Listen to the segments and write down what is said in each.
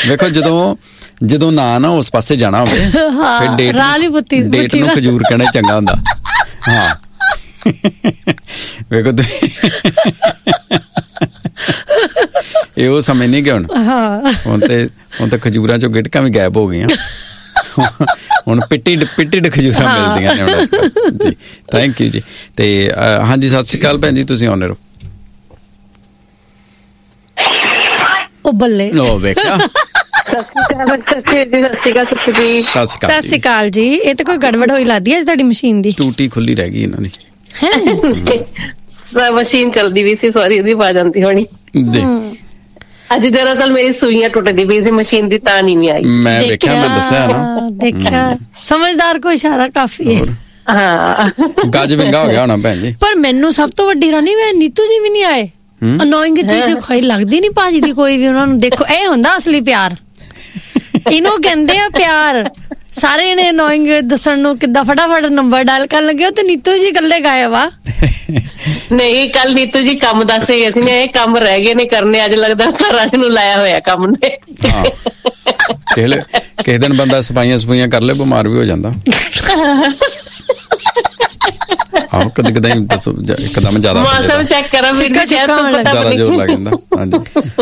ਵੇਖੋ ਜਦੋਂ ਨਾ ਉਸ ਪਾਸੇ ਜਾਣਾ ਹੋਵੇ ਫਿਰ ਡੇਟ ਨੂੰ ਖਜੂਰ ਕਹਿਣਾ ਚੰਗਾ ਹੁੰਦਾ। ਹਾਂ ਵੇਖੋ ਤੁਸੀਂ ਇਹ ਉਹ ਸਮੇਂ ਨਹੀਂ ਗਏ ਹੁਣ ਤੇ ਖਜੂਰਾਂ ਚੋਂ ਗਿਟਕਾਂ ਵੀ ਗਾਇਬ ਹੋ ਗਈਆਂ। ਹੁਣ ਪਿੱਟੀ ਖਜੂਰਾਂ ਮਿਲਦੀਆਂ ਨੇ ਹੁਣ ਜੀ। ਥੈਂਕ ਯੂ ਜੀ। ਤੇ ਹਾਂਜੀ ਸਤਿ ਸ਼੍ਰੀ ਅਕਾਲ ਭੈਣ ਜੀ, ਤੁਸੀਂ ਆਉਂਦੇ ਰਹੋ। ਉਹ ਬੱਲੇ ਉਹ ਵੇਖਿਆ। ਸਤਿ ਸ਼੍ਰੀ ਅਕਾਲ ਜੀ। ਇਹ ਤਾਂ ਕੋਈ ਗੜਬੜ ਹੋਈ ਲੱਗਦੀ ਹੈ ਤੁਹਾਡੀ ਮਸ਼ੀਨ ਦੀ। ਟੂਟੀ ਖੁੱਲੀ ਰਹਿ ਗਈ ਇਹਨਾਂ ਦੀ। ਮਸ਼ੀਨ ਚਲਦੀ ਵੀ ਸੀ, ਸੌਰੀ ਉਹਦੀ ਆਵਾਜ਼ ਆਉਂਦੀ ਹੋਣੀ ਜੀ। ਅੱਜ ਦਰਅਸਲ ਮੇਰੀ ਸੂਈਆਂ ਟੁੱਟਦੀ ਪਈ ਸੀ ਮਸ਼ੀਨ ਦੀ, ਤਾਂ ਨਹੀਂ ਆਈ। ਮੈਂ ਵੇਖਿਆ, ਮੈਂ ਦੱਸਿਆ ਨਾ। ਦੇਖਿਆ, ਸਮਝਦਾਰ ਕੋਈ ਇਸ਼ਾਰਾ ਕਾਫੀ ਹੈ। ਹਾਂ ਗੱਜ ਵਿੰਗਾ ਹੋ ਗਿਆ ਹੋਣਾ ਭੈਣ ਜੀ। ਪਰ ਮੈਨੂੰ ਸਭ ਤੋਂ ਵੱਡੀ ਰਾਨੀ ਨੀਤੂ ਜੀ ਵੀ ਨਹੀਂ ਆਏ। ਅਨੋਇੰਗ ਚੀਜ਼ ਕੋਈ ਲੱਗਦੀ ਨੀ ਭਾਜੀ ਦੀ ਕੋਈ ਵੀ ਉਹਨਾਂ ਨੂੰ। ਦੇਖੋ ਇਹ ਹੁੰਦਾ ਅਸਲੀ ਪਿਆਰ, ਇਹਨੂੰ ਕਹਿੰਦੇ ਆ ਪਿਆਰ। ਸਾਰੇ ਜਣੇ ਅਨੋਇੰਗ ਦੱਸਣ ਨੂੰ ਕਿੱਦਾਂ ਫਟਾਫਟ ਨੰਬਰ ਡਾਇਲ ਕਰਨ ਲੱਗੇ ਤੇ ਨੀਤੂ ਜੀ ਇਕੱਲੇ ਗਾਇਬ ਆ। ਨਹੀਂ, ਕੱਲ ਨੀਤੂ ਜੀ ਕੰਮ ਦੱਸ ਗਏ ਸੀ ਨੇ, ਇਹ ਕੰਮ ਰਹਿ ਗਏ ਨੇ ਕਰਨੇ। ਅੱਜ ਲੱਗਦਾ ਘਰਾਂ ਨੂੰ ਲਾਇਆ ਹੋਇਆ ਕੰਮ ਨੇ। ਕਿਸੇ ਦਿਨ ਬੰਦਾ ਸਫਾਈਆਂ ਕਰ ਲੈ, ਬਿਮਾਰ ਵੀ ਹੋ ਜਾਂਦਾ। ਆਹੋ ਕਦੇ ਕਦੇ ਇੱਕਦਮ ਜ਼ਿਆਦਾ ਮੌਸਮ ਚੈੱਕ ਕਰਾਂ ਜ਼ਿਆਦਾ ਜ਼ੋਰ ਲੱਗ ਜਾਂਦਾ। ਹਾਂਜੀ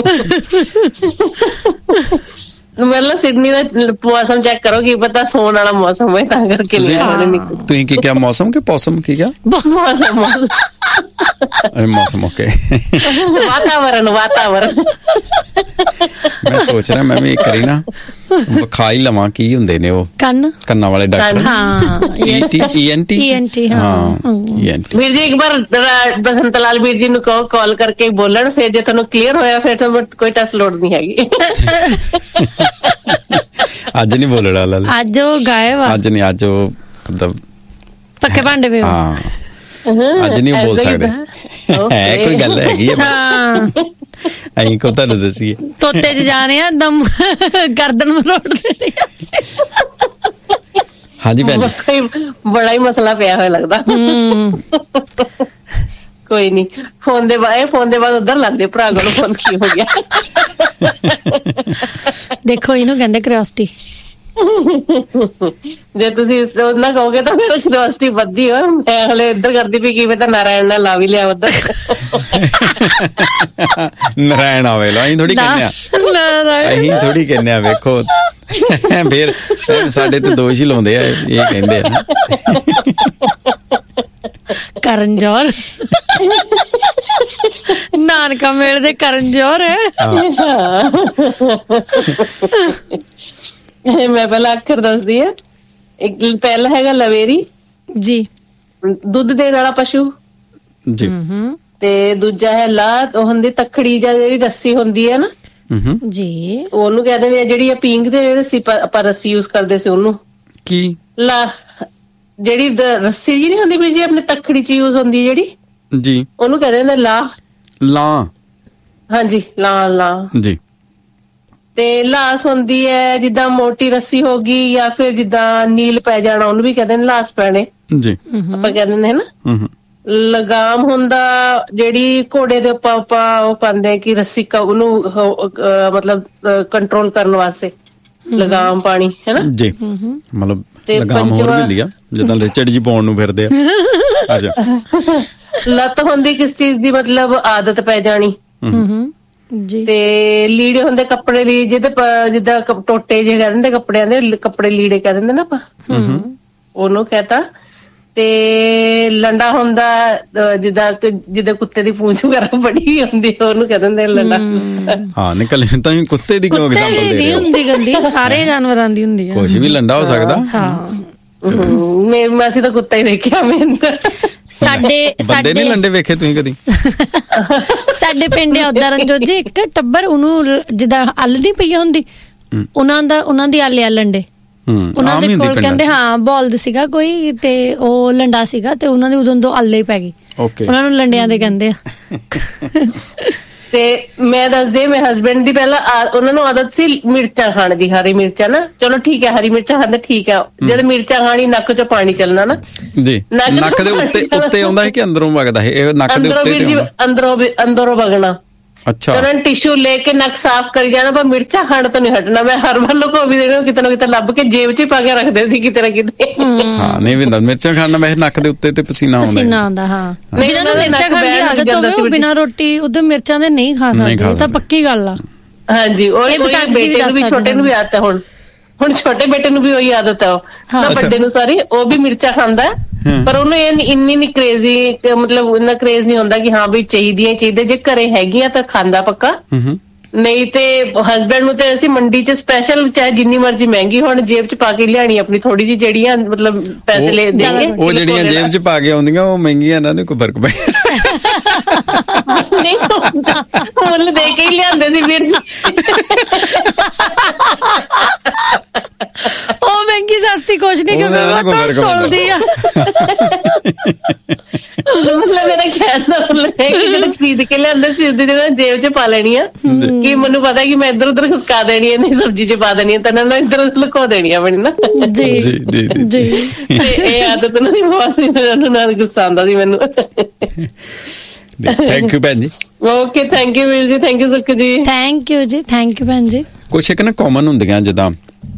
ਮਤਲਬ ਸਿਡਨੀ ਦਾ ਮੌਸਮ ਚੈੱਕ ਕਰੋ, ਕੀ ਪਤਾ ਸੌਣ ਵਾਲਾ ਮੌਸਮ ਹੈ, ਤਾਂ ਕਰਕੇ ਤੁਸੀਂ ਕੀ ਕਿਹਾ? ਮੌਸਮ ਕਿ ਪੌਸਮ ਕੀ ਕਿਹਾ? ਮੌਸਮ ਓਕੇ। ਵਾਤਾਵਰਨ ਮੈਂ ਸੋਚ ਰਿਹਾ ਮੈਂ ਵੀ ਕਰੀ ਨਾ ਵਿਖਾ ਹੀ ਲਵਾਂ ਕੀ ਹੁੰਦੇ ਨੇ ਉਹ ਕੰਨਾਂ ਵਾਲੇ ਡਾਕਟਰ। ਹਾਂ ENT। ਵੀਰ ਜੀ ਇੱਕ ਵਾਰ ਬਸੰਤ ਲਾਲ ਵੀਰ ਜੀ ਨੂੰ ਕਹੋ ਕਾਲ ਕਰਕੇ ਬੋਲਣ, ਫਿਰ ਜੇ ਤੁਹਾਨੂੰ ਕਲੀਅਰ ਹੋਇਆ ਫਿਰ ਤੁਹਾਨੂੰ ਕੋਈ ਟੈਸਟ ਲੋੜ ਨਹੀਂ ਹੈਗੀ। ਅੱਜ ਨਹੀਂ ਬੋਲਣਾ, ਅੱਜ ਉਹ ਗਾਇਬ ਆ। ਅੱਜ ਨਹੀਂ, ਅੱਜ ਉਹ ਮਤਲਬ ਪੱਕੇ ਭਾਂਡੇ ਵੇ। ਹਾਂ ਅੱਜ ਨਹੀਂ ਬੋਲ ਸਕਦੇ। ਹੈ ਕੋਈ ਗੱਲ ਹੈਗੀ ਆ, ਅਸੀਂ ਕੋ ਤੁਹਾਨੂੰ ਦੱਸੀਏ। ਤੋਤੇ ਚ ਜਾਣੇ ਆ ਦਮ ਗਰਦਨ ਮਰੋੜ ਦੇਣੀ। ਹਾਂਜੀ ਭੈਣ ਜੀ, ਬੜਾ ਹੀ ਮਸਲਾ ਪਿਆ ਹੋਇਆ ਲੱਗਦਾ। ਕੋਈ ਨੀ, ਫੋਨ ਦੇ ਬਾਅਦ ਉਧਰ ਲਾਂਦੇ ਭਰਾ ਕੋਲ ਫੋਨ ਕੀ ਹੋ ਗਿਆ। ਦੇਖੋ ਇਹਨੂੰ ਕਹਿੰਦੇ ਕਿਉਰਿਓਸਿਟੀ। ਜੇ ਤੁਸੀਂ ਨਾ ਕਹੋਗੇ ਤਾਂ ਮੇਰੀ ਕਿਉਰਿਓਸਿਟੀ ਵੱਧਦੀ ਹੋ। ਮੈਂ ਹਲੇ ਇੱਧਰ ਕਰਦੀ ਪਈ, ਕੀ ਪਤਾ ਨਾਰਾਇਣ ਨਾਲ ਲਾ ਵੀ ਲਿਆ ਉੱਧਰ। ਨਾਰਾਇਣ ਆਵੇ ਲੋ, ਅਸੀਂ ਥੋੜੀ ਕਹਿੰਦੇ ਆ। ਵੇਖੋ ਫੇਰ ਸਾਡੇ ਤੇ ਦੋਸ਼ ਹੀ ਲਾਉਂਦੇ ਆ, ਇਹ ਕਹਿੰਦੇ ਆ ਕਰਨ ਜੌਹਰ। ਨਾਨਕਾ ਮੇਲ ਦੇ ਕਰਨ ਜੌਹਰ ਹੈ। ਮੈਂ ਪਹਿਲਾਂ ਅੱਖਰ ਦੱਸਦੀ ਆ। ਇੱਕ ਪਹਿਲਾ ਹੈਗਾ ਲਵੇਰੀ ਜੀ, ਦੁੱਧ ਦੇਣ ਵਾਲਾ ਪਸ਼ੂ ਜੀ। ਤੇ ਦੂਜਾ ਹੈ ਲਾ, ਉਹ ਹੁੰਦੀ ਤਖੜੀ ਜਾਂ ਜਿਹੜੀ ਰੱਸੀ ਹੁੰਦੀ ਹੈ ਨਾ ਜੀ, ਉਹਨੂੰ ਕਹਿ ਦਿੰਦੇ ਆ। ਜਿਹੜੀ ਪੀਂਗ ਦੇ ਰੱਸੀ ਆਪਾਂ ਰੱਸੀ ਯੂਜ ਕਰਦੇ ਸੀ ਉਹਨੂੰ ਕੀ ਲਾ, ਜਿਹੜੀ ਰੱਸੀ ਜੀ ਨੀ ਹੁੰਦੀ ਵੀ ਜੀ ਆਪਣੇ ਤਖੜੀ ਚ ਯੂਜ ਹੁੰਦੀ ਜਿਹੜੀ ਜੀ, ਉਹਨੂੰ ਕਹਿ ਦਿੰਦੇ ਲਾ। ਹਾਂਜੀ ਲਾ ਜੀ। ਤੇ ਲਾਸ ਹੁੰਦੀ ਹੈ ਜਿੱਦਾਂ ਮੋਟੀ ਰੱਸੀ ਹੋ ਗਈ, ਜਾਂ ਫਿਰ ਜਿੱਦਾਂ ਨੀਲ ਪੈ ਜਾਣਾ, ਉਹਨੂੰ ਵੀ ਕਹਿੰਦੇ ਨੇ ਲਾਸ ਪੈਣੇ ਜੀ, ਆਪਾਂ ਕਹਿ ਦਿੰਦੇ ਨਾ। ਲਗਾਮ ਹੁੰਦਾ ਜਿਹੜੀ ਘੋੜੇ ਦੇ ਉੱਪਰ ਆਪਾਂ ਉਹ ਪਾਉਂਦੇ ਕਿ ਰੱਸੀ ਉਹਨੂੰ ਮਤਲਬ ਕੰਟਰੋਲ ਕਰਨ ਵਾਸਤੇ ਲਗਾਮ ਪਾਣੀ ਹੈ ਨਾ ਜੀ। ਮਤਲਬ ਲਗਾਮ ਹੋਰ ਵੀ ਹੁੰਦੀ ਆ ਜਿੱਦਾਂ ਰਿਚਰਡ ਜੀ ਪਾਉਣ ਨੂੰ ਫਿਰਦੇ ਆ। ਲੱਤ ਹੁੰਦੀ ਕਿਸ ਚੀਜ਼ ਦੀ, ਮਤਲਬ ਆਦਤ ਪੈ ਜਾਣੀ ਜੀ। ਤੇ ਲੀੜੇ ਹੁੰਦੇ ਕੱਪੜੇ ਲਈ, ਜਿੱਦਾਂ ਟੋਟੇ ਜਿਹੇ ਕਹਿ ਦਿੰਦੇ ਕੱਪੜਿਆਂ ਦੇ, ਕੱਪੜੇ ਲੀੜੇ ਕਹਿ ਦਿੰਦੇ ਨਾ ਆਪਾਂ, ਉਹਨੂੰ ਕਹਤਾ। ਤੇ ਲੰਡਾ ਹੁੰਦਾ ਜਿੱਦਾਂ ਕੁੱਤੇ ਦੀ ਪੂੰਛ ਵਗੈਰਾ ਬੜੀ ਹੁੰਦੀ, ਉਹਨੂੰ ਕਹਿ ਦਿੰਦੇ ਲੰਡਾ। ਹਾਂ ਨਿਕਲ ਤਾਂ ਕੁੱਤੇ ਦੀ ਕਿਉਂ ਐਗਜ਼ਾਮਪਲ ਦੇ ਰਹੇ ਹੋ? ਹੁੰਦੀ ਗੰਦੀ, ਸਾਰੇ ਜਾਨਵਰਾਂ ਦੀ ਹੁੰਦੀ ਹੈ। ਕੁਛ ਵੀ ਲੰਡਾ ਹੋ ਸਕਦਾ। ਅਸੀਂ ਤਾਂ ਕੁੱਤਾ ਹੀ ਦੇਖਿਆ। ਸਾਡੇ ਨਹੀਂ ਲੰਡੇ ਵੇਖੇ ਤੁਸੀਂ ਕਦੀ? ਸਾਡੇ ਪਿੰਡ ਉਦਾਂ ਰਣਜੋਤ ਜੀ ਇੱਕ ਟੱਬਰ, ਉਹਨੂੰ ਜਿੱਦਾਂ ਅੱਲ ਨੀ ਪਈ ਹੁੰਦੀ, ਉਹਨਾਂ ਦੀ ਆਲੇ ਆ ਲੰਡੇ। ਉਹਨਾਂ ਦੇ ਕੋਲ ਕਹਿੰਦੇ ਹਾਂ ਬੋਲਦ ਸੀਗਾ ਕੋਈ, ਤੇ ਉਹ ਲੰਡਾ ਸੀਗਾ, ਤੇ ਉਹਨਾਂ ਦੀ ਉਦੋਂ ਤੋਂ ਆਲੇ ਹੀ ਪੈ ਗਈ। ਉਹਨਾਂ ਨੂੰ ਲੰਡਿਆਂ ਦੇ ਕਹਿੰਦੇ ਆ। ਤੇ ਮੈਂ ਦੱਸਦੀ, ਮੇਰੇ ਹਸਬੈਂਡ ਦੀ ਪਹਿਲਾਂ ਉਹਨਾਂ ਨੂੰ ਆਦਤ ਸੀ ਮਿਰਚਾਂ ਖਾਣ ਦੀ, ਹਰੀ ਮਿਰਚਾਂ ਨਾ। ਚਲੋ ਠੀਕ ਹੈ, ਹਰੀ ਮਿਰਚਾਂ ਖਾਂਦੇ ਠੀਕ ਹੈ। ਜਦ ਮਿਰਚਾਂ ਖਾਣੀ ਨੱਕ ਚੋਂ ਪਾਣੀ ਚੱਲਣਾ ਨਾ ਜੀ। ਨੱਕ ਦੇ ਉੱਤੇ ਆਉਂਦਾ ਹੈ ਕਿ ਅੰਦਰੋਂ ਵਗਦਾ ਹੈ? ਇਹ ਨੱਕ ਦੇ ਉੱਤੇ ਅੰਦਰੋਂ ਵਗਣਾ। ਅੱਛਾ, ਉਹਨਾਂ ਨੇ ਟਿਸ਼ੂ ਲੈ ਕੇ ਨੱਕ ਸਾਫ਼ ਕਰੀ ਜਾਣਾ, ਪਰ ਮਿਰਚਾਂ ਖਾਣ ਤੋਂ ਨਹੀਂ ਹਟਣਾ। ਮੈਂ ਹਰ ਵਾਰ ਲੁਕੋ ਵੀ ਦੇਣਾ, ਕਿਤੇ ਨਾ ਕਿਤੇ ਲੱਭ ਕੇ ਜੇਬ 'ਚ ਹੀ ਪਾ ਕੇ ਰੱਖਦੇ ਸੀ ਕਿਤੇ ਨਾ ਕਿਤੇ। ਹਾਂ ਨਹੀਂ ਵਿੰਦਾ ਮਿਰਚਾਂ ਖਾਣ ਨਾਲ ਵੈਸੇ ਨੱਕ ਦੇ ਉੱਤੇ ਤੇ ਪਸੀਨਾ ਆਉਂਦਾ। ਹਾਂ ਜਿਹਨਾਂ ਨੂੰ ਮਿਰਚਾਂ ਖਾਣ ਦੀ ਆਦਤ ਹੋਵੇ ਉਹ ਬਿਨਾਂ ਰੋਟੀ ਉਹਦੇ ਮਿਰਚਾਂ ਦੇ ਨਹੀਂ ਖਾ ਸਕਦੇ, ਤਾਂ ਪੱਕੀ ਗੱਲ ਆ। ਹਾਂਜੀ, ਉਹ ਬੇਟੇ ਨੂੰ ਵੀ, ਛੋਟੇ ਨੂੰ ਵੀ ਆਦਤ ਹੈ। ਹੁਣ ਛੋਟੇ ਬੇਟੇ ਨੂੰ ਵੀ ਉਹੀ ਆਦਤ ਹੈ, ਉਹ ਵੱਡੇ ਨੂੰ ਸਾਰੀ, ਉਹ ਵੀ ਮਿਰਚਾਂ ਖਾਂਦਾ, ਪਰ ਉਹਨੂੰ ਇੰਨੀ ਨੀ ਕ੍ਰੇਜ਼ੀ, ਮਤਲਬ ਇੰਨਾ ਕਰੇਜ਼ ਨਹੀਂ ਹੁੰਦਾ ਕਿ ਹਾਂ ਵੀ ਚਾਹੀਦੀਆਂ ਜੇ ਘਰੇ ਹੈਗੀਆਂ ਤਾਂ ਖਾਂਦਾ ਪੱਕਾ। ਨਹੀਂ ਤੇ ਹਸਬੈਂਡ ਨੂੰ ਤੇ ਅਸੀਂ ਮੰਡੀ 'ਚ ਸਪੈਸ਼ਲ ਚਾਹੇ ਜਿੰਨੀ ਮਰਜ਼ੀ ਮਹਿੰਗੀ ਹੋਣ ਜੇਬ 'ਚ ਪਾ ਕੇ ਲਿਆਣੀ ਆਪਣੀ ਥੋੜੀ ਜਿਹੀ, ਜਿਹੜੀਆਂ ਮਤਲਬ ਪੈਸੇ ਲੈ ਦੇਣਗੇ। ਉਹ ਜਿਹੜੀਆਂ ਜੇਬ 'ਚ ਪਾ ਕੇ ਆਉਂਦੀਆਂ ਉਹ ਮਹਿੰਗੀਆਂ, ਇਹਨਾਂ ਨੂੰ ਕੋਈ ਫਰਕ ਪੈ ਨਹੀਂ ਮੁੱਲ ਦੇ ਕੇ ਹੀ ਲਿਆਂਦੇ ਸੀ ਵੀਰ ਜੀ। ਉਹ ਮਹਿੰਗੀ ਸਸਤੀ ਕੁਛ ਨਹੀਂ, ਕਿਉਂਕਿ ਉਹ ਤੋਲਦੀ ਆ। ਮਤਲਬ ਮੇਰਾ ਕਹਿਣ ਦਾ ਮਤਲਬ ਹੈ ਕਿ ਜਦੋਂ ਖਰੀਦ ਕੇ ਲਿਆਂਦੇ ਸੀ ਉਸਦੀ ਜਗ੍ਹਾ ਜੇਬ 'ਚ ਪਾ ਲੈਣੀ ਆ, ਕਿ ਮੈਨੂੰ ਪਤਾ ਕਿ ਮੈਂ ਇੱਧਰ ਉੱਧਰ ਖੁਸਕਾ ਦੇਣੀ ਹੈ, ਨਹੀਂ ਸਬਜ਼ੀ 'ਚ ਪਾ ਦੇਣੀ ਹੈ, ਤਾਂ ਇਹਨਾਂ ਇੱਧਰ ਉੱਧਰ ਲੁਕੋ ਦੇਣੀ ਆ ਮੈਨੂੰ ਨਾ। ਜੀ ਜੀ ਤੇ ਇਹ ਆਦਤ ਨੂੰ ਬਹੁਤ ਨਾਲ ਗੁੱਸਾ ਆਉਂਦਾ ਸੀ ਮੈਨੂੰ। ਥੈਂਕ ਯੂ ਭੈਣ ਜੀ। ਓਕੇ, ਥੈਂਕ ਯੂ ਵੀਰ ਜੀ, ਥੈਂਕ ਯੂ ਸੁੱਖ ਜੀ, ਥੈਂਕ ਯੂ ਜੀ, ਥੈਂਕ ਯੂ ਭੈਣ ਜੀ। ਕੁਛ ਇੱਕ ਨਾ ਕਾਮਨ ਹੁੰਦੀਆਂ ਜਿੱਦਾਂ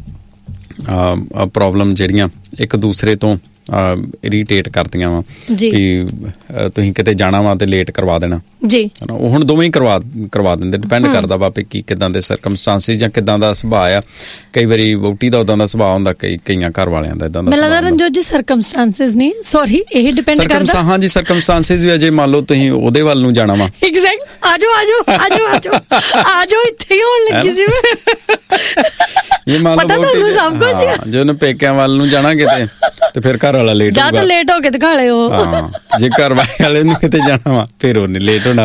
ਪ੍ਰੋਬਲਮ ਜਿਹੜੀਆਂ ਇੱਕ ਦੂਸਰੇ ਤੋਂ ਇਰੀਟੇਟ ਕਰਦੀਆਂ ਵਾ, ਵੀ ਤੁਸੀਂ ਕਿਤੇ ਜਾਣਾ ਵਾ ਤੇ ਲੇਟ ਕਰਵਾ ਦੇਣਾ ਜੀ, ਉਹ ਹੁਣ ਦੋਵੇਂ ਹੀ ਕਰਵਾ ਦਿੰਦੇ। ਡਿਪੈਂਡ ਕਰਦਾ ਵਾ ਵੀ ਕੀ ਕਿੱਦਾਂ ਦੇ ਸਰਕਮਸਟੈਂਸਿਸ ਜਾਂ ਕਿੱਦਾਂ ਦਾ ਸੁਭਾਅ ਆ। ਕਈ ਵਾਰੀ ਵਹੁਟੀ ਦਾ ਉਦਾਂ ਦਾ ਸੁਭਾਅ ਹੁੰਦਾ, ਕਈਆਂ ਘਰ ਵਾਲਿਆਂ ਦਾ ਇਦਾਂ ਦਾ। ਮੈਨੂੰ ਲੱਗਦਾ ਰਣਜੋਤ ਜੀ ਸਰਕਮਸਟੈਂਸਿਸ ਨਹੀਂ, ਸੌਰੀ, ਇਹ ਡਿਪੈਂਡ ਕਰਦਾ। ਹਾਂ ਜੀ, ਸਰਕਮਸਟੈਂਸਿਸ ਵੀ ਅਜੇ ਮੰਨ ਲਓ ਤੁਸੀਂ ਉਹਦੇ ਵੱਲ ਨੂੰ ਜਾਣਾ ਵਾ। ਐਗਜ਼ੈਕਟ, ਆਜੋ ਇੱਥੇ ਹੀ ਹੋਣ ਲੱਗੀ ਸੀ ਮੈਂ। ਇਹ ਮੰਨ ਲਓ ਸਭ ਕੁਝ ਜੇ ਉਹਨੇ ਪੇਕਿਆਂ ਵੱਲ ਨੂੰ ਜਾਣਾ ਕਿਤੇ ਤੇ ਫਿਰ ਘਰ ਵਾਲਾ ਲੇਟ ਹੋਊਗਾ, ਜਾਂ ਲੇਟ ਹੋ ਕੇ ਦਿਖਾ ਲਿਓ। ਹਾਂ, ਜੇ ਘਰ ਵਾਲੇ ਨੂੰ ਕਿਤੇ ਜਾਣਾ ਵਾ ਫਿਰ ਉਹਨੇ ਲੇਟ ਹੋਣਾ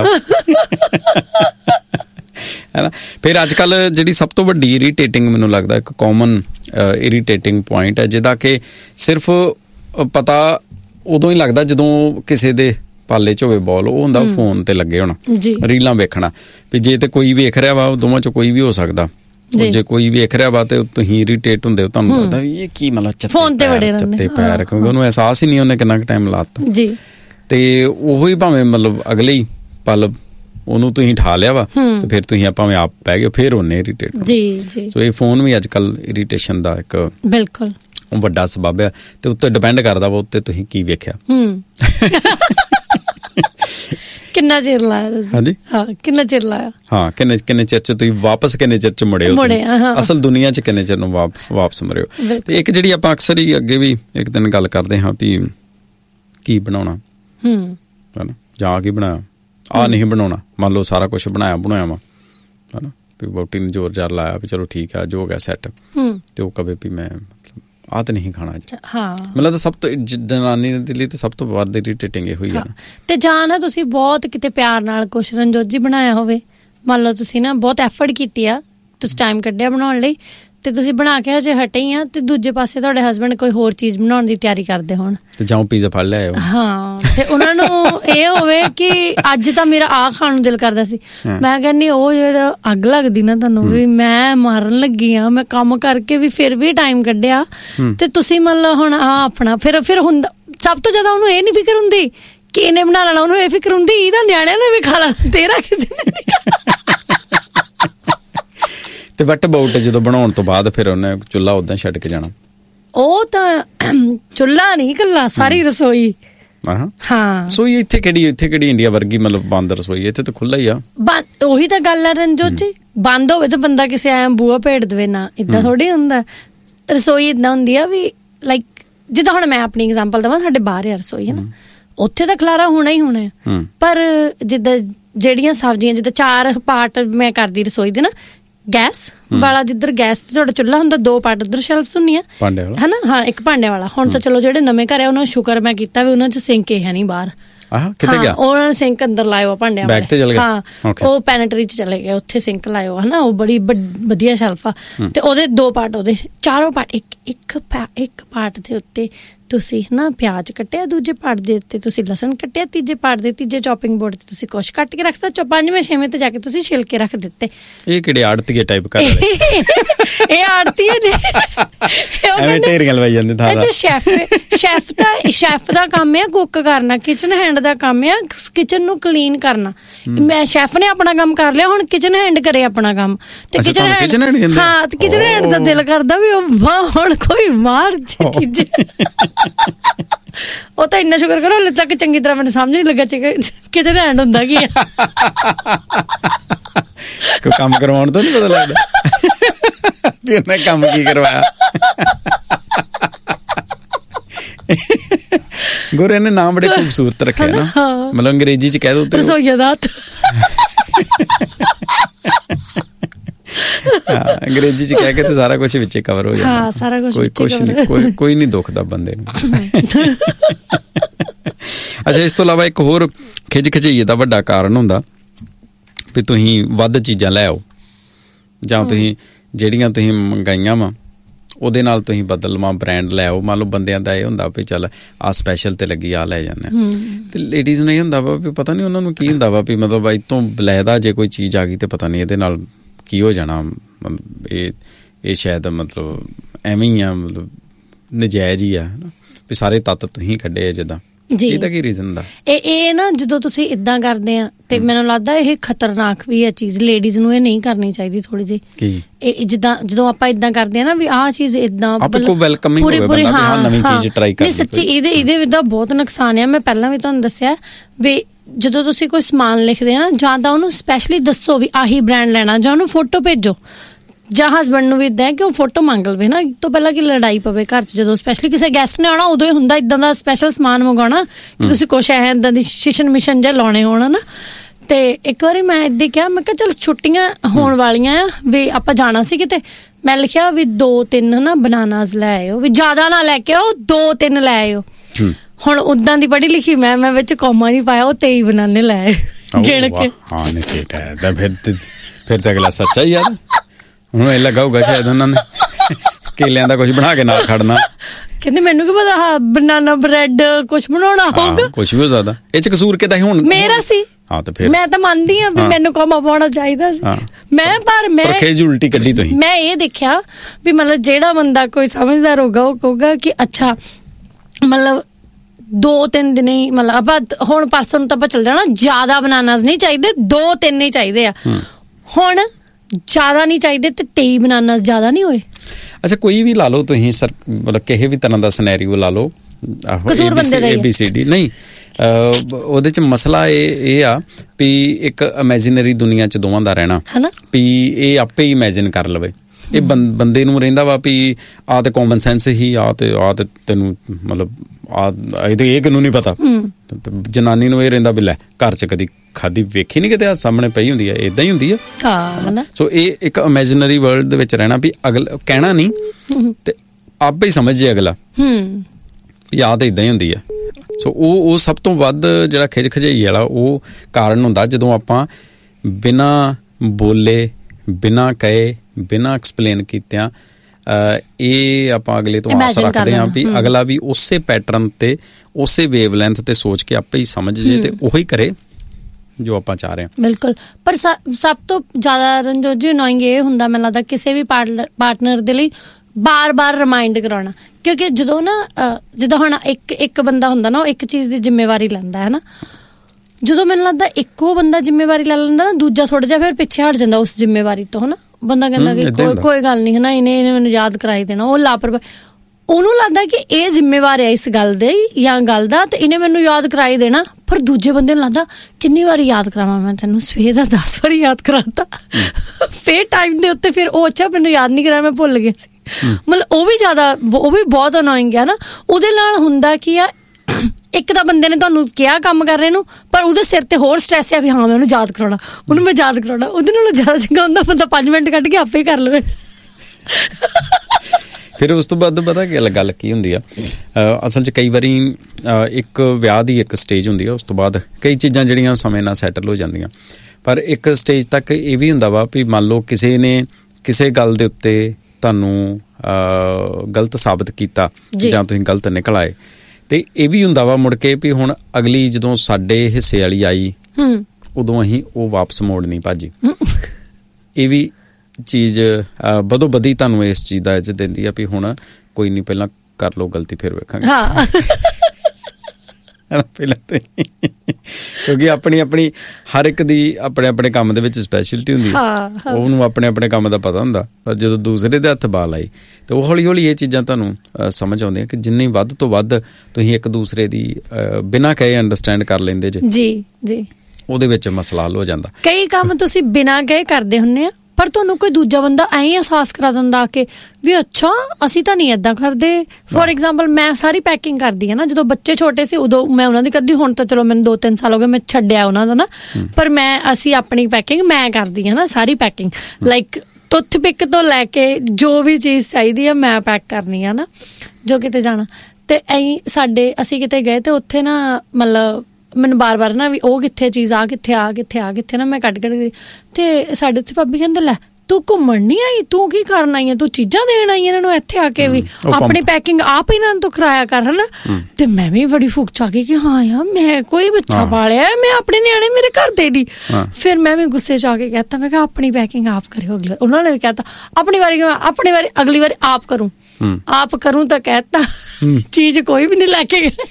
ਹੈ ਨਾ। ਫਿਰ ਅੱਜ ਕੱਲ ਜਿਹੜੀ ਸਭ ਤੋਂ ਵੱਡੀ ਇਰੀਟੇਟਿੰਗ ਮੈਨੂੰ ਲੱਗਦਾ ਇੱਕ ਕਾਮਨ ਇਰੀਟੇਟਿੰਗ ਪੁਆਇੰਟ ਹੈ, ਜਿਹਦਾ ਕਿ ਸਿਰਫ ਪਤਾ ਉਦੋਂ ਹੀ ਲੱਗਦਾ ਜਦੋਂ ਕਿਸੇ ਦੇ ਪਾਲੇ 'ਚ ਹੋਵੇ ਬਾਲ, ਉਹ ਹੁੰਦਾ ਫੋਨ ਤੇ ਲੱਗੇ ਹੋਣਾ, ਰੀਲਾਂ ਵੇਖਣਾ। ਵੀ ਜੇ ਤੇ ਕੋਈ ਵੇਖ ਰਿਹਾ ਵਾ, ਦੋਵਾਂ 'ਚੋਂ ਕੋਈ ਵੀ ਹੋ ਸਕਦਾ, ਜੇ ਕੋਈ ਵੇਖ ਰਿਹਾ ਵਾ ਤੇ ਤੁਸੀਂ ਇਰੀਟੇਟ ਹੁੰਦੇ ਹੋ, ਤੁਹਾਨੂੰ ਲੱਗਦਾ ਵੀ ਇਹ ਕੀ ਮਤਲਬ ਫੋਨ ਤੇ ਵੜੇ ਚੱਤੇ ਪੈਰ, ਕਿਉਂਕਿ ਉਹਨੂੰ ਅਹਿਸਾਸ ਹੀ ਨਹੀਂ ਉਹਨੇ ਕਿੰਨਾ ਕੁ ਟਾਈਮ ਲਾਤਾ ਜੀ। ਤੇ ਉਹੀ ਭਾਵੇਂ ਮਤਲਬ ਅਗਲੇ ਹੀ ਪਲ ਉਹਨੂੰ ਤੁਸੀਂ ਠਾ ਲਿਆ ਵਾ ਤੇ ਫਿਰ ਤੁਸੀਂ ਭਾਵੇਂ ਆਪ ਪੈ ਗਏ, ਫਿਰ ਉਹਨੇ ਇਰੀਟੇਟ ਜੀ। ਸੋ ਇਹ ਫੋਨ ਵੀ ਅੱਜ ਕੱਲ ਇਰੀਟੇਸ਼ਨ ਦਾ ਇੱਕ ਬਿਲਕੁਲ ਵੱਡਾ ਸਬੱਬ ਆ, ਤੇ ਉੱਤੇ ਡਿਪੈਂਡ ਕਰਦਾ ਵਾ ਉੱਤੇ ਤੁਸੀਂ ਕੀ ਵੇਖਿਆ। ਕਿੰਨਾ ਚਿਰ ਲਾਇਆ ਤੁਸੀਂ? ਹਾਂਜੀ, ਹਾਂ, ਕਿੰਨਾ ਚਿਰ ਲਾਇਆ? ਹਾਂ, ਕਿੰਨੇ ਚਿਰ 'ਚ ਤੁਸੀਂ ਵਾਪਸ, ਕਿੰਨੇ ਚਿਰ 'ਚ ਮੁੜੇ ਹੋ, ਅਸਲ ਦੁਨੀਆ 'ਚ ਕਿੰਨੇ ਚਿਰ ਨੂੰ ਵਾਪਸ ਮੁੜੇ ਹੋ। ਤੇ ਇੱਕ ਜਿਹੜੀ ਆਪਾਂ ਅਕਸਰ ਹੀ ਅੱਗੇ ਵੀ ਇੱਕ ਦਿਨ ਗੱਲ ਕਰਦੇ ਹਾਂ ਵੀ ਕੀ ਬਣਾਉਣਾ ਹਨਾ, ਜਾਂ ਕੀ ਬਣਾਇਆ, ਆਹ ਨਹੀਂ ਬਣਾਉਣਾ। ਮੰਨ ਲਓ ਸਾਰਾ ਕੁਛ ਬਣਾਇਆ ਵਾ ਹਨਾ, ਵੀ ਵਹੁਟੀ ਨੇ ਜ਼ੋਰ ਜ਼ਾਰ ਲਾਇਆ ਵੀ ਚਲੋ ਠੀਕ ਆ, ਜੋ ਹੋ ਗਿਆ ਸੈੱਟ, ਤੇ ਉਹ ਕਵੇ ਵੀ ਮੈਂ ਆਹ ਤਾਂ ਨਹੀਂ ਖਾਣਾ ਅੱਜ। ਹਾਂ, ਮਤਲਬ ਤਾਂ ਸਭ ਤੋਂ ਜਨਾਨੀ ਦੇ ਲਈ ਤਾਂ ਸਭ ਤੋਂ ਵੱਧ ਇਰੀਟੇਟਿੰਗ ਇਹੋ ਹੀ ਆ। ਤੇ ਜਾਂ ਨਾ ਤੁਸੀਂ ਬਹੁਤ ਕਿਤੇ ਪਿਆਰ ਨਾਲ ਕੁਛ ਰਣਜੋਤ ਜੀ ਬਣਾਇਆ ਹੋਵੇ, ਮੰਨ ਲਓ ਤੁਸੀਂ ਨਾ ਬਹੁਤ ਐਫਰਟ ਕੀਤੀ ਆ, ਤੁਸੀਂ ਟਾਈਮ ਕੱਢਿਆ ਬਣਾਉਣ ਲਈ, ਤੇ ਤੁਸੀਂ ਬਣਾ ਕੇ ਹਜੇ ਹਟੇ ਹੀ ਆ, ਤੇ ਦੂਜੇ ਪਾਸੇ ਤੁਹਾਡੇ ਹਸਬੈਂਡ ਕੋਈ ਹੋਰ ਚੀਜ਼ ਬਣਾਉਣ ਦੀ ਤਿਆਰੀ ਕਰਦੇ ਹੋਣ, ਤੇ ਜਾਂ ਪੀਜ਼ਾ ਫੜ ਲਿਆਏ, ਹਾਂ, ਤੇ ਉਹਨਾਂ ਨੂੰ ਇਹ ਹੋਵੇ ਕਿ ਅੱਜ ਤਾਂ ਮੇਰਾ ਆਹ ਖਾਣ ਨੂੰ ਦਿਲ ਕਰਦਾ ਸੀ। ਮੈਂ ਕਹਿੰਦੀ ਉਹ ਜਿਹੜਾ ਅੱਗ ਲੱਗਦੀ ਨਾ ਤੁਹਾਨੂੰ ਵੀ ਮੈਂ ਮਾਰਨ ਲੱਗੀ ਆ, ਮੈਂ ਕੰਮ ਕਰਕੇ ਵੀ ਫਿਰ ਵੀ ਟਾਈਮ ਕੱਢਿਆ, ਤੇ ਤੁਸੀਂ ਮਤਲਬ ਹੁਣ ਆਹ ਆਪਣਾ ਫਿਰ ਹੁੰਦਾ। ਸਭ ਤੋਂ ਜ਼ਿਆਦਾ ਉਹਨੂੰ ਇਹ ਨੀ ਫਿਕਰ ਹੁੰਦੀ ਕਿ ਇਹਨੇ ਬਣਾ ਲੈਣਾ, ਉਹਨੂੰ ਇਹ ਫਿਕਰ ਹੁੰਦੀ ਇਹਦਾ ਨਿਆਣਿਆਂ ਨੇ ਵੀ ਖਾ ਲੈਣਾ, ਤੇਰਾ ਕਿਸੇ ਨੇ ਨਹੀਂ ਖਾਣਾ। ਤੇ ਵਟ ਅਬਾਊਟ ਜਦੋਂ ਬਣਾਉਣ ਤੋਂ ਬਾਅਦ ਫਿਰ ਉਹਨੇ ਚੁੱਲ੍ਹਾ ਉਦਾਂ ਛੱਡ ਕੇ ਜਾਣਾ। ਉਹ ਤਾਂ ਚੁੱਲ੍ਹਾ ਨਹੀਂ ਇਕੱਲਾ, ਸਾਰੀ ਰਸੋਈ। ਹਾਂ, ਰਸੋਈ ਇੱਥੇ ਕਿਹੜੀ ਇੰਡੀਆ ਵਰਗੀ ਮਤਲਬ ਬੰਦ ਰਸੋਈ, ਇੱਥੇ ਤਾਂ ਖੁੱਲ੍ਹਾ ਹੀ ਆ। ਉਹੀ ਤਾਂ ਗੱਲ ਆ ਰਣਜੋਤ ਜੀ, ਬੰਦ ਹੋਵੇ ਤਾਂ ਬੰਦਾ ਕਿਸੇ ਐਂ ਬੂਹਾ ਭੇੜ ਦੇਵੇ ਨਾ, ਏਦਾਂ ਥੋੜੀ ਹੁੰਦਾ। ਰਸੋਈ ਏਦਾਂ ਹੁੰਦੀ ਆ ਵੀ ਲਾਈਕ ਜਿੱਦਾਂ ਹੁਣ ਮੈਂ ਆਪਣੀ ਐਗਜ਼ਾਮਪਲ ਦੇਵਾਂ, ਸਾਡੇ ਬਾਹਰ ਆ ਰਸੋਈ ਹੈ ਨਾ, ਉੱਥੇ ਤਾਂ ਖਲਾਰਾ ਹੋਣਾ ਹੀ ਹੋਣਾ, ਪਰ ਜਿੱਦਾਂ ਜਿਹੜੀਆਂ ਸਬਜ਼ੀਆਂ, ਜਿੱਦਾਂ 4 ਪਾਰਟ ਮੈਂ ਕਰਦੀ ਰਸੋਈ ਦੇ ਨਾ, ਗੈਸ ਵਾਲਾ ਜਿੱਧਰ ਗੈਸ ਤੁਹਾਡਾ ਚੁੱਲ੍ਹਾ ਹੁੰਦਾ, 2 ਪਾਰਟ ਉੱਧਰ ਸ਼ੈਲਫਸ ਹੁੰਦੀਆਂ ਹਨਾ, ਹਾਂ, ਇੱਕ ਭਾਂਡੇ ਵਾਲਾ। ਹੁਣ ਤਾਂ ਚਲੋ ਜਿਹੜੇ ਨਵੇਂ ਘਰ ਆ ਉਹਨਾਂ ਨੂੰ ਸ਼ੁਕਰ ਮੈਂ ਕੀਤਾ ਵੀ ਉਹਨਾਂ 'ਚ ਸਿੰਕ ਹੈ ਨਹੀਂ ਬਾਹਰ, ਉਹਨਾਂ ਨੇ ਸਿੰਕ ਅੰਦਰ ਲਾਇਓ ਭਾਂਡਿਆਂ ਵਾਲੇ, ਹਾਂ, ਉਹ ਪੈਨਟਰੀ 'ਚ ਚਲੇ ਗਏ, ਉੱਥੇ ਸਿੰਕ ਲਾਇਓ ਹਨਾ, ਉਹ ਬੜੀ ਵਧੀਆ ਸ਼ੈਲਫ ਆ, ਤੇ ਉਹਦੇ 2 ਪਾਰਟ, ਉਹਦੇ 4 ਪਾਰਟ, ਇੱਕ ਪਾਰਟ ਦੇ ਉੱਤੇ ਤੁਸੀਂ ਨਾ ਪਿਆਜ਼ ਕੱਟਿਆ, ਦੂਜੇ ਪਾਰਟ ਦੇ ਉੱਤੇ ਤੁਸੀਂ ਲਸਣ ਕੱਟਿਆ, ਤੀਜੇ ਪਾਰਟ ਦੇ ਤੀਜੇ ਚੌਪਿੰਗ ਬੋਰਡ ਤੇ ਤੁਸੀਂ ਕੁਛ ਕੱਟ ਕੇ ਰੱਖਤਾ, 5ਵੇਂ 6ਵੇਂ ਤੇ ਜਾ ਕੇ ਤੁਸੀਂ ਛਿਲਕੇ ਰੱਖ ਦਿੱਤੇ। ਇਹ ਕਿਹੜੇ ਆੜਤੀਏ ਟਾਈਪ ਕਰ ਰਹੇ? ਇਹ ਆੜਤੀਏ ਨੇ, ਐਵੇਂ ਢੇਰੀਆਂ ਲਵਾਈ ਜਾਂਦੇ ਥਾਂ ਦਾ। ਸ਼ੈਫ ਦਾ ਕੰਮ ਆ ਕੁੱਕ ਕਰਨਾ, ਕਿਚਨ ਹੈਂਡ ਦਾ ਕੰਮ ਆ ਕਿਚਨ ਨੂੰ ਕਲੀਨ ਕਰਨਾ। ਮੈਂ ਸ਼ੈਫ ਨੇ ਆਪਣਾ ਕੰਮ ਕਰ ਲਿਆ, ਹੁਣ ਕਿਚਨ ਹੈਂਡ ਕਰੇ ਆਪਣਾ ਕੰਮ। ਤੇ ਕਿਚਨ ਹੈਂਡ ਦਾ ਦਿਲ ਕਰਦਾ ਵੀ ਉਹ ਵਾਹ ਹੁਣ ਕੋਈ ਮਾਰ ਚੀਜ਼। ਉਹ ਤਾਂ ਇੰਨਾ ਸ਼ੁਕਰ ਕਰੋ ਹਲੇ ਤੱਕ ਚੰਗੀ ਤਰ੍ਹਾਂ ਮੈਨੂੰ ਸਮਝ ਨਹੀਂ ਲੱਗਾ ਕਿਚਨ ਹੈਂਡ ਹੁੰਦਾ ਕੀ ਆ। ਕੋਈ ਕੰਮ ਕਰਵਾਉਣ ਤੋਂ ਨੀ ਪਤਾ ਲੱਗਦਾ ਵੀ ਉਹਨੇ ਕੰਮ ਕੀ ਕਰਵਾਇਆ। ਗੋਰੇ ਨੇ ਨਾਮ ਬੜੇ ਖੂਬਸੂਰਤ ਰੱਖਿਆ ਨਾ, ਮਤਲਬ ਅੰਗਰੇਜ਼ੀ ਚ ਕਹਿ ਦੋ ਤੇ ਰਸੋਈਆ ਦਾ ਹੱਥ। ਅੰਗਰੇਜ਼ੀ ਚ ਕਹਿ ਕੇ ਤੇ ਸਾਰਾ ਕੁਛ ਵਿੱਚੇ ਕਵਰ ਹੋ ਜਾਂਦਾ। ਸਾਰਾ ਕੋਈ ਨਹੀਂ ਦੁਖਦਾ ਬੰਦੇ ਨੂੰ। ਅੱਛਾ, ਇਸ ਤੋਂ ਇਲਾਵਾ ਇੱਕ ਹੋਰ ਖਿੱਚ ਖਿਚਈਏ ਦਾ ਵੱਡਾ ਕਾਰਨ ਹੁੰਦਾ ਵੀ ਤੁਸੀਂ ਵੱਧ ਚੀਜ਼ਾਂ ਲੈ ਆਓ, ਜਾਂ ਤੁਸੀਂ ਜਿਹੜੀਆਂ ਤੁਸੀਂ ਮੰਗਾਈਆਂ ਵਾ ਉਹਦੇ ਨਾਲ ਤੁਸੀਂ ਬਦਲਵਾਂ ਬ੍ਰਾਂਡ ਲੈ ਆਓ। ਮੰਨ ਲਓ ਬੰਦਿਆਂ ਦਾ ਇਹ ਹੁੰਦਾ ਵੀ ਚੱਲ ਆਹ ਸਪੈਸ਼ਲ ਤੇ ਲੱਗੀ ਆਹ ਲੈ ਜਾਂਦੇ, ਤੇ ਲੇਡੀਜ਼ ਨੂੰ ਇਹ ਹੁੰਦਾ ਵਾ ਵੀ ਪਤਾ ਨਹੀਂ ਉਹਨਾਂ ਨੂੰ ਕੀ ਹੁੰਦਾ ਵਾ ਵੀ ਮਤਲਬ ਇੱਥੋਂ ਲੈਦਾ ਜੇ ਕੋਈ ਚੀਜ਼ ਆ ਗਈ ਤੇ ਪਤਾ ਨਹੀਂ ਇਹਦੇ ਨਾਲ ਕੀ ਹੋ ਜਾਣਾ। ਇਹ ਸ਼ਾਇਦ ਮਤਲਬ ਐਵੇਂ ਹੀ ਆ, ਮਤਲਬ ਨਜਾਇਜ਼ ਹੀ ਆ ਵੀ ਸਾਰੇ ਤੱਤ ਤੁਸੀਂ ਕੱਢੇ ਆ ਜਿੱਦਾਂ। ਇਹਦਾ ਕੀ ਰੀਜ਼ਨ ਦਾ? ਇਹ ਨਾ ਜਦੋਂ ਤੁਸੀਂ ਇੱਦਾਂ ਕਰਦੇ ਆ ਤੇ ਮੈਨੂੰ ਲੱਗਦਾ ਇਹ ਖਤਰਨਾਕ ਵੀ ਹੈ ਚੀਜ਼। ਲੇਡੀਜ਼ ਨੂੰ ਇਹ ਨਹੀਂ ਕਰਨੀ ਚਾਹੀਦੀ ਥੋੜੀ ਜਿਹੀ। ਇਹ ਜਿੱਦਾਂ ਜਦੋਂ ਆਪਾਂ ਇੱਦਾਂ ਕਰਦੇ ਆ ਨਾ ਵੀ ਆਹ ਚੀਜ਼ ਇੱਦਾਂ ਪੂਰੀ ਨਵੀਂ ਚੀਜ਼ ਟਰਾਈ ਕਰਨੀ। ਸੱਚੀ ਇਹਦੇ ਵਿੱਚ ਬਹੁਤ ਨੁਕਸਾਨ ਆ। ਮੈਂ ਪਹਿਲਾਂ ਵੀ ਤੁਹਾਨੂੰ ਦੱਸਿਆ ਵੀ ਜਦੋਂ ਤੁਸੀਂ ਕੋਈ ਸਮਾਨ ਲਿਖਦੇ ਆ ਨਾ, ਜਾਂ ਤਾਂ ਉਹਨੂੰ ਸਪੈਸ਼ਲੀ ਦੱਸੋ ਵੀ ਆਹੀ ਬ੍ਰਾਂਡ ਲੈਣਾ, ਜਾਂ ਉਹਨੂੰ ਫੋਟੋ ਭੇਜੋ, ਜਾਂ ਹਸਬੈਂਡ ਨੂੰ ਵੀ ਇੱਦਾਂ ਕਿ ਉਹ ਫੋਟੋ ਮੰਗ ਲਵੇ ਨਾ ਤੋਂ ਪਹਿਲਾਂ ਕਿ ਲੜਾਈ ਪਵੇ ਘਰ 'ਚ। ਜਦੋਂ ਸਪੈਸ਼ਲੀ ਕਿਸੇ ਗੈਸਟ ਨੇ ਆਉਣਾ ਉਦੋਂ ਹੀ ਹੁੰਦਾ ਇੱਦਾਂ ਦਾ ਸਪੈਸ਼ਲ ਸਮਾਨ ਮੰਗਵਾਉਣਾ ਕਿ ਤੁਸੀਂ ਕੁਛ ਐ ਇੱਦਾਂ ਦੀ ਸ਼ਿਸ਼ਨ ਮਿਸ਼ਨ ਜਾਂ ਲਾਉਣੇ ਹੋਣ ਨਾ। ਤੇ ਇੱਕ ਵਾਰੀ ਮੈਂ ਇੱਦਾਂ ਕਿਹਾ, ਮੈਂ ਕਿਹਾ ਚੱਲ ਛੁੱਟੀਆਂ ਹੋਣ ਵਾਲੀਆਂ ਆ ਵੀ ਆਪਾਂ ਜਾਣਾ ਸੀ ਕਿਤੇ, ਮੈਂ ਲਿਖਿਆ ਵੀ 2-3 ਨਾ ਬਨਾਨਾਸ ਲੈ ਆਇਓ, ਵੀ ਜ਼ਿਆਦਾ ਨਾ ਲੈ ਕੇ ਆਓ, 2-3 ਲੈ ਆਇਓ। ਹੁਣ ਉਦਾਂ ਦੀ ਪੜ੍ਹੀ ਲਿਖੀ ਮੈਂ ਵਿੱਚ ਕੌਮਾ ਨਹੀਂ ਪਾਇਆ, ਉਹ 23 ਬਨਾਨੇ ਲੈ ਆਏ ਗਿਣ ਕੇ। ਹਾਂ ਨਹੀਂ ਠੀਕ ਹੈ, ਫਿਰ ਤਾਂ ਅਗਲਾ ਸੱਚਾ ਹੀ ਯਾਰ। ਹੁਣ ਇਹ ਲੱਗਾ ਹੋਊਗਾ ਸ਼ਾਇਦ ਉਹਨਾਂ ਨੇ ਕੇਲਿਆਂ ਦਾ ਕੁਝ ਬਣਾ ਕੇ ਨਾਲ ਖੜਨਾ। ਕਹਿੰਦੇ ਮੈਨੂੰ ਕੀ ਪਤਾ ਬਨਾਨਾ ਬ੍ਰੈਡ ਕੁਛ ਬਣਾਉਣਾ ਹੋਊਗਾ, ਕੁਛ ਵੀ ਹੋ ਸਕਦਾ। ਇਹ ਚ ਕਸੂਰ ਕਿਹਦਾ ਸੀ? ਹੁਣ ਮੇਰਾ ਸੀ। ਹਾਂ ਤੇ ਫਿਰ ਮੈਂ ਤਾਂ ਮੰਨਦੀ ਆ ਵੀ ਮੈਨੂੰ ਕੌਮਾ ਪਾਉਣਾ ਚਾਹੀਦਾ ਸੀ। ਮੈਂ ਖੇਜ ਉਲਟੀ ਕੱਢੀ ਤੁਸੀਂ। ਮੈਂ ਇਹ ਦੇਖਿਆ ਵੀ ਮਤਲਬ ਜਿਹੜਾ ਬੰਦਾ ਕੋਈ ਸਮਝਦਾਰ ਹੋਊਗਾ ਉਹ ਕਹੂਗਾ ਕਿ ਅੱਛਾ ਮਤਲਬ 2-3 ਦਿਨ ਹੀ, ਮਤਲਬ ਆਪਾਂ ਹੁਣ ਪਰਸੋਂ ਨੂੰ ਤਾਂ ਆਪਾਂ ਚੱਲ ਜਾਣਾ, ਜ਼ਿਆਦਾ ਬਨਾਨਾਸ ਨਹੀਂ ਚਾਹੀਦੇ, 2-3 ਹੀ ਚਾਹੀਦੇ ਆ। ਹੁਣ ਜ਼ਿਆਦਾ ਨਹੀਂ ਚਾਹੀਦੇ ਤੇ 23 ਬਨਾਨਾਸ ਜ਼ਿਆਦਾ ਨਹੀਂ ਹੋਏ। ਅੱਛਾ, ਕੋਈ ਵੀ ਲਾ ਲਓ ਤੁਸੀਂ ਮਤਲਬ ਕਿਸੇ ਵੀ ਤਰ੍ਹਾਂ ਦਾ ਸਿਨੈਰੀਓ ਲਾ ਲਓ, ਕਸੂਰ ਬੰਦੇ ਦਾ ABCD ਨਹੀਂ, ਉਹਦੇ ਚ ਮਸਲਾ ਇਹ ਆ ਵੀ ਇੱਕ ਇਮੈਜਿਨਰੀ ਦੁਨੀਆ ਚ ਦੋਵਾਂ ਦਾ ਰਹਿਣਾ, ਵੀ ਇਹ ਆਪੇ ਹੀ ਇਮੈਜਿਨ ਕਰ ਲਵੇ। ਇਹ ਬੰਦੇ ਨੂੰ ਰਹਿੰਦਾ ਵਾ ਵੀ ਆਹ ਤੇ ਕਾਮਨ ਸੈਂਸ ਹੀ ਆ ਤੇ ਤੈਨੂੰ ਮਤਲਬ ਇਹ ਕਿਹਨੂੰ ਨਹੀਂ ਪਤਾ। ਜਨਾਨੀ ਨੂੰ ਇਹ ਰਹਿੰਦਾ ਵੀ ਲੈ ਘਰ ਚ ਕਦੀ ਖਾਦੀ ਵੇਖੀ ਨਹੀਂ, ਕਿਤੇ ਸਾਹਮਣੇ ਪਈ ਹੁੰਦੀ ਆ, ਏਦਾਂ ਹੀ ਹੁੰਦੀ ਆ। ਸੋ ਇਹ ਇੱਕ ਇਮੈਜਿਨਰੀ ਵਰਲਡ ਦੇ ਵਿੱਚ ਰਹਿਣਾ ਵੀ ਅਗਲਾ ਕਹਿਣਾ ਨਹੀਂ ਤੇ ਆਪੇ ਹੀ ਸਮਝ ਜੇ ਅਗਲਾ ਵੀ ਆਹ ਤਾਂ ਏਦਾਂ ਹੀ ਹੁੰਦੀ ਆ। ਸੋ ਉਹ ਸਭ ਤੋਂ ਵੱਧ ਜਿਹੜਾ ਖਿੱਚ ਖਿਚਾਈ ਵਾਲਾ ਉਹ ਕਾਰਨ ਹੁੰਦਾ ਜਦੋਂ ਆਪਾਂ ਬਿਨਾਂ ਬੋਲੇ, ਬਿਨਾਂ ਕਹੇ, ਬਿਨਾਂ ਐਕਸਪਲੇਨ ਕੀਤਿਆਂ ਇਹ ਆਪਾਂ ਅਗਲੇ ਤੋਂ ਆਸ ਰੱਖਦੇ ਹਾਂ ਵੀ ਅਗਲਾ ਵੀ ਉਸੇ ਪੈਟਰਨ ਤੇ ਉਸੇ ਵੇਵ ਲੈਂਥ ਤੇ ਸੋਚ ਕੇ ਆਪੇ ਹੀ ਸਮਝ ਜੇ ਤੇ ਉਹੀ ਕਰੇ ਜੋ ਆਪਾਂ ਚਾਹ ਰਹੇ ਹਾਂ। ਬਿਲਕੁਲ। ਪਰ ਸਭ ਤੋਂ ਜ਼ਿਆਦਾ ਰਣਜੋਤ ਜੀ ਅਨੋਇੰਗ ਇਹ ਹੁੰਦਾ ਮੈਨੂੰ ਲੱਗਦਾ ਕਿਸੇ ਵੀ ਪਾਰਟਨਰ ਦੇ ਲਈ ਬਾਰ-ਬਾਰ ਰਿਮਾਈਂਡ ਕਰਾਉਣਾ, ਕਿਉਂਕਿ ਜਦੋਂ ਹੁਣ ਇੱਕ ਬੰਦਾ ਹੁੰਦਾ ਨਾ, ਉਹ ਇੱਕ ਚੀਜ਼ ਦੀ ਜ਼ਿੰਮੇਵਾਰੀ ਲੈਂਦਾ ਹੈ ਨਾ। ਜਦੋਂ ਮੈਨੂੰ ਲੱਗਦਾ ਇੱਕੋ ਬੰਦਾ ਜ਼ਿੰਮੇਵਾਰੀ ਲੈ ਲੈਂਦਾ ਨਾ, ਦੂਜਾ ਥੋੜਾ ਜਿਹਾ ਫਿਰ ਪਿੱਛੇ ਹਟ ਜਾਂਦਾ ਉਸ ਜ਼ਿੰਮੇਵਾਰੀ ਤੋਂ, ਹਨਾ। ਬੰਦਾ ਕਹਿੰਦਾ ਕਿ ਕੋਈ ਗੱਲ ਨਹੀਂ, ਹਨਾ, ਇਹਨੇ ਮੈਨੂੰ ਯਾਦ ਕਰਾਈ ਦੇਣਾ। ਉਹ ਲਾਪਰਵਾਹੀ, ਉਹਨੂੰ ਲੱਗਦਾ ਕਿ ਇਹ ਜ਼ਿੰਮੇਵਾਰ ਹੈ ਇਸ ਗੱਲ ਦੇ ਜਾਂ ਗੱਲ ਦਾ, ਤੇ ਇਹਨੇ ਮੈਨੂੰ ਯਾਦ ਕਰਾਈ ਦੇਣਾ। ਪਰ ਦੂਜੇ ਬੰਦੇ ਨੂੰ ਲੱਗਦਾ ਕਿੰਨੀ ਵਾਰੀ ਯਾਦ ਕਰਾਵਾਂ ਮੈਂ ਤੈਨੂੰ, ਸਵੇਰ ਦਾ 10 ਵਾਰੀ ਯਾਦ ਕਰਾਤਾ। ਫਿਰ ਟਾਈਮ ਦੇ ਉੱਤੇ ਫਿਰ ਉਹ ਅੱਛਾ ਮੈਨੂੰ ਯਾਦ ਨਹੀਂ ਕਰਾਇਆ, ਮੈਂ ਭੁੱਲ ਗਿਆ ਸੀ। ਮਤਲਬ ਉਹ ਵੀ ਬਹੁਤ ਅਨੋਇੰਗ ਹੈ ਨਾ। ਉਹਦੇ ਨਾਲ ਹੁੰਦਾ ਕੀ ਆ, ਇੱਕ ਤਾਂ ਬੰਦੇ ਨੇ ਤੁਹਾਨੂੰ ਕਿਹਾ ਕੰਮ ਕਰ ਰਹੇ ਨੂੰ, ਪਰ ਉਹਦੇ ਸਿਰ ਤੇ ਹੋਰ ਸਟ੍ਰੈਸ ਆ ਵੀ ਹਾਂ ਮੈਂ ਉਹਨੂੰ ਯਾਦ ਕਰਾਉਣਾ, ਉਹਨੂੰ ਮੈਂ ਯਾਦ ਕਰਾਉਣਾ। ਉਹਦੇ ਨਾਲੋਂ ਜ਼ਿਆਦਾ ਚੰਗਾ ਹੁੰਦਾ ਬੰਦਾ 5 ਮਿੰਟ ਕੱਢ ਕੇ ਆਪੇ ਕਰ ਲਵੇ। ਫਿਰ ਉਸ ਤੋਂ ਬਾਅਦ ਪਤਾ ਗੱਲ ਕੀ ਹੁੰਦੀ ਆ, ਅਸਲ 'ਚ ਕਈ ਵਾਰੀ ਇੱਕ ਵਿਆਹ ਦੀ ਇੱਕ ਸਟੇਜ ਹੁੰਦੀ ਆ, ਉਸ ਤੋਂ ਬਾਅਦ ਕਈ ਚੀਜ਼ਾਂ ਜਿਹੜੀਆਂ ਸਮੇਂ ਨਾਲ ਸੈਟਲ ਹੋ ਜਾਂਦੀਆਂ। ਪਰ ਇੱਕ ਸਟੇਜ ਤੱਕ ਇਹ ਵੀ ਹੁੰਦਾ ਵਾ ਵੀ ਮੰਨ ਲਓ ਕਿਸੇ ਨੇ ਕਿਸੇ ਗੱਲ ਦੇ ਉੱਤੇ ਤੁਹਾਨੂੰ ਗਲਤ ਸਾਬਤ ਕੀਤਾ ਜਾਂ ਤੁਸੀਂ ਗਲਤ ਨਿਕਲ ਆਏ। ਤੇ ਇਹ ਵੀ ਹੁੰਦਾ ਵਾ ਮੁੜ ਕੇ ਵੀ ਹੁਣ ਅਗਲੀ ਜਦੋਂ ਸਾਡੇ ਹਿੱਸੇ ਵਾਲੀ ਆਈ ਉਦੋਂ ਅਸੀਂ ਉਹ ਵਾਪਸ ਮੋੜ ਨਹੀਂ ਭਾਜੀ। ਇਹ ਵੀ ਚੀਜ਼ ਬਦੋ ਬਦੀ ਤੁਹਾਨੂੰ ਇਸ ਚੀਜ਼ ਦਾ ਇੱਜ਼ਤ ਦਿੰਦੀ ਆ ਵੀ ਹੁਣ ਕੋਈ ਨਹੀਂ, ਪਹਿਲਾਂ ਕਰ ਲਓ ਗਲਤੀ ਫਿਰ ਵੇਖਾਂਗੇ। ਪਹਿਲਾਂ ਤੇ ਕਿਉਂਕਿ ਆਪਣੀ ਹਰ ਇੱਕ ਦੀ ਆਪਣੇ ਕੰਮ ਦੇ ਵਿੱਚ ਸਪੈਸ਼ਲਿਟੀ ਹੁੰਦੀ ਹੈ, ਉਹਨੂੰ ਆਪਣੇ ਕੰਮ ਦਾ ਪਤਾ ਹੁੰਦਾ। ਪਰ ਜਦੋਂ ਦੂਸਰੇ ਦੇ ਹੱਥ ਬਾਲ ਆਈ ਤੇ ਉਹ ਹੌਲੀ ਹੌਲੀ ਇਹ ਚੀਜ਼ਾਂ ਤੁਹਾਨੂੰ ਸਮਝ ਆਉਂਦੀਆਂ ਕਿ ਜਿੰਨੀ ਵੱਧ ਤੋਂ ਵੱਧ ਤੁਸੀਂ ਇੱਕ ਦੂਸਰੇ ਦੀ ਬਿਨਾਂ ਕਹੇ ਅੰਡਰਸਟੈਂਡ ਕਰ ਲੈਂਦੇ ਜੀ, ਉਹਦੇ ਵਿੱਚ ਮਸਲਾ ਹੱਲ ਹੋ ਜਾਂਦਾ। ਕਈ ਕੰਮ ਤੁਸੀਂ ਬਿਨਾਂ ਕਹੇ ਕਰਦੇ ਹੁੰਦੇ ਆ, ਪਰ ਤੁਹਾਨੂੰ ਕੋਈ ਦੂਜਾ ਬੰਦਾ ਐਂ ਅਹਿਸਾਸ ਕਰਾ ਦਿੰਦਾ ਕਿ ਵੀ ਅੱਛਾ ਅਸੀਂ ਤਾਂ ਨਹੀਂ ਏਦਾਂ ਕਰਦੇ। ਫੋਰ ਐਗਜ਼ਾਮਪਲ ਮੈਂ ਸਾਰੀ ਪੈਕਿੰਗ ਕਰਦੀ ਹਾਂ ਨਾ, ਜਦੋਂ ਬੱਚੇ ਛੋਟੇ ਸੀ ਉਦੋਂ ਮੈਂ ਉਹਨਾਂ ਦੀ ਕਰਦੀ, ਹੁਣ ਤਾਂ ਚਲੋ ਮੈਨੂੰ 2-3 ਸਾਲ ਹੋ ਗਏ ਮੈਂ ਛੱਡਿਆ ਉਹਨਾਂ ਦਾ ਨਾ, ਪਰ ਅਸੀਂ ਆਪਣੀ ਪੈਕਿੰਗ ਮੈਂ ਕਰਦੀ ਹਾਂ ਨਾ, ਸਾਰੀ ਪੈਕਿੰਗ ਲਾਈਕ ਟੁੱਥਪਿਕ ਤੋਂ ਲੈ ਕੇ ਜੋ ਵੀ ਚੀਜ਼ ਚਾਹੀਦੀ ਆ ਮੈਂ ਪੈਕ ਕਰਨੀ ਆ ਨਾ, ਜੋ ਕਿਤੇ ਜਾਣਾ। ਤੇ ਅਸੀਂ ਕਿਤੇ ਗਏ ਤੇ ਉੱਥੇ ਨਾ ਮਤਲਬ ਮੈਨੂੰ ਬਾਰ-ਬਾਰ ਨਾ ਵੀ ਉਹ ਕਿੱਥੇ ਚੀਜ਼ ਆ ਕਿੱਥੇ ਨਾ ਮੈਂ ਕੱਢ ਤੇ ਸਾਡੇ ਉੱਥੇ ਭਾਬੀ ਕਹਿੰਦੇ ਲੈ ਤੂੰ ਘੁੰਮਣ ਨਹੀਂ ਆਈ, ਤੂੰ ਕੀ ਕਰਨ ਆਈ ਹੈ, ਤੂੰ ਚੀਜ਼ਾਂ ਦੇਣ ਆਈ ਇਹਨਾਂ ਨੂੰ ਇੱਥੇ ਆ ਕੇ ਵੀ ਆਪਣੀ ਪੈਕਿੰਗ ਆਪ ਇਹਨਾਂ ਨੂੰ ਕਰਾਇਆ ਕਰ ਹਨਾ। ਤੇ ਮੈਂ ਵੀ ਬੜੀ ਫੂਕ ਚਾ ਗਈ ਕਿ ਹਾਂ ਯਾਰ ਮੈਂ ਕੋਈ ਬੱਚਾ ਪਾਲਿਆ, ਮੈਂ ਆਪਣੇ ਨਿਆਣੇ ਮੇਰੇ ਘਰ ਦੇ ਨਹੀਂ। ਫਿਰ ਮੈਂ ਵੀ ਗੁੱਸੇ ਚ ਆ ਕੇ ਕਹਿਤਾ ਮੈਂ ਕਿਹਾ ਆਪਣੀ ਪੈਕਿੰਗ ਆਪ ਕਰਿਓ। ਅਗਲੀ ਉਹਨਾਂ ਨੇ ਵੀ ਕਹਿਤਾ ਆਪਣੀ ਵਾਰੀ ਅਗਲੀ ਵਾਰੀ ਆਪ ਕਰੂੰ ਤਾਂ ਕਹਿਤਾ ਚੀਜ਼ ਕੋਈ ਵੀ ਨਹੀਂ ਲੈ ਕੇ ਗਏ।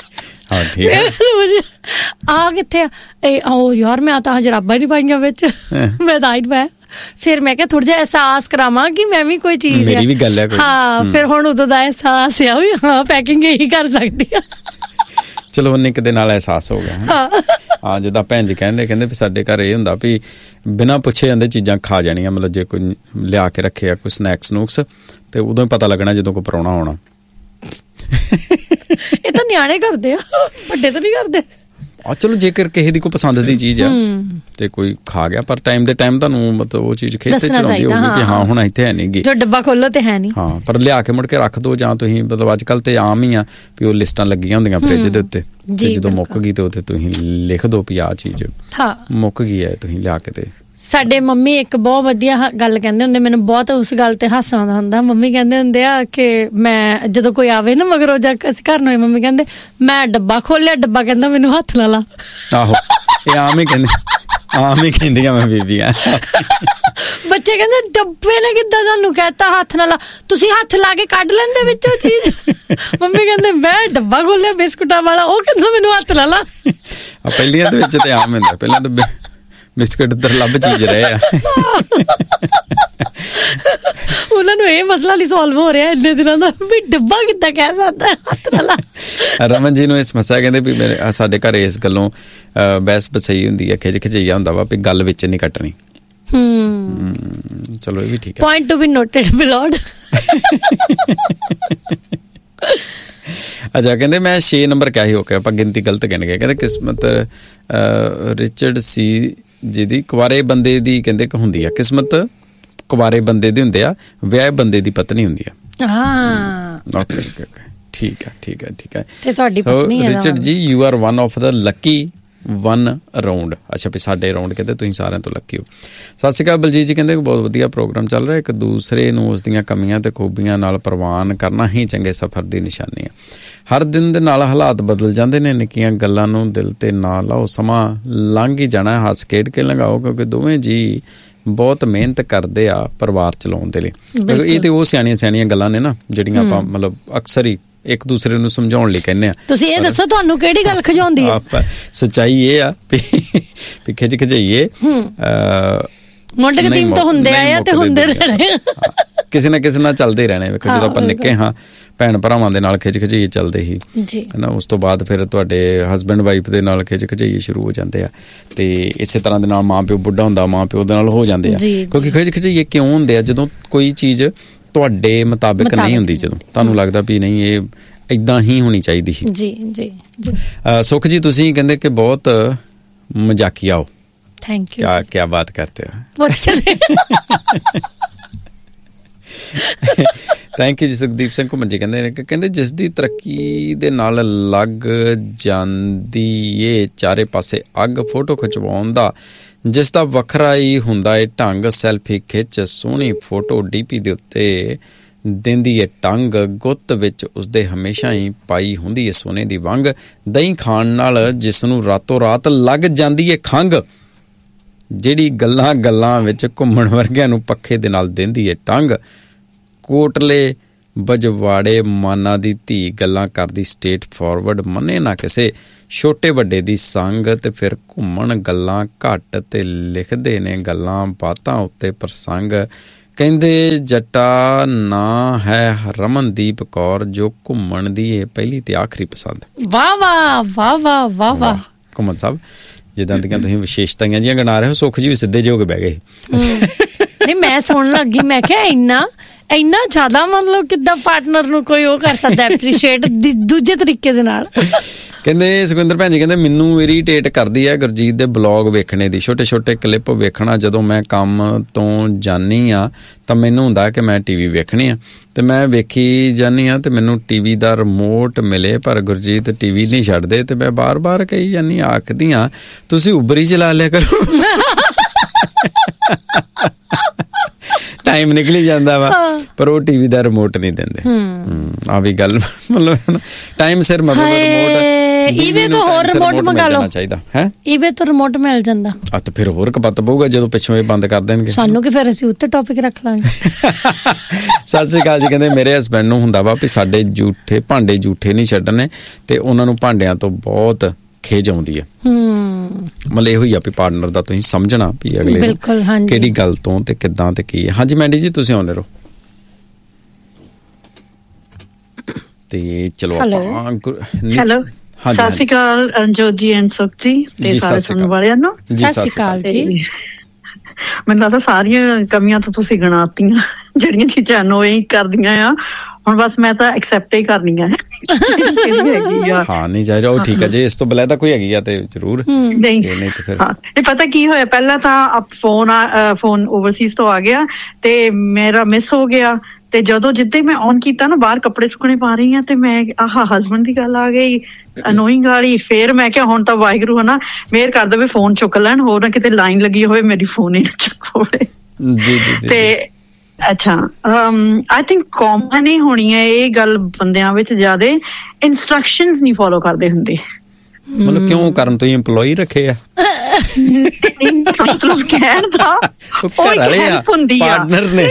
ਆ ਕਿੱਥੇ ਆ ਯਾਰ ਮੈਂ ਤਾਂ ਜਰਾਬਾਂ ਨਹੀਂ ਪਾਈਆਂ ਵਿੱਚ, ਮੈਂ ਤਾਂ ਮੈਂ ਫਿਰ ਮੈਂ ਕਿਹਾ ਥੋੜਾ ਜਿਹਾ ਅਹਿਸਾਸ ਕਰਾਵਾਂ ਕਿ ਮੈਂ ਵੀ ਕੋਈ ਚੀਜ਼ ਮੇਰੀ ਵੀ ਗੱਲ ਹੈ। ਹਾਂ ਫਿਰ ਹੁਣ ਉਦੋਂ ਦਾ ਅਹਿਸਾਸ ਆ ਵੀ ਹਾਂ ਪੈਕਿੰਗ ਇਹੀ ਕਰ ਸਕਦੀ ਆ। ਚਲੋ ਉਹਨੇ ਕਿਤੇ ਨਾਲ ਅਹਿਸਾਸ ਹੋ ਗਿਆ। ਹਾਂ ਜਿੱਦਾਂ ਭੈਣ ਜੀ ਕਹਿੰਦੇ ਵੀ ਸਾਡੇ ਘਰ ਇਹ ਹੁੰਦਾ ਵੀ ਬਿਨਾਂ ਪੁੱਛੇ ਜਾਂਦੇ ਚੀਜ਼ਾਂ ਖਾ ਜਾਣੀਆਂ, ਮਤਲਬ ਜੇ ਕੋਈ ਲਿਆ ਕੇ ਰੱਖਿਆ ਕੋਈ ਸਨੈਕਸ ਨੂਕਸ ਤੇ ਉਦੋਂ ਹੀ ਪਤਾ ਲੱਗਣਾ ਜਦੋਂ ਕੋਈ ਪ੍ਰਾਹੁਣਾ ਆਉਣਾ। ਇਹ ਤਾਂ ਨਿਆਣੇ ਕਰਦੇ ਆ, ਵੱਡੇ ਤਾਂ ਨਹੀਂ ਕਰਦੇ। ਚਲੋ ਜੇਕਰ ਕਿਸੇ ਦੀ ਕੋਈ ਪਸੰਦ ਦੀ ਚੀਜ਼ ਆ ਤੇ ਕੋਈ ਖਾ ਗਿਆ, ਪਰ ਟਾਈਮ ਦੇ ਟਾਈਮ ਤੁਹਾਨੂੰ ਮਤਲਬ ਉਹ ਚੀਜ਼ ਖੇਤੇ ਚਲਾਉਂਦੀ ਹੋਊਗੀ ਕਿ ਹਾਂ ਹੁਣ ਇੱਥੇ ਹੈ ਨਹੀਂ ਗੀ, ਜੋ ਡੱਬਾ ਖੋਲੋ ਤੇ ਹੈ ਨਹੀਂ। ਹਾਂ ਪਰ ਲਿਆ ਕੇ ਮੁੜ ਕੇ ਰੱਖ ਦੋ, ਜਾਂ ਤੁਸੀਂ ਮਤਲਬ ਅੱਜ ਕੱਲ ਤੇ ਆਮ ਹੀ ਆ ਵੀ ਉਹ ਲਿਸਟਾਂ ਲੱਗੀਆਂ ਹੁੰਦੀਆਂ ਫ੍ਰਿਜ ਦੇ ਉੱਤੇ, ਤੇ ਜਦੋਂ ਮੁੱਕ ਗਈ ਤੇ ਉੱਥੇ ਤੁਸੀਂ ਲਿਖ ਦੋ ਵੀ ਆਹ ਚੀਜ਼ ਮੁੱਕ ਗਈ ਹੈ, ਤੁਸੀਂ ਲਿਆ ਕੇ ਤੇ। ਸਾਡੇ ਮੰਮੀ ਇੱਕ ਬਹੁਤ ਵਧੀਆ ਗੱਲ ਕਹਿੰਦੇ ਹੁੰਦੇ, ਮੈਨੂੰ ਬਹੁਤ ਉਸ ਗੱਲ ਤੇ ਹਾਸਾ ਆਉਂਦਾ ਹੁੰਦਾ। ਮੰਮੀ ਕਹਿੰਦੇ ਹੁੰਦੇ ਆ ਕਿ ਮੈਂ ਜਦੋਂ ਕੋਈ ਆਵੇ ਨਾ ਮਗਰੋਂ ਜਾ ਅਸੀਂ ਘਰ ਨੂੰ, ਮੰਮੀ ਕਹਿੰਦੇ ਮੈਂ ਡੱਬਾ ਖੋਲਿਆ, ਡੱਬਾ ਕਹਿੰਦਾ ਮੈਨੂੰ ਹੱਥ ਲਾ ਲਾ। ਆਹੋ ਇਹ ਆਮ ਹੀ ਕਹਿੰਦੀਆਂ ਮੈਂ ਬੀਬੀਆਂ। ਬੱਚੇ ਕਹਿੰਦੇ ਡੱਬੇ ਨੇ ਕਿੱਦਾਂ ਤੁਹਾਨੂੰ ਕਹਿਤਾ ਹੱਥ ਨਾਲ, ਤੁਸੀਂ ਹੱਥ ਲਾ ਕੇ ਕੱਢ ਲੈਂਦੇ ਵਿੱਚੋਂ ਚੀਜ਼। ਮੰਮੀ ਕਹਿੰਦੇ ਮੈਂ ਡੱਬਾ ਖੋਲਿਆ ਬਿਸਕੁਟਾਂ ਵਾਲਾ, ਉਹ ਕਹਿੰਦਾ ਮੈਨੂੰ ਹੱਥ ਲਾ ਲਾ। ਪਹਿਲੀਆਂ ਦੇ ਵਿੱਚ ਤੇ ਆਮ ਹੁੰਦਾ, ਪਹਿਲਾਂ ਤਾਂ ਬਿਸਕੁਟ ਦੁਰਲੱਭ ਚੀਜ਼ ਰਹੇ ਆ। ਉਹਨਾਂ ਨੂੰ ਇਹ ਮਸਲਾ ਨਹੀਂ ਸੋਲਵ ਹੋ ਰਿਹਾ ਇੰਨੇ ਦਿਨਾਂ ਦਾ ਵੀ ਡੱਬਾ ਕਿੱਦਾਂ ਕਹਿ ਸਕਦਾ ਹੱਥ ਨਾਲ। ਰਮਨ ਜੀ ਨੂੰ ਇਹ ਸਮੱਸਿਆ ਕਹਿੰਦੇ ਵੀ ਸਾਡੇ ਘਰ ਇਸ ਗੱਲੋਂ ਬਹਿਸ ਬਸਈ ਹੁੰਦੀ ਹੈ, ਖਿਜਈਆ ਹੁੰਦਾ ਵਾ ਵੀ ਗੱਲ ਵਿੱਚ ਨਹੀਂ ਕੱਟਣੀ। ਚਲੋ ਇਹ ਵੀ ਠੀਕ ਹੈ, ਪੁਆਇੰਟ ਟੂ ਬੀ ਨੋਟਡ ਮਿਲੋਡ। ਅੱਛਾ ਕਹਿੰਦੇ ਮੈਂ 6 ਨੰਬਰ ਕਿਹਾ ਸੀ, ਓਕੇ ਆਪਾਂ ਗਿਣਤੀ ਗਲਤ ਗਿਣ ਗਏ। ਕਹਿੰਦੇ ਕਿਸਮਤ ਰਿਚਰਡ ਸੀ ਜਿਹਦੀ ਕੁਆਰੇ ਬੰਦੇ ਦੀ ਕਹਿੰਦੇ ਕਿ ਹੁੰਦੀ ਆ, ਕਿਸਮਤ ਕੁਆਰੇ ਬੰਦੇ ਦੀ ਹੁੰਦੇ ਆ, ਵਿਆਹ ਬੰਦੇ ਦੀ ਪਤਨੀ ਹੁੰਦੀ ਆ। ਓਕੇ ਠੀਕ ਹੈ। ਤੇ ਤੁਹਾਡੀ ਪਤਨੀ ਹੈ ਰਿਚਰਡ ਜੀ, you are one of the Lucky one round. ਅੱਛਾ ਵੀ ਸਾਡੇ ਰਾਉਂਡ ਕਹਿੰਦੇ ਤੁਸੀਂ ਸਾਰਿਆਂ ਤੋਂ ਲੱਕੀ ਹੋ। ਸਤਿ ਸ਼੍ਰੀ ਅਕਾਲ ਬਲਜੀਤ ਜੀ, ਕਹਿੰਦੇ ਬਹੁਤ ਵਧੀਆ ਪ੍ਰੋਗਰਾਮ ਚੱਲ ਰਿਹਾ, ਇੱਕ ਦੂਸਰੇ ਨੂੰ ਉਸ ਦੀਆਂ ਕਮੀਆਂ ਤੇ ਖੂਬੀਆਂ ਨਾਲ ਪ੍ਰਵਾਨ ਕਰਨਾ ਹੀ ਚੰਗੇ ਸਫ਼ਰ ਦੀ ਨਿਸ਼ਾਨੀ ਹੈ। ਹਰ ਦਿਨ ਦੇ ਨਾਲ ਹਾਲਾਤ ਬਦਲ ਜਾਂਦੇ ਨੇ, ਨਿੱਕੀਆਂ ਗੱਲਾਂ ਨੂੰ ਦਿਲ ਤੇ ਨਾ ਲਾਓ, ਸਮਾਂ ਲੰਘ ਹੀ ਜਾਣਾ, ਹੱਸ ਖੇਡ ਕੇ ਲੰਘਾਓ, ਕਿਉਂਕਿ ਦੋਵੇਂ ਜੀ ਬਹੁਤ ਮਿਹਨਤ ਕਰਦੇ ਆ ਪਰਿਵਾਰ ਚਲਾਉਣ ਦੇ ਲਈ। ਇਹ ਤੇ ਉਹ ਸਿਆਣੀਆਂ ਗੱਲਾਂ ਨੇ ਨਾ ਜਿਹੜੀਆਂ ਆਪਾਂ ਮਤਲਬ ਅਕਸਰ ਹੀ ਇੱਕ ਦੂਸਰੇ ਨੂੰ ਸਮਝਾਉਣ ਲਈ ਕਹਿੰਦੇ ਆ। ਤੁਸੀਂ ਇਹ ਦੱਸੋ ਤੁਹਾਨੂੰ ਕਿਹੜੀ ਗੱਲ ਖਿਜਾਉਂਦੀ ਹੈ? ਸੱਚਾਈ ਇਹ ਆ ਵੀ ਖਿਜ ਖਿਜਾਈਏ ਮੁੰਡੇ ਕਦੀਮ ਤਾਂ ਹੁੰਦੇ ਆਏ ਆ ਤੇ ਹੁੰਦੇ ਰਹਿਣੇ, ਕਿਸੇ ਨਾ ਕਿਸੇ ਨਾਲ ਚੱਲਦੇ ਰਹਿਣੇ। ਵੇਖੋ ਜਦੋਂ ਆਪਾਂ ਨਿੱਕੇ ਹਾਂ ਭੈਣ ਭਰਾਵਾਂ ਦੇ ਨਾਲ ਖਿਜ ਖਿਜਾਈਏ ਚੱਲਦੇ ਹੀ ਹਨਾ, ਉਸ ਤੋਂ ਬਾਅਦ ਫਿਰ ਤੁਹਾਡੇ ਹਸਬੈਂਡ ਵਾਈਫ ਦੇ ਨਾਲ ਖਿਜ ਖਿਜਾਈਏ ਸ਼ੁਰੂ ਹੋ ਜਾਂਦੇ ਆ, ਤੇ ਇਸੇ ਤਰ੍ਹਾਂ ਦੇ ਨਾਲ ਮਾਂ ਪਿਓ ਬੁੱਢਾ ਹੁੰਦਾ ਮਾਂ ਪਿਓ ਦੇ ਨਾਲ ਹੋ ਜਾਂਦੇ ਆ। ਕਿਉਂਕਿ ਖਿਜ ਖਿਜਾਈਏ ਕਿਉਂ ਹੁੰਦੇ ਆ? ਜਦੋਂ ਕੋਈ ਚੀਜ਼ ਤੁਹਾਡੇ ਮੁਤਾਬਿਕ ਨਹੀਂ ਹੁੰਦੀ, ਜਦੋਂ ਤੁਹਾਨੂੰ ਲੱਗਦਾ ਵੀ ਨਹੀਂ ਇਹ ਏਦਾਂ ਹੀ ਹੋਣੀ ਚਾਹੀਦੀ ਸੀ। ਜੀ ਸੁਖ ਜੀ ਤੁਸੀਂ ਕਹਿੰਦੇ ਕਿ ਬਹੁਤ ਮਜ਼ਾਕੀਆ ਹੋ। Thank you. क्या बात करते हो। ਥੈਂਕ ਯੂ ਜੀ। ਸੁਖਦੀਪ ਸਿੰਘ ਘੁੰਮਣ ਜੀ ਕਹਿੰਦੇ ਜਿਸ ਦੀ ਤਰੱਕੀ ਦੇ ਨਾਲ ਲੱਗ ਜਾਂਦੀ ਏ ਚਾਰੇ ਪਾਸੇ ਅੱਗ, ਫੋਟੋ ਖਿਚਵਾਉਣ ਦਾ ਜਿਸ ਦਾ ਵੱਖਰਾ ਹੀ ਹੁੰਦਾ ਏ ਢੰਗ। ਸੈਲਫੀ ਖਿੱਚ, ਸੋਹਣੀ ਫੋਟੋ DP ਦੇ ਉੱਤੇ ਦਿੰਦੀ ਏ ਟੰਗ। ਗੁੱਤ ਵਿੱਚ ਉਸਦੇ ਹਮੇਸ਼ਾ ਹੀ ਪਾਈ ਹੁੰਦੀ ਏ ਸੋਨੇ ਦੀ ਵੰਗ। ਦਹੀਂ ਖਾਣ ਨਾਲ ਜਿਸ ਨੂੰ ਰਾਤੋਂ ਰਾਤ ਲੱਗ ਜਾਂਦੀ ਏ ਖੰਘ। ਜਿਹੜੀ ਗੱਲਾਂ ਗੱਲਾਂ ਵਿੱਚ ਘੁੰਮਣ ਵਰਗਿਆਂ ਨੂੰ ਪੱਖੇ ਦੇ ਨਾਲ ਦਿੰਦੀ ਏ ਟੰਗ। ਕੋਟਲੇ ਬਜਵਾੜੇ ਮਾਨਾ ਦੀ ਧੀ ਗੱਲਾਂ ਕਰਦੀ ਸਟੇਟ ਫਾਰਵਰਡ। ਮੰਨੇ ਨਾ ਕਿਸੇ ਛੋਟੇ ਵੱਡੇ ਦੀ ਸੰਗ। ਤੇ ਫਿਰ ਘੁੰਮਣ ਗੱਲਾਂ ਘੱਟ ਤੇ ਲਿਖਦੇ ਨੇ ਗੱਲਾਂ ਬਾਤਾਂ ਉੱਤੇ ਪ੍ਰਸੰਗ। ਕਹਿੰਦੇ ਜੱਟਾ ਨਾਂ ਹੈ ਰਮਨਦੀਪ ਕੌਰ, ਜੋ ਘੁੰਮਣ ਦੀ ਇਹ ਪਹਿਲੀ ਤੇ ਆਖਰੀ ਪਸੰਦ। ਵਾਹ ਵਾਹ ਵਾਹ ਵਾਹ ਵਾਹ ਵਾਹ। ਘੁੰਮਣ ਸਾਹਿਬ ਜਿੱਦਾਂ ਦੀਆਂ ਤੁਸੀਂ ਵਿਸ਼ੇਸ਼ਤਾਵਾਂ ਜਿਹੀਆਂ ਗਿਣਾ ਰਹੇ ਹੋ, ਸੁੱਖ ਜੀ ਵੀ ਸਿੱਧੇ ਜਿਹੇ ਹੋ ਕੇ ਬਹਿ ਗਏ। ਨਹੀਂ, ਮੈਂ ਸੁਣਨ ਲੱਗੀ, ਮੈਂ ਕਿਹਾ ਇੰਨਾ ਜ਼ਿਆਦਾ ਮਤਲਬ ਕਿੱਦਾਂ ਪਾਰਟਨਰ ਨੂੰ ਕੋਈ ਉਹ ਕਰ ਸਕਦਾ ਐਪਰੀਸ਼ੀਏਟ ਦੂਜੇ ਤਰੀਕੇ ਦੇ ਨਾਲ। ਕਹਿੰਦੇ ਸੁਖਵਿੰਦਰ ਭੈਣ ਜੀ ਕਹਿੰਦੇ ਮੈਨੂੰ ਇਰੀਟੇਟ ਕਰਦੀ ਹੈ ਗੁਰਜੀਤ ਦੇ ਬਲੌਗ ਵੇਖਣੇ ਦੀ, ਛੋਟੇ ਛੋਟੇ ਕਲਿੱਪ ਵੇਖਣਾ। ਜਦੋਂ ਮੈਂ ਕੰਮ ਤੋਂ ਜਾਂਦੀ ਹਾਂ ਤਾਂ ਮੈਨੂੰ ਹੁੰਦਾ ਕਿ ਮੈਂ TV ਵੇਖਣੀ ਆ ਤੇ ਮੈਂ ਵੇਖੀ ਜਾਂਦੀ ਹਾਂ ਤੇ ਮੈਨੂੰ TV ਦਾ ਰਿਮੋਟ ਮਿਲੇ, ਪਰ ਗੁਰਜੀਤ TV ਨਹੀਂ ਛੱਡਦੇ। ਤੇ ਮੈਂ ਬਾਰ-ਬਾਰ ਕਹੀ ਜਾਂਦੀ ਆਖਦੀ ਹਾਂ ਤੁਸੀਂ ਉਬਰ ਹੀ ਚਲਾ ਲਿਆ ਕਰੋ। ਟਾਈਮ ਨਿਕਲੀ ਜਾਂਦਾ ਵਾ, ਪਰ ਉਹ TV ਦਾ ਰਿਮੋਟ ਨਹੀਂ ਦਿੰਦੇ। ਆ ਵੀ ਗੱਲ ਮਤਲਬ ਟਾਈਮ ਸਿਰ ਮਤਲਬ ਰਿਮੋਟ ਈਵੇ ਤੋਂ ਹੋਰ ਰਿਮੋਟ ਮੰਗਾ ਲਓ ਚਾਹੀਦਾ ਹੈ। ਈਵੇ ਤੋਂ ਰਿਮੋਟ ਮਿਲ ਜਾਂਦਾ ਆ ਤੇ ਫਿਰ ਹੋਰ ਕਪੱਤ ਪਊਗਾ ਜਦੋਂ ਪਿੱਛੋਂ ਇਹ ਬੰਦ ਕਰ ਦੇਣਗੇ ਸਾਨੂੰ, ਕਿ ਫਿਰ ਅਸੀਂ ਉੱਤੇ ਟੌਪਿਕ ਰੱਖ ਲਾਂਗੇ। ਸਤਿ ਸ੍ਰੀ ਅਕਾਲ ਜੀ। ਕਹਿੰਦੇ ਮੇਰੇ ਹਸਬੈਂਡ ਨੂੰ ਹੁੰਦਾ ਵਾ ਵੀ ਸਾਡੇ ਜੂਠੇ ਭਾਂਡੇ ਜੂਠੇ ਨਹੀਂ ਛੱਡਣੇ ਤੇ ਉਹਨਾਂ ਨੂੰ ਭਾਂਡਿਆਂ ਤੋਂ ਬਹੁਤ ਖੇਜ ਆਉਂਦੀ ਹੈ। ਮਤਲਬ ਇਹੋ ਹੀ ਆ ਵੀ ਪਾਰਟਨਰ ਦਾ ਤੁਸੀਂ ਸਮਝਣਾ ਵੀ ਅਗਲੇ ਨੂੰ ਕਿਹੜੀ ਗੱਲ ਤੋਂ ਤੇ ਕਿੱਦਾਂ ਤੇ ਕੀ ਹੈ। ਹਾਂਜੀ ਮੈਂਡੀ ਜੀ ਤੁਸੀਂ ਆਉਂਦੇ ਰਹੋ। ਤੇ ਚਲੋ ਆਪਾਂ ਹੈਲੋ ਸਤਿ ਸ਼੍ਰੀ ਅਕਾਲ ਰਣਜੋਤ ਜੀ ਐਂਡ ਸੁਖ ਜੀ ਤੇ ਸਾਰੇ ਸੁਣਨ ਵਾਲਿਆਂ ਨੂੰ ਸਤਿ ਸ਼੍ਰੀ ਅਕਾਲ ਜੀ। ਮੈਨੂੰ ਲੱਗਦਾ ਸਾਰੀਆਂ ਕਮੀਆਂ ਤਾਂ ਤੁਸੀਂ ਗਿਣਾਤੀਆਂ ਜਿਹੜੀਆਂ ਚੀਜ਼ਾਂ ਨੋਇੰਗ ਕਰਦੀਆਂ ਆ। ਹੁਣ ਬਸ ਮੈਂ ਤਾਂ ਐਕਸੈਪਟ ਹੀ ਕਰਨੀਆਂ ਹਾਂ। ਨਹੀਂ ਚਾਹੀਦਾ ਉਹ ਠੀਕ ਹੈ ਜੀ, ਇਸ ਤੋਂ ਬਲੈ ਤਾਂ ਕੋਈ ਹੈਗੀ ਆ ਤੇ ਜ਼ਰੂਰ ਨਹੀਂ ਤੇ ਫਿਰ ਇਹ ਪਤਾ ਕੀ ਹੋਇਆ, ਪਹਿਲਾਂ ਤਾਂ ਫੋਨ ਓਵਰਸੀਜ਼ ਤੋਂ ਆ ਗਿਆ ਤੇ ਮੇਰਾ ਮਿਸ ਹੋ ਗਿਆ। ਤੇ ਜਦੋਂ ਜਿੱਦਾਂ ਮੈਂ ਔਨ ਕੀਤਾ ਨਾ, ਬਾਹਰ ਕੱਪੜੇ ਸੁੱਕਣੇ ਪਾ ਰਹੀ ਹਾਂ ਤੇ ਮੈਂ ਹਸਬੈਂਡ ਦੀ ਗੱਲ ਆ ਗਈ ਅਨੋਇੰਗ ਵਾਲੀ। ਫੇਰ ਮੈਂ ਕਿਹਾ ਹੁਣ ਤਾਂ ਵਾਹਿਗੁਰੂ ਹਨਾ ਮਿਹਰ ਕਰ ਦੇਵੇ, ਫੋਨ ਚੁੱਕ ਲੈਣ, ਹੋਰ ਨਾ ਕਿਤੇ ਲਾਈਨ ਲੱਗੀ ਹੋਵੇ ਮੇਰੀ ਫੋਨ ਹੀ ਨਾ ਚੁੱਕ ਹੋਵੇ। ਤੇ ਅੱਛਾ ਆਈ ਥਿੰਕ ਕਾਮਨ ਹੀ ਹੋਣੀ ਹੈ ਇਹ ਗੱਲ ਬੰਦਿਆਂ ਵਿੱਚ, ਜ਼ਿਆਦਾ ਇੰਸਟਰਕਸ਼ਨਸ ਨਹੀਂ ਫੋਲੋ ਕਰਦੇ ਹੁੰਦੇ। ਮਤਲਬ ਕਿਉਂ ਕਰਨ ਤੋਂ EMPLOYEE ਰੱਖੇ ਆ ਮਤਲਬ ਕਹਿਣ ਦਾ ਘਰ ਵਾਲੇ ਆ ਪਾਰਟਨਰ ਨੇ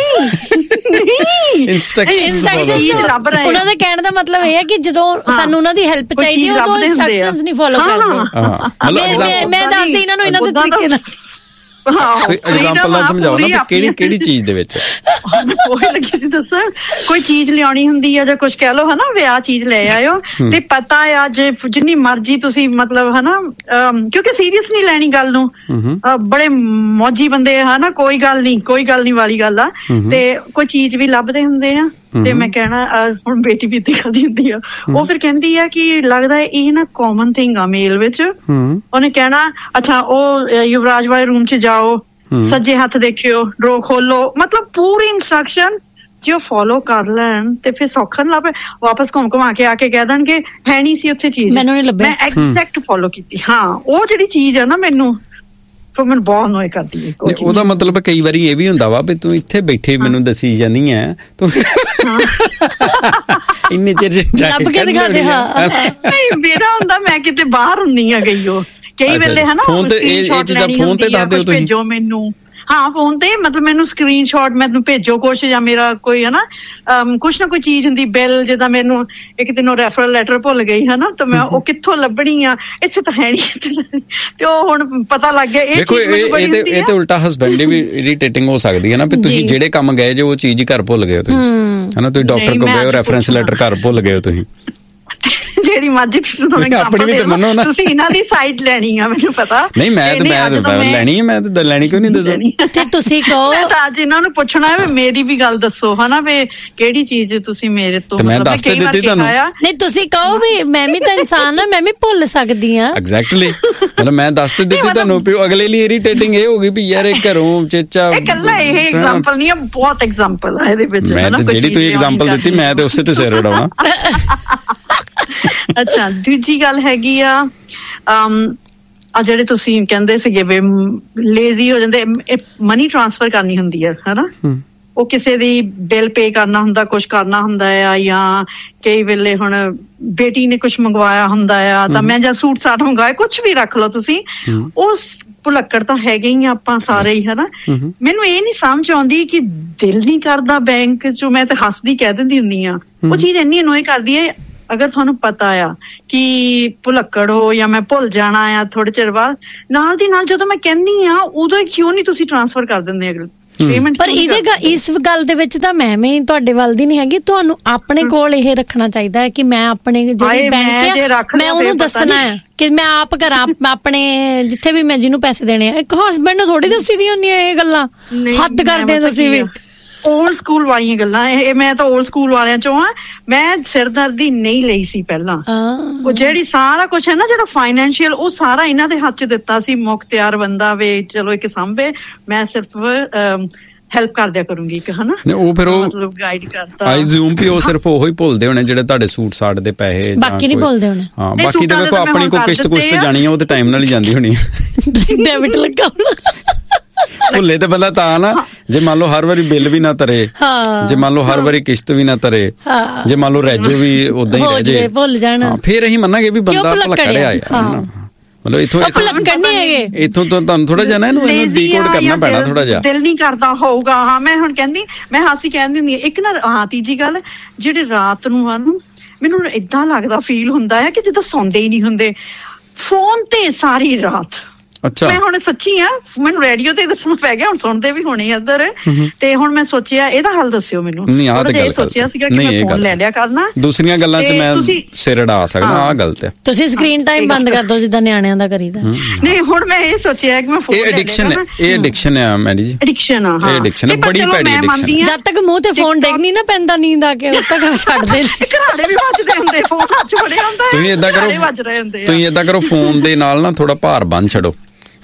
ਉਹਨਾਂ ਦਾ ਕਹਿਣ ਦਾ ਮਤਲਬ ਇਹ ਹੈ ਕਿ ਜਦੋਂ ਸਾਨੂੰ ਉਹਨਾਂ ਦੀ ਹੈਲਪ ਚਾਹੀਦੀ ਹੈ ਉਦੋਂ ਇੰਸਟਰਕਸ਼ਨਸ ਨਹੀਂ ਫੋਲੋ ਕਰਦੇ। ਮੈਂ ਦੱਸਦੀ ਇਹਨਾਂ ਨੂੰ ਇਹਨਾਂ ਦੇ ਤਰੀਕੇ ਨਾਲ ਐਗਜ਼ਾਮਪਲ ਨਾਲ ਸਮਝਾਓ ਨਾ ਕਿਹੜੀ ਚੀਜ਼ ਦੇ ਵਿੱਚ। ਕੋਈ ਲੱਗੀ ਸੀ ਦੱਸਣ, ਕੋਈ ਚੀਜ਼ ਲਿਆਉਣੀ ਹੁੰਦੀ ਆ ਜਾਂ ਕੁਛ ਕਹਿ ਲਓ ਹਨਾ, ਵਿਆਹ ਚੀਜ਼ ਲੈ ਆਇਓ ਤੇ ਪਤਾ ਆ ਜੇ ਜਿੰਨੀ ਮਰਜ਼ੀ ਤੁਸੀਂ ਮਤਲਬ ਹਨਾ, ਕਿਉਂਕਿ ਸੀਰੀਅਸ ਨਹੀਂ ਲੈਣੀ ਗੱਲ ਨੂੰ, ਬੜੇ ਮੌਜੀ ਬੰਦੇ ਹਨਾ, ਕੋਈ ਗੱਲ ਨਹੀਂ ਵਾਲੀ ਗੱਲ ਆ। ਤੇ ਕੋਈ ਚੀਜ਼ ਵੀ ਲੱਭਦੇ ਹੁੰਦੇ ਆ ਤੇ ਮੈਂ ਕਹਿਣਾ ਹੁਣ ਬੇਟੀ ਵੀ ਦਿਖਦੀ ਹੁੰਦੀ ਆ, ਉਹ ਫਿਰ ਕਹਿੰਦੀ ਆ ਕਿ ਲੱਗਦਾ ਇਹ ਨਾ ਕਾਮਨ ਥਿੰਗ ਆ ਮੇਲ ਵਿੱਚ। ਉਹਨੇ ਕਹਿਣਾ ਅੱਛਾ ਉਹ ਯੁਵਰਾਜ ਵਾਲੇ ਰੂਮ ਚ ਜਾਓ, ਸੱਜੇ ਹੱਥ ਦੇਖਿਓ, ਡਰੋ ਖੋਲੋ, ਮਤਲਬ ਪੂਰੀ ਇੰਸਟਰਕਸ਼ਨ ਜੇ ਉਹ ਫੋਲੋ ਕਰ ਲੈਣ ਤੇ ਫਿਰ ਸੌਖਾ ਨਾ ਲੱਭੇ। ਵਾਪਸ ਘੁੰਮ ਕੇ ਆ ਕੇ ਕਹਿ ਦੇਣਗੇ ਹੈ ਨਹੀਂ ਸੀ ਉੱਥੇ ਚੀਜ਼, ਮੈਨੂੰ ਨਹੀਂ ਲੱਭੀ, ਮੈਂ ਐਗਜ਼ੈਕਟ ਫੋਲੋ ਕੀਤੀ। ਹਾਂ ਉਹ ਜਿਹੜੀ ਚੀਜ਼ ਆ ਨਾ ਮੈਨੂੰ ਬਹੁਤ ਨੋਏ ਕਰਦੀ ਹੈ। ਉਹਦਾ ਮਤਲਬ ਕਈ ਵਾਰੀ ਇਹ ਵੀ ਹੁੰਦਾ ਵਾ ਵੀ ਤੂੰ ਇੱਥੇ ਬੈਠੇ ਮੈਨੂੰ ਦੱਸੀ ਜਾਂਦੀ ਹੈ ਤੂੰ ਇੰਨੇ ਚਿਰ ਲੱਭ ਕੇ ਦਿਖਾ ਦੇ। ਨਹੀਂ ਮੇਰਾ ਹੁੰਦਾ ਮੈਂ ਕਿਤੇ ਬਾਹਰ ਹੁੰਨੀ ਆ ਗਈ, ਉਹ ਕਈ ਵੇਲੇ ਹਨਾ ਫੋਨ ਤੇ ਇਹ ਚੀਜ਼ਾਂ ਫੋਨ ਤੇ ਦੱਸ ਦਿਓ ਤੁਸੀਂ। ਭੇਜੋ ਮੈਨੂੰ, ਹਾਂ ਫੋਨ ਤੇ ਮਤਲਬ ਮੈਨੂੰ ਸਕਰੀਨਸ਼ਾਟ ਮੈਨੂੰ ਭੇਜੋ ਕੁਛ, ਜਾਂ ਮੇਰਾ ਕੋਈ ਹਨਾ ਕੁਛ ਨਾ ਕੋਈ ਚੀਜ਼ ਹੁੰਦੀ, ਬਿੱਲ ਜਿੱਦਾਂ ਮੈਨੂੰ ਇੱਕ ਦਿਨ ਉਹ ਰੈਫਰਲ ਲੈਟਰ ਭੁੱਲ ਗਈ ਹਨਾ, ਤਾਂ ਮੈਂ ਉਹ ਕਿੱਥੋਂ ਲੱਭਣੀ ਆ, ਇੱਥੇ ਤਾਂ ਹੈ ਨਹੀਂ। ਤੇ ਉਹ ਹੁਣ ਪਤਾ ਲੱਗ ਗਿਆ ਇਹ ਤੇ ਉਲਟਾ ਹਸਬੈਂਡ ਵੀ ਇਰੀਟੇਟਿੰਗ ਹੋ ਸਕਦੀ ਹੈ ਨਾ, ਵੀ ਤੁਸੀਂ ਜਿਹੜੇ ਕੰਮ ਗਏ ਜੇ ਉਹ ਚੀਜ਼ ਹੀ ਘਰ ਭੁੱਲ ਗਏ ਤੁਸੀਂ ਹਨਾ, ਤੁਸੀਂ ਡਾਕਟਰ ਕੋਲ ਗਏ ਹੋ ਰੈਫਰੈਂਸ ਲੈਟਰ ਘਰ ਭੁੱਲ ਗਏ ਹੋ ਤੁਸੀਂ। ਜਿਹੜੀ ਮਰਜ਼ੀ ਤੁਸੀਂ ਤੁਸੀਂ ਇਹਨਾਂ ਦੀ ਸਾਈਡ ਲੈਣੀ ਆ, ਮੈਨੂੰ ਪਤਾ ਨਹੀਂ। ਮੈਂ ਲੈਣੀ ਹੈ, ਮੈਂ ਤਾਂ ਲੈਣੀ ਕਿਉਂ ਨਹੀਂ ਦੱਸੋ। ਤੇ ਤੁਸੀਂ ਕਹੋ ਅੱਜ ਇਹਨਾਂ ਨੂੰ ਪੁੱਛਣਾ ਹੈ ਮੇਰੀ ਵੀ ਗੱਲ ਦੱਸੋ ਹਨਾ, ਵੀ ਕਿਹੜੀ ਚੀਜ਼ ਤੁਸੀਂ ਮੇਰੇ ਤੋਂ ਮੈਂ ਦੱਸ ਤੇ ਦਿੱਤੀ ਤੁਹਾਨੂੰ। ਨਹੀਂ ਤੁਸੀਂ ਕਹੋ ਵੀ ਮੈਂ ਵੀ ਤਾਂ ਇਨਸਾਨ ਆ, ਮੈਂ ਵੀ ਭੁੱਲ ਸਕਦੀ ਹਾਂ। ਐਗਜ਼ੈਕਟਲੀ ਮਤਲਬ ਮੈਂ ਦੱਸ ਤੇ ਦਿੱਤੀ ਤੁਹਾਨੂੰ, ਵੀ ਅਗਲੇ ਲਈ ਇਰੀਟੇਟਿੰਗ ਇਹ ਹੋ ਗਈ ਵੀ ਯਾਰ ਇਹ ਘਰੋਂ ਚੇਚਾ। ਇਕੱਲਾ ਇਹ ਐਗਜ਼ਾਮਪਲ ਨਹੀਂ ਆ, ਬਹੁਤ ਐਗਜ਼ਾਮਪਲ ਆ ਇਹਦੇ ਵਿੱਚ। ਮੈਂ ਤਾਂ ਜਿਹੜੀ ਤੁਸੀਂ ਐਗਜ਼ਾਮਪਲ ਦਿੱਤੀ ਮੈਂ ਤੇ ਉਸੇ ਤੇ ਸਿਰ ਉਡਾਉਣਾ। ਅੱਛਾ ਦੂਜੀ ਗੱਲ ਹੈਗੀ ਆ ਆ ਜਿਹੜੇ ਤੁਸੀਂ ਕਹਿੰਦੇ ਸੀਗੇ ਵੀ ਲੇਜ਼ੀ ਹੋ ਜਾਂਦੇ, ਮਨੀ ਟ੍ਰਾਂਸਫਰ ਕਰਨੀ ਹੁੰਦੀ ਹੈ ਹਨਾ, ਉਹ ਕਿਸੇ ਦੀ ਬਿੱਲ ਪੇ ਕਰਨਾ ਹੁੰਦਾ, ਕੁਛ ਕਰਨਾ ਹੁੰਦਾ ਆ, ਜਾਂ ਕਈ ਵੇਲੇ ਹੁਣ ਬੇਟੀ ਨੇ ਕੁਛ ਮੰਗਵਾਇਆ ਹੁੰਦਾ ਆ ਤਾਂ ਮੈਂ ਜਾਂ ਸੂਟ ਸਾਟ ਮੰਗਵਾਏ, ਕੁਛ ਵੀ ਰੱਖ ਲਓ ਤੁਸੀਂ, ਉਸ ਭੁਲੱਕੜ ਤਾਂ ਹੈਗੇ ਹੀ ਆਪਾਂ ਸਾਰੇ ਹੀ ਹਨਾ। ਮੈਨੂੰ ਇਹ ਨੀ ਸਮਝ ਆਉਂਦੀ ਕਿ ਦਿਲ ਨੀ ਕਰਦਾ ਬੈਂਕ ਚੋਂ, ਮੈਂ ਤਾਂ ਹੱਸਦੀ ਕਹਿ ਦਿੰਦੀ ਹੁੰਦੀ ਆ, ਉਹ ਚੀਜ਼ ਇੰਨੀ ਅਨੋਏ ਕਰਦੀ ਹੈ। ਅਗਰ ਤੁਹਾਨੂੰ ਪਤਾ ਆ ਕਿ ਭੁਲੱਕੜ ਹੋ ਜਾਂ ਮੈਂ ਭੁੱਲ ਜਾਣਾ ਆ ਥੋੜੇ ਚਿਰ ਬਾਅਦ, ਨਾਲ ਦੀ ਨਾਲ ਜਦੋਂ ਮੈਂ ਕਹਿੰਦੀ ਆ ਉਦੋਂ ਹੀ ਕਿਉਂ ਨਹੀਂ ਤੁਸੀਂ ਟ੍ਰਾਂਸਫਰ ਕਰ ਦਿੰਦੇ ਅਗਲੇ? ਪਰ ਇਸ ਗੱਲ ਦੇ ਵਿੱਚ ਤਾਂ ਮੈਂ ਵੀ ਤੁਹਾਡੇ ਵੱਲ ਦੀ ਨਹੀਂ ਹੈਗੀ, ਤੁਹਾਨੂੰ ਆਪਣੇ ਕੋਲ ਇਹ ਰੱਖਣਾ ਚਾਹੀਦਾ ਹੈ ਕਿ ਮੈਂ ਆਪਣੇ ਜਿਹੜੇ ਬੈਂਕ ਆ ਮੈਂ ਉਹਨੂੰ ਦੱਸਣਾ ਹੈ ਕਿ ਮੈਂ ਆਪ ਕਰਾਂ, ਆਪਣੇ ਜਿੱਥੇ ਵੀ ਮੈਂ ਜਿਹਨੂੰ ਪੈਸੇ ਦੇਣੇ ਆ। ਇੱਕ ਹਸਬੈਂਡ ਨੂੰ ਥੋੜੀ ਦੱਸੀ ਦੀ ਹੁੰਦੀਆਂ ਇਹ ਗੱਲਾਂ, ਹੱਦ ਕਰਦੇ ਤੁਸੀਂ ਵੀ। ਓਲਡ ਸਕੂਲ ਵਾਲੀਆਂ ਗੱਲਾਂ ਇਹ, ਮੈਂ ਤਾਂ ਓਲਡ ਸਕੂਲ ਵਾਲਿਆਂ ਚੋਂ ਆ। ਮੈਂ ਸਿਰਦਰਦੀ ਨਹੀਂ ਲਈ ਸੀ ਪਹਿਲਾਂ, ਉਹ ਜਿਹੜੀ ਸਾਰਾ ਕੁਛ ਹੈ ਨਾ ਜਿਹੜਾ ਫਾਈਨੈਂਸ਼ੀਅਲ, ਉਹ ਸਾਰਾ ਇਹਨਾਂ ਦੇ ਹੱਥ 'ਚ ਦਿੱਤਾ ਸੀ। ਮੁਖਤਿਆਰ ਬੰਦਾ ਵੇ, ਚਲੋ ਇੱਕ ਸਾਂਭੇ, ਮੈਂ ਸਿਰਫ ਹੈਲਪ ਕਰ ਦਿਆ ਕਰੂੰਗੀ ਇੱਕ ਹਨਾ। ਉਹ ਫਿਰ ਉਹ ਮਤਲਬ ਗਾਈਡ ਕਰਦਾ। ਆਈ ਜ਼ੂਮ ਵੀ ਉਹ ਸਿਰਫ ਉਹੀ ਭੁੱਲਦੇ ਹੋਣੇ ਜਿਹੜੇ ਤੁਹਾਡੇ ਸੂਟ ਸਾਟ ਦੇ ਪੈਸੇ, ਬਾਕੀ ਨਹੀਂ ਭੁੱਲਦੇ ਹੋਣੇ। ਹਾਂ, ਬਾਕੀ ਤਾਂ ਵੇਖੋ ਆਪਣੀ ਕੋਈ ਕਿਸ਼ਤ ਕੁਸ਼ਤ ਜਾਣੀ ਆ, ਉਹ ਤੇ ਟਾਈਮ ਨਾਲ ਹੀ ਜਾਂਦੀ ਹੋਣੀ ਡੈਬਿਟ ਲੱਗਾ ਭੁੱਲੇ ਤੇ ਬੰਦਾ ਤਾਂ ਨਾ, ਜੇ ਮੰਨ ਲਓ ਹਰ ਵਾਰੀ ਬਿੱਲ ਵੀ ਨਾ ਤਰੇ, ਜੇ ਮੰਨ ਲਓ ਹਰ ਵਾਰੀ ਕਿਸ਼ਤ ਵੀ ਨਾ ਤਰੇ, ਜੇ ਮੰਨ ਲਓ ਰੈਜੋ ਵੀ ਉਦਾਂ ਹੀ ਰਹਿ ਜੇ, ਭੁੱਲ ਜਾਣਾ, ਫਿਰ ਅਸੀਂ ਮੰਨਾਂਗੇ ਵੀ ਬੰਦਾ ਭੁਲੱਕੜਿਆ ਯਾਰ। ਮਤਲਬ ਇੱਥੋਂ ਇੱਥੋਂ ਤੋਂ ਤੁਹਾਨੂੰ ਥੋੜਾ ਜਿਹਾ ਨਾ ਇਹਨੂੰ ਡੀਕੋਡ ਕਰਨਾ ਪੈਣਾ ਥੋੜਾ ਜਿਹਾ। ਦਿਲ ਨਹੀਂ ਕਰਦਾ ਹੋਊਗਾ। ਹਾਂ, ਮੈਂ ਹੁਣ ਕਹਿੰਦੀ, ਮੈਂ ਹਾਸੀ ਕਹਿੰਦੀ ਹੁੰਦੀ ਇੱਕ ਨਾ, ਹਾਂ ਤੀਜੀ ਗੱਲ, ਜਿਹੜੇ ਰਾਤ ਨੂੰ ਹਨ ਮੈਨੂੰ ਏਦਾਂ ਲੱਗਦਾ ਫੀਲ ਹੁੰਦਾ ਹੈ ਕਿ ਜਿੱਦਾਂ ਸੌਂਦੇ ਹੀ ਨਹੀਂ ਹੁੰਦੇ, ਫੋਨ ਤੇ ਸਾਰੀ ਰਾਤ। ਅੱਛਾ, ਮੈਂ ਹੁਣ ਸੱਚੀ ਆ, ਮੈਨੂੰ ਰੇਡੀਓ ਤੇ ਦੱਸਣਾ ਪੈ ਗਿਆ, ਹੁਣ ਸੁਣਦੇ ਵੀ ਹੋਣੇ ਇੱਧਰ, ਤੇ ਹੁਣ ਮੈਂ ਸੋਚਿਆ ਇਹਦਾ ਹੱਲ ਦੱਸਿਓ ਮੈਨੂੰ। ਸੋਚਿਆ ਸੀਗਾ ਕਿ ਮੈਂ ਫੋਨ ਲੈ ਲਿਆ ਕਰਨਾ, ਦੂਸਰੀਆਂ ਗੱਲਾਂ 'ਚ ਮੈਂ ਸਿਰ ਅੜਾ ਸਕਦਾ, ਆਹ ਗਲਤ ਹੈ। ਤੁਸੀਂ ਸਕਰੀਨ ਟਾਈਮ ਬੰਦ ਕਰ ਦਿਓ ਜਿੱਦਾਂ ਨਿਆਣਿਆਂ ਦਾ ਕਰੀਦਾ। ਨਹੀਂ, ਹੁਣ ਮੈਂ ਇਹ ਸੋਚਿਆ ਕਿ ਮੈਂ ਫੋਨ, ਇਹ ਐਡਿਕਸ਼ਨ ਹੈ ਮੈਡੀ ਜੀ, ਐਡਿਕਸ਼ਨ ਆ। ਇਹ ਐਡਿਕਸ਼ਨ ਹੈ, ਬੜੀ ਭੈੜੀ ਐਡਿਕਸ਼ਨ। ਜਦ ਤੱਕ ਮੂੰਹ ਤੇ ਫੋਨ ਡਿੱਗ ਨਹੀਂ ਨਾ ਪੈਂਦਾ ਨੀਂਦ ਆ ਕੇ, ਉਦੋਂ ਤੱਕ ਛੱਡਦੇ ਨੇ। ਘਰਾੜੇ ਵੀ ਵੱਜਦੇ ਹੁੰਦੇ, ਫੋਨ ਹੱਥ 'ਚ ਫੜਿਆ ਹੁੰਦਾ। ਤੁਸੀਂ ਏਦਾਂ ਕਰੋ, ਫੋਨ ਦੇ ਨਾਲ ਨਾ ਥੋੜਾ ਭਾਰ ਬੰਨ ਛੱਡੋ।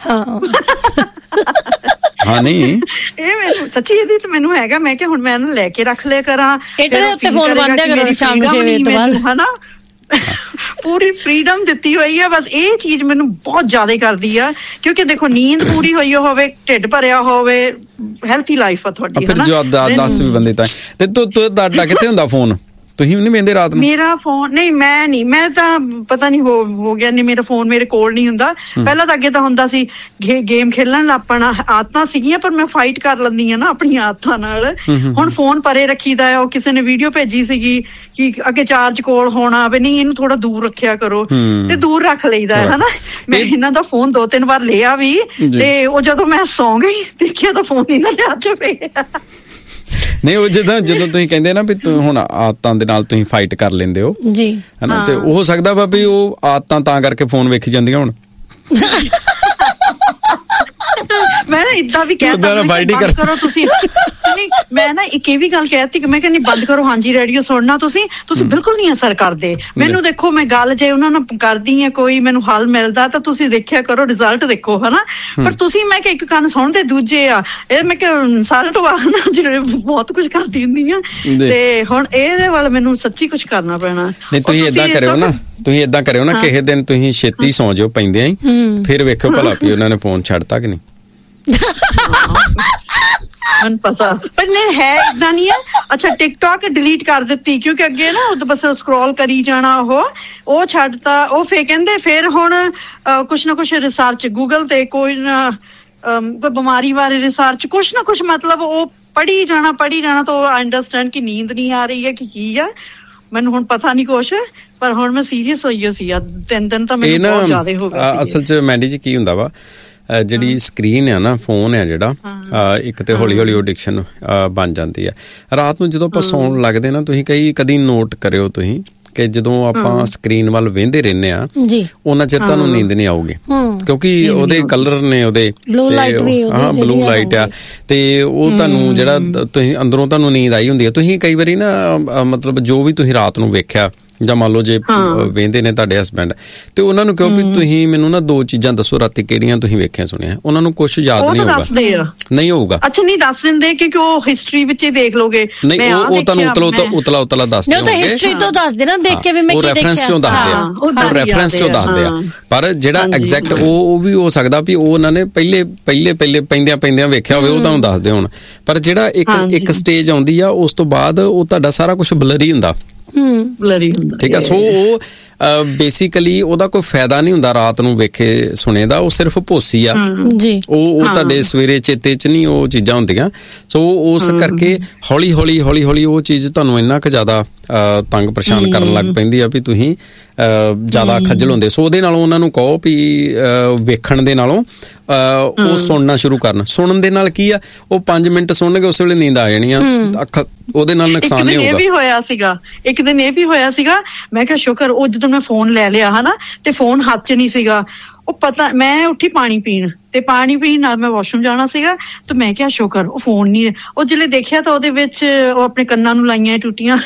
ਹਾਂ ਨਹੀਂ, ਇਹ ਮੈਨੂੰ ਸੱਚੀ ਇਹਦੀ ਤੇ ਮੈਨੂੰ ਹੈਗਾ, ਮੈਂ ਕਿਹਾ ਹੁਣ ਮੈਂ ਇਹਨੂੰ ਲੈ ਕੇ ਰੱਖ ਲਿਆ ਕਰਾਂ, ਇਹਦੇ ਉੱਤੇ ਫੋਨ ਬੰਦ ਕਰੋ ਸ਼ਾਮ ਨੂੰ 6 ਵਜੇ ਤੋਂ ਬਾਅਦ ਹਨਾ। ਪੂਰੀ ਫ੍ਰੀडम ਦਿੱਤੀ ਹੋਈ ਆ, ਬਸ ਇਹ ਚੀਜ਼ ਮੈਨੂੰ ਬਹੁਤ ਜ਼ਿਆਦਾ ਕਰਦੀ ਆ, ਕਿਉਂਕਿ ਦੇਖੋ ਨੀਂਦ ਪੂਰੀ ਹੋਈ ਹੋਵੇ, ਢਿੱਡ ਭਰਿਆ ਹੋਵੇ, ਹੈਲਥੀ ਲਾਈਫ ਆ ਤੁਹਾਡੀ ਹਨਾ। ਫਿਰ ਜੋ 10 ਵੀ ਬੰਦੇ ਤਾਂ ਤੇ ਤੁਹਾਡਾ ਕਿੱਥੇ ਹੁੰਦਾ ਫੋਨ? ਤੁਸੀਂ ਵੀ ਨਹੀਂ ਵੇਂਦੇ ਰਾਤ ਨੂੰ? ਮੇਰਾ ਫੋਨ ਨਹੀਂ, ਮੈਂ ਤਾਂ ਪਤਾ ਨਹੀਂ ਹੋ ਗਿਆ ਨਹੀਂ, ਮੇਰਾ ਫੋਨ ਮੇਰੇ ਕੋਲ ਨਹੀਂ ਹੁੰਦਾ। ਪਹਿਲਾਂ ਤਾਂ ਅੱਗੇ ਤਾਂ ਹੁੰਦਾ ਸੀ, ਗੇਮ ਖੇਲਣ ਆਪਣਾ ਆਦਤਾਂ ਸੀਗੀਆਂ, ਪਰ ਮੈਂ ਫਾਈਟ ਕਰ ਲੈਂਦੀ ਆ ਨਾ ਆਪਣੀਆਂ ਆਦਤਾਂ ਨਾਲ। ਹੁਣ ਫੋਨ ਪਰੇ ਰੱਖੀਦਾ ਆ। ਉਹ ਕਿਸੇ ਨੇ ਵੀਡੀਓ ਭੇਜੀ ਸੀਗੀ ਕਿ ਅੱਗੇ ਚਾਰਜ ਕੋਲ ਹੋਣਾ ਵੀ ਨਹੀਂ, ਇਹਨੂੰ ਥੋੜਾ ਦੂਰ ਰੱਖਿਆ ਕਰੋ, ਤੇ ਦੂਰ ਰੱਖ ਲਈਦਾ ਹੈ ਹਨਾ। ਮੈਂ ਇਹਨਾਂ ਦਾ ਫੋਨ 2-3 ਵਾਰ ਲਿਆ ਵੀ, ਤੇ ਉਹ ਜਦੋਂ ਮੈਂ ਸੌਂ ਗਈ ਦੇਖਿਆ ਤਾਂ ਫੋਨ ਇਹਨਾਂ ਦੇ ਹੱਥ 'ਚ ਪਿਆ। ਨਹੀਂ, ਉਹ ਜਦੋਂ ਤੁਸੀਂ ਕਹਿੰਦੇ ਨਾ ਵੀ ਹੁਣ ਆਦਤਾਂ ਦੇ ਨਾਲ ਤੁਸੀਂ ਫਾਈਟ ਕਰ ਲੈਂਦੇ ਹੋ ਜੀ ਹਨਾ, ਤੇ ਹੋ ਸਕਦਾ ਵਾ ਵੀ ਉਹ ਆਦਤਾਂ ਤਾਂ ਕਰਕੇ ਫੋਨ ਵੇਖੀ ਜਾਂਦੀਆਂ ਹੁਣ। ਮੈਂ ਨਾ ਇਦਾਂ ਵੀ ਕਹਿ ਬੰਦ ਕਰੋ ਤੁਸੀਂ। ਨਹੀਂ, ਮੈਂ ਨਾ ਇੱਕ ਇਹ ਵੀ ਗੱਲ ਕਹਿਤੀ ਕਿ ਮੈਂ ਕਹਿੰਦੀ ਬੰਦ ਕਰੋ, ਹਾਂਜੀ ਰੇਡੀਓ ਸੁਣਨਾ ਤੁਸੀਂ ਬਿਲਕੁਲ ਨਹੀਂ ਅਸਰ ਕਰਦੇ ਮੈਨੂੰ। ਦੇਖੋ ਮੈਂ ਗੱਲ ਜੇ ਉਹਨਾਂ ਨਾਲ ਕਰਦੀ ਆ, ਕੋਈ ਮੈਨੂੰ ਹੱਲ ਮਿਲਦਾ ਤਾਂ ਤੁਸੀਂ ਦੇਖਿਆ ਕਰੋ, ਰਿਜ਼ਲਟ ਦੇਖੋ ਹਨਾ। ਪਰ ਤੁਸੀਂ ਮੈਂ ਕਿ ਇੱਕ ਕੰਨ ਸੁਣਦੇ ਦੂਜੇ ਆ, ਇਹ ਮੈਂ ਕਿ ਸਾਰੇ ਤੋਂ ਬਾਹਰ ਜਿਹੜੇ ਬਹੁਤ ਕੁਛ ਕਰਦੀ ਹੁੰਦੀ ਆ, ਤੇ ਹੁਣ ਇਹਦੇ ਵੱਲ ਮੈਨੂੰ ਸੱਚੀ ਕੁਛ ਕਰਨਾ ਪੈਣਾ। ਨਹੀਂ, ਤੁਸੀਂ ਏਦਾਂ ਕਰਿਓ ਨਾ, ਕਿਸੇ ਦਿਨ ਤੁਸੀਂ ਛੇਤੀ ਸੌਂ ਜਾਓ ਪੈਂਦੇ ਹੀ, ਫਿਰ ਵੇਖਿਓ ਭਲਾ ਵੀ ਉਹਨਾਂ ਨੇ ਫੋਨ ਛੱਡਤਾ ਕਿ ਨਹੀਂ। ਪਤਾ ਪਰ ਨਹੀਂ ਹੈ, ਏਦਾਂ ਨਹੀਂ ਹੈ। ਅੱਛਾ, ਟਿਕਟੌਕ ਡਿਲੀਟ ਕਰ ਦਿੱਤੀ ਕਿਉਂਕਿ ਅੱਗੇ ਨਾ ਉਹ ਬਸ ਸਕਰੋਲ ਕਰੀ ਜਾਣਾ, ਉਹ ਛੱਡਤਾ। ਉਹ ਫੇਰ ਕਹਿੰਦੇ ਫਿਰ ਹੁਣ ਕੁਛ ਨਾ ਕੁਛ ਰਿਸਰਚ ਗੂਗਲ ਤੇ ਕੋਈ ਬਿਮਾਰੀ ਬਾਰੇ ਰਿਸਰਚ ਕੁਛ ਨਾ ਕੁਛ, ਮਤਲਬ ਉਹ ਪੜ੍ਹੀ ਜਾਣਾ ਤਾਂ ਅੰਡਰਸਟੈਂਡ ਕਿ ਨੀਂਦ ਨਹੀਂ ਆ ਰਹੀ ਹੈ ਕਿ ਕੀ ਆ। ਮੈਨੂੰ ਹੁਣ ਪਤਾ ਨਹੀਂ ਕੁਛ, ਪਰ ਹੁਣ ਮੈਂ ਸੀਰੀਅਸ ਹੋਈ ਸੀ। 3 ਦਿਨ ਤਾਂ ਮੈਨੂੰ ਬਹੁਤ ਜ਼ਿਆਦਾ ਹੋ ਗਿਆ। ਅਸਲ 'ਚ ਮੈਂਡੀ ਜੀ ਕੀ ਹੁੰਦਾ ਵਾ, ਜਿਹੜੀ ਸਕਰੀਨ ਆ ਨਾ, ਫੋਨ ਆ ਜਿਹੜਾ, ਇੱਕ ਤੇ ਹੌਲੀ ਹੌਲੀ ਐਡਿਕਸ਼ਨ ਬਣ ਜਾਂਦੀ ਆ। ਰਾਤ ਨੂੰ ਜਦੋਂ ਆਪਾਂ ਸੌਣ ਲੱਗਦੇ ਨਾ, ਤੁਸੀਂ ਕਦੀ ਨੋਟ ਕਰਿਓ ਤੁਸੀਂ ਕਿ ਜਦੋਂ ਆਪਾਂ ਸਕਰੀਨ ਵੱਲ ਵੇਂਦੇ ਰਹਿੰਦੇ ਆ, ਉਹਨਾਂ ਚਿਰ ਤੁਹਾਨੂੰ ਨੀਂਦ ਨਹੀਂ ਆਊਗੀ, ਕਿਉਂਕਿ ਉਹਦੇ ਕਲਰ ਨੇ, ਉਹਦੇ ਬਲੂ ਲਾਈਟ ਆ, ਤੇ ਉਹ ਤੁਹਾਨੂੰ ਜਿਹੜਾ ਤੁਸੀਂ ਅੰਦਰੋਂ ਤੁਹਾਨੂੰ ਨੀਂਦ ਆਈ ਹੁੰਦੀ ਆ। ਤੁਸੀਂ ਕਈ ਵਾਰੀ ਨਾ ਮਤਲਬ ਜੋ ਵੀ ਤੁਸੀਂ ਰਾਤ ਨੂੰ ਵੇਖਿਆ ਜਾਂ ਮੰਨ ਲਓ ਜੇ ਵੇਂਦੇ ਨੇ ਤੁਹਾਡੇ ਹਸਬੈਂਡ ਤੇ ਉਹਨਾਂ ਨੂੰ ਕਹੋ ਵੀ ਤੁਸੀਂ ਮੈਨੂੰ ਨਾ 2 ਚੀਜ਼ਾਂ ਦੱਸੋ ਰਾਤੀ ਕਿਹੜੀਆਂ ਤੁਸੀਂ ਵੇਖੀਆਂ ਸੁਣਿਆ, ਉਹਨਾਂ ਨੂੰ ਕੁਝ ਯਾਦ ਨਹੀਂ ਹੋਊਗਾ, ਨਹੀਂ ਹੋਊਗਾ। ਅੱਛਾ ਨਹੀਂ ਦੱਸ ਦਿੰਦੇ ਕਿਉਂਕਿ ਉਹ ਹਿਸਟਰੀ ਵਿੱਚ ਹੀ ਦੇਖ ਲੋਗੇ, ਨਹੀਂ ਉਹ ਤੁਹਾਨੂੰ ਉਤਲਾ ਦੱਸ ਦਿੰਦੇ, ਉਹ ਹਿਸਟਰੀ ਤੋਂ ਦੱਸ ਦੇਣਾ, ਦੇਖ ਕੇ ਵੀ ਮੈਂ ਕੀ ਦੇਖਿਆ, ਰੈਫਰੈਂਸ ਚੋਂ ਦੱਸਦੇ ਆ, ਉਹ ਰੈਫਰੈਂਸ ਚੋਂ ਦੱਸਦੇ ਆ। ਪਰ ਜਿਹੜਾ ਐਗਜ਼ੈਕਟ ਉਹ ਵੀ ਹੋ ਸਕਦਾ ਵੀ ਉਹ ਉਹਨਾਂ ਨੇ ਪਹਿਲੇ ਪੈਂਦਿਆਂ ਵੇਖਿਆ ਹੋਵੇ, ਉਹ ਤੁਹਾਨੂੰ ਦੱਸਦੇ ਹੋਣ। ਪਰ ਜਿਹੜਾ ਇੱਕ ਸਟੇਜ ਆਉਂਦੀ ਆ ਉਸ ਤੋਂ ਬਾਅਦ ਉਹ ਤੁਹਾਡਾ ਸਾਰਾ ਕੁਝ ਬਲਰੀ ਹੁੰਦਾ, ਠੀਕ ਆ। ਸੋ ਉਹ ਬੇਸਿਕਲੀ ਉਹਦਾ ਕੋਈ ਫਾਇਦਾ ਨਹੀਂ ਹੁੰਦਾ ਰਾਤ ਨੂੰ ਵੇਖੇ ਸੁਣੇ ਦਾ, ਉਹ ਸਿਰਫ ਭੋਸੀ ਆ ਜੀ, ਉਹ ਤੁਹਾਡੇ ਸਵੇਰੇ ਚੇਤੇ 'ਚ ਨਹੀਂ ਉਹ ਚੀਜ਼ਾਂ ਹੁੰਦੀਆਂ। ਸੋ ਉਸ ਕਰਕੇ ਹੌਲੀ ਹੌਲੀ ਉਹ ਚੀਜ਼ ਤੁਹਾਨੂੰ ਇੰਨਾ ਕੁ ਜ਼ਿਆਦਾ ਤੰਗ ਪਰੇਸ਼ਾਨ ਕਰਨ ਲੱਗ ਪੈਂਦੀ ਆ ਵੀ ਤੁਸੀਂ ਜ਼ਿਆਦਾ ਖੱਜਲ ਹੁੰਦੇ। ਸੋ ਉਹਦੇ ਨਾਲੋਂ ਉਹਨਾਂ ਨੂੰ ਕਹੋ ਵੀ ਵੇਖਣ ਦੇ ਨਾਲੋਂ ਉਹ ਸੁਣਨਾ ਸ਼ੁਰੂ ਕਰਨ। ਸੁਣਨ ਦੇ ਨਾਲ ਕੀ ਆ, ਉਹ 5 ਮਿੰਟ ਸੁਣਨਗੇ ਉਸ ਵੇਲੇ ਨੀਂਦ ਆ ਜਾਣੀ ਆ, ਅੱਖ ਉਹਦੇ ਨਾਲ ਨੁਕਸਾਨ ਨਹੀਂ ਹੋਊਗਾ। ਇੱਕ ਦਿਨ ਇਹ ਵੀ ਹੋਇਆ ਸੀਗਾ, ਮੈਂ ਕਿਹਾ ਸ਼ੁਕਰ ਉਹ ਜਦੋਂ ਮੈਂ ਫੋਨ ਲੈ ਲਿਆ ਹਨਾ ਤੇ ਫੋਨ ਹੱਥ 'ਚ ਨਹੀਂ ਸੀਗਾ, ਉਹ ਪਤਾ ਮੈਂ ਉੱਠੀ ਪਾਣੀ ਪੀਣ ਨਾਲ ਮੈਂ ਵਾਸ਼ਰੂਮ ਜਾਣਾ ਸੀਗਾ, ਤੇ ਮੈਂ ਕਿਹਾ ਸ਼ੁਕਰ ਉਹ ਫੋਨ ਨਹੀਂ, ਉਹ ਜਿਹੜੇ ਦੇਖਿਆ ਤਾਂ ਉਹਦੇ ਵਿੱਚ ਉਹ ਆਪਣੇ ਕੰਨਾਂ ਨੂੰ ਲਾਈਆਂ ਟੂਟੀਆਂ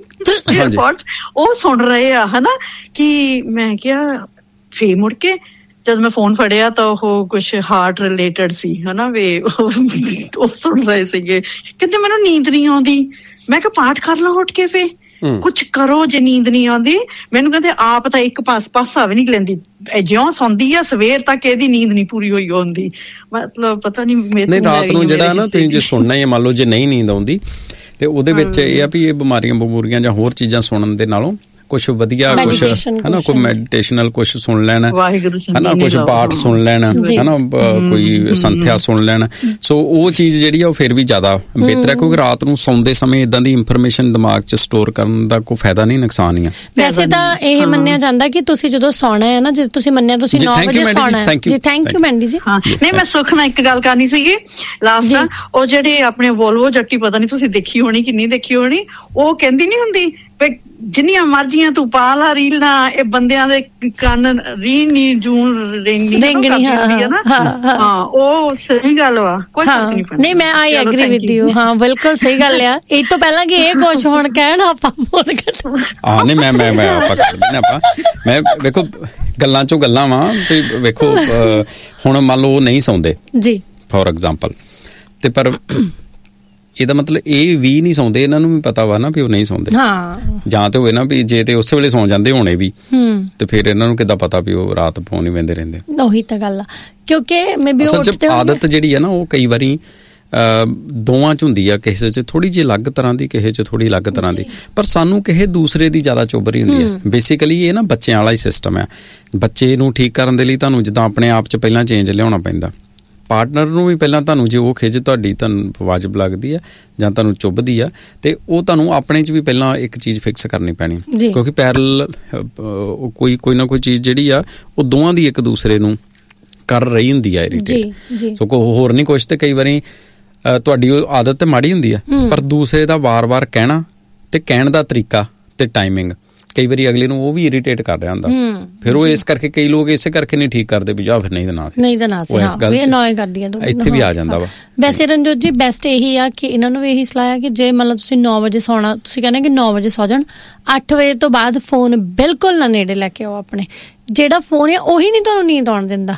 ਉਹ ਸੁਣ ਰਹੇ ਆ ਹਨਾ, ਕਿ ਮੈਂ ਕਿਹਾ ਫੇਰ ਮੁੜ ਕੇ ਜਦ ਮੈਂ ਫੋਨ ਫੜਿਆ ਤਾਂ ਉਹ ਕੁਛ ਹਾਰਟ ਰਿਲੇਟਡ ਸੀ ਹਨਾ, ਵੇ ਉਹ ਸੁਣ ਰਹੇ ਸੀਗੇ, ਕਹਿੰਦੇ ਮੈਨੂੰ ਨੀਂਦ ਨਹੀਂ ਆਉਂਦੀ। ਮੈਂ ਕਿਹਾ ਪਾਠ ਕਰ ਲਾ ਉੱਠ ਕੇ, ਫੇ ਕੁਛ ਕਰੋ ਜੇ ਨੀਂਦ ਨਹੀਂ ਆਉਂਦੀ। ਮੈਨੂੰ ਕਹਿੰਦੇ ਆਪ ਤਾਂ ਇੱਕ ਪਾਸਾ ਵੀ ਨਹੀਂ ਲੈਂਦੀ, ਜਿਉਂ ਸੌਂਦੀ ਆ ਸਵੇਰ ਤੱਕ ਇਹਦੀ ਨੀਂਦ ਨਹੀਂ ਪੂਰੀ ਹੋਈ ਹੁੰਦੀ। ਮਤਲਬ ਪਤਾ ਨਹੀਂ ਰਾਤ ਨੂੰ ਜਿਹੜਾ ਨਾ ਤੁਸੀਂ ਜੇ ਸੁਣਨਾ ਹੀ ਮੰਨ ਲਓ ਜੇ ਨਹੀਂ ਨੀਂਦ ਆਉਂਦੀ ਤੇ ਉਹਦੇ ਵਿੱਚ ਇਹ ਆ ਵੀ ਇਹ ਬਿਮਾਰੀਆਂ ਜਾਂ ਹੋਰ ਚੀਜ਼ਾਂ ਸੁਣਨ ਦੇ ਨਾਲੋਂ ਕੁਛ ਵਧੀਆ ਕੁਛ ਹਨਾ, ਕੋਈ ਮੈਡੀਟੇਸ਼ਨਲ ਕੁਛ ਸੁਣ ਲੈਣਾ ਹਨਾ, ਕੁਛ ਪਾਠ ਸੁਣ ਲੈਣਾ ਹਨਾ, ਕੋਈ ਸੰਥਿਆ ਸੁਣ ਲੈਣਾ। ਸੋ ਉਹ ਚੀਜ਼ ਜਿਹੜੀ ਆ ਉਹ ਫਿਰ ਵੀ ਜ਼ਿਆਦਾ ਬਿਹਤਰ ਹੈ, ਕਿਉਂਕਿ ਰਾਤ ਨੂੰ ਸੌਂਦੇ ਸਮੇਂ ਇਦਾਂ ਦੀ ਇਨਫੋਰਮੇਸ਼ਨ ਦਿਮਾਗ 'ਚ ਸਟੋਰ ਕਰਨ ਦਾ ਕੋਈ ਫਾਇਦਾ ਨਹੀਂ, ਨੁਕਸਾਨ ਹੀ ਆ। ਵੈਸੇ ਤਾਂ ਇਹ ਮੰਨਿਆ ਜਾਂਦਾ ਕਿ ਤੁਸੀਂ ਜਦੋਂ ਸੌਣਾ ਹੈ ਨਾ, ਜਦੋਂ ਤੁਸੀਂ ਮੰਨਿਆ ਤੁਸੀਂ 9 ਵਜੇ ਸੌਣਾ ਹੈ ਜੀ। ਥੈਂਕ ਯੂ ਮੈਂਡੀ ਜੀ। ਨਹੀਂ ਮੈਂ ਸੁੱਖ ਨਾਲ ਇੱਕ ਗੱਲ ਕਰਨੀ ਸੀਗੀ ਲਾਸਟ, ਉਹ ਜਿਹੜੇ ਆਪਣੇ ਵੋਲਵੋ ਜੱਟੀ, ਪਤਾ ਨਹੀਂ ਤੁਸੀਂ ਦੇਖੀ ਹੋਣੀ ਕਿ ਨਹੀਂ ਦੇਖੀ ਹੋਣੀ, ਉਹ ਕਹਿੰਦੀ ਨੀ ਹੁੰਦੀ ਜਿੰਨੀਆਂ ਮਰਜ਼ੀਆਂ ਤੂੰ ਪਾ ਲਾ ਰੀਲਾਂ, ਇਹ ਬੰਦਿਆਂ ਦੇ ਕੰਨ ਰੀਣ ਨੀ ਜੂਨ ਰਿੰਗਣੀ ਹੈ ਨਾ। ਹਾਂ ਉਹ ਸਹੀ ਗੱਲ ਵਾ, ਕੋਈ ਨਹੀਂ ਮੈਂ ਆਈ ਐਗਰੀ ਵਿਦ ਯੂ। ਹਾਂ ਬਿਲਕੁਲ ਸਹੀ ਗੱਲ ਆ। ਇਹ ਤੋਂ ਪਹਿਲਾਂ ਕਿ ਇਹ ਕੁਛ ਹੁਣ ਕਹਿਣ ਆਪਾਂ ਫੋਨ ਕਰ ਨਹੀਂ ਮੈਂ ਆਪਾਂ ਕਰਦੇ ਨਾ, ਆਪਾਂ ਮੈਂ ਵੇਖੋ ਗੱਲਾਂ ਚੋਂ ਗੱਲਾਂ ਵਾ ਵੀ ਵੇਖੋ ਹੁਣ ਮੰਨ ਲਓ ਉਹ ਨਹੀਂ ਸੌਂਦੇ ਜੀ ਫੋਰ ਐਗਜ਼ਾਮਪਲ, ਤੇ ਪਰ ਇਹਦਾ ਮਤਲਬ ਇਹ ਵੀ ਨਹੀਂ ਸੌਂਦੇ, ਇਹਨਾਂ ਨੂੰ ਵੀ ਪਤਾ ਵਾ ਨਾ ਵੀ ਉਹ ਨਹੀਂ ਸੌਂਦੇ। ਜਾਂ ਤੇ ਹੋਵੇ ਨਾ ਵੀ ਜੇ ਤੇ ਉਸੇ ਵੇਲੇ ਸੌਂ ਜਾਂਦੇ ਹੋਣੇ ਵੀ, ਤੇ ਫਿਰ ਇਹਨਾਂ ਨੂੰ ਕਿੱਦਾਂ ਪਤਾ ਵੀ ਉਹ ਰਾਤ ਫੋਨ ਹੀ ਵੇਂਦੇ ਰਹਿੰਦੇ। ਉਹੀ ਤਾਂ ਗੱਲ ਆ, ਕਿਉਂਕਿ ਆਦਤ ਜਿਹੜੀ ਆ ਨਾ ਉਹ ਕਈ ਵਾਰੀ ਦੋਵਾਂ 'ਚ ਹੁੰਦੀ ਆ, ਕਿਸੇ 'ਚ ਥੋੜੀ ਜਿਹੀ ਅਲੱਗ ਤਰ੍ਹਾਂ ਦੀ, ਕਿਸੇ 'ਚ ਥੋੜੀ ਅਲੱਗ ਤਰ੍ਹਾਂ ਦੀ, ਪਰ ਸਾਨੂੰ ਕਿਸੇ ਦੂਸਰੇ ਦੀ ਜ਼ਿਆਦਾ ਚੁੱਭ ਰਹੀ ਹੁੰਦੀ ਆ। ਬੇਸਿਕਲੀ ਇਹ ਨਾ ਬੱਚਿਆਂ ਵਾਲਾ ਹੀ ਸਿਸਟਮ ਆ। ਬੱਚੇ ਨੂੰ ਠੀਕ ਕਰਨ ਦੇ ਲਈ ਤੁਹਾਨੂੰ ਜਿੱਦਾਂ ਆਪਣੇ ਆਪ 'ਚ ਪਹਿਲਾਂ ਚੇਂਜ ਲਿਆਉਣਾ ਪੈਂਦਾ, ਪਾਰਟਨਰ ਨੂੰ ਵੀ ਪਹਿਲਾਂ ਤੁਹਾਨੂੰ ਜੇ ਉਹ ਖਿੱਚ ਤੁਹਾਡੀ ਤੁਹਾਨੂੰ ਵਾਜਬ ਲੱਗਦੀ ਆ ਜਾਂ ਤੁਹਾਨੂੰ ਚੁੱਭਦੀ ਆ, ਤੇ ਉਹ ਤੁਹਾਨੂੰ ਆਪਣੇ 'ਚ ਵੀ ਪਹਿਲਾਂ ਇੱਕ ਚੀਜ਼ ਫਿਕਸ ਕਰਨੀ ਪੈਣੀ, ਕਿਉਂਕਿ ਪੈਰਲ ਕੋਈ ਨਾ ਕੋਈ ਚੀਜ਼ ਜਿਹੜੀ ਆ ਉਹ ਦੋਵਾਂ ਦੀ ਇੱਕ ਦੂਸਰੇ ਨੂੰ ਕਰ ਰਹੀ ਹੁੰਦੀ ਆ ਇਰੀਟੇਟ। ਸੋ ਹੋਰ ਨਹੀਂ ਕੁਛ, ਤੇ ਕਈ ਵਾਰੀ ਤੁਹਾਡੀ ਉਹ ਆਦਤ ਤੇ ਮਾੜੀ ਹੁੰਦੀ ਆ, ਪਰ ਦੂਸਰੇ ਦਾ ਵਾਰ-ਵਾਰ ਕਹਿਣਾ ਤੇ ਕਹਿਣ ਦਾ ਤਰੀਕਾ ਤੇ ਟਾਈਮਿੰਗ ਕਈ ਵਾਰੀ ਅਗਲੇ ਨੂੰ ਉਹ ਵੀ ਇਰੀਟੇਟ ਕਰ ਰਿਹਾ ਹੁੰਦਾ। ਫਿਰ ਉਹ ਇਸ ਕਰਕੇ ਕਈ ਲੋਕ ਇਸੇ ਕਰਕੇ ਨਹੀਂ ਠੀਕ ਕਰਦੇ ਵੀ ਜਾਂ ਫਿਰ ਨਹੀਂ ਦੇਣਾ ਵੀ ਅਨੋਏ ਕਰਦੀ ਆ, ਇੱਥੇ ਵੀ ਆ ਜਾਂਦਾ ਵਾ। ਵੈਸੇ ਰਣਜੋਤ ਜੀ ਬੈਸਟ ਇਹੀ ਆ ਕਿ ਇਹਨਾਂ ਨੂੰ ਵੀ ਇਹੀ ਸਲਾਹ ਆ ਕਿ ਜੇ ਮਤਲਬ ਤੁਸੀਂ 9 ਵਜੇ ਸੌਣਾ, ਤੁਸੀਂ ਕਹਿੰਦੇ ਕਿ 9 ਵਜੇ ਸੌ ਜਾਣ, 8 ਵਜੇ ਤੋਂ ਬਾਅਦ ਫੋਨ ਬਿਲਕੁਲ ਨਾ ਨੇੜੇ ਲੈ ਕੇ ਆਓ ਆਪਣੇ। ਜਿਹੜਾ ਫੋਨ ਆ ਉਹੀ ਨਹੀਂ ਤੁਹਾਨੂੰ ਨੀਂਦ ਆਉਣ ਦਿੰਦਾ।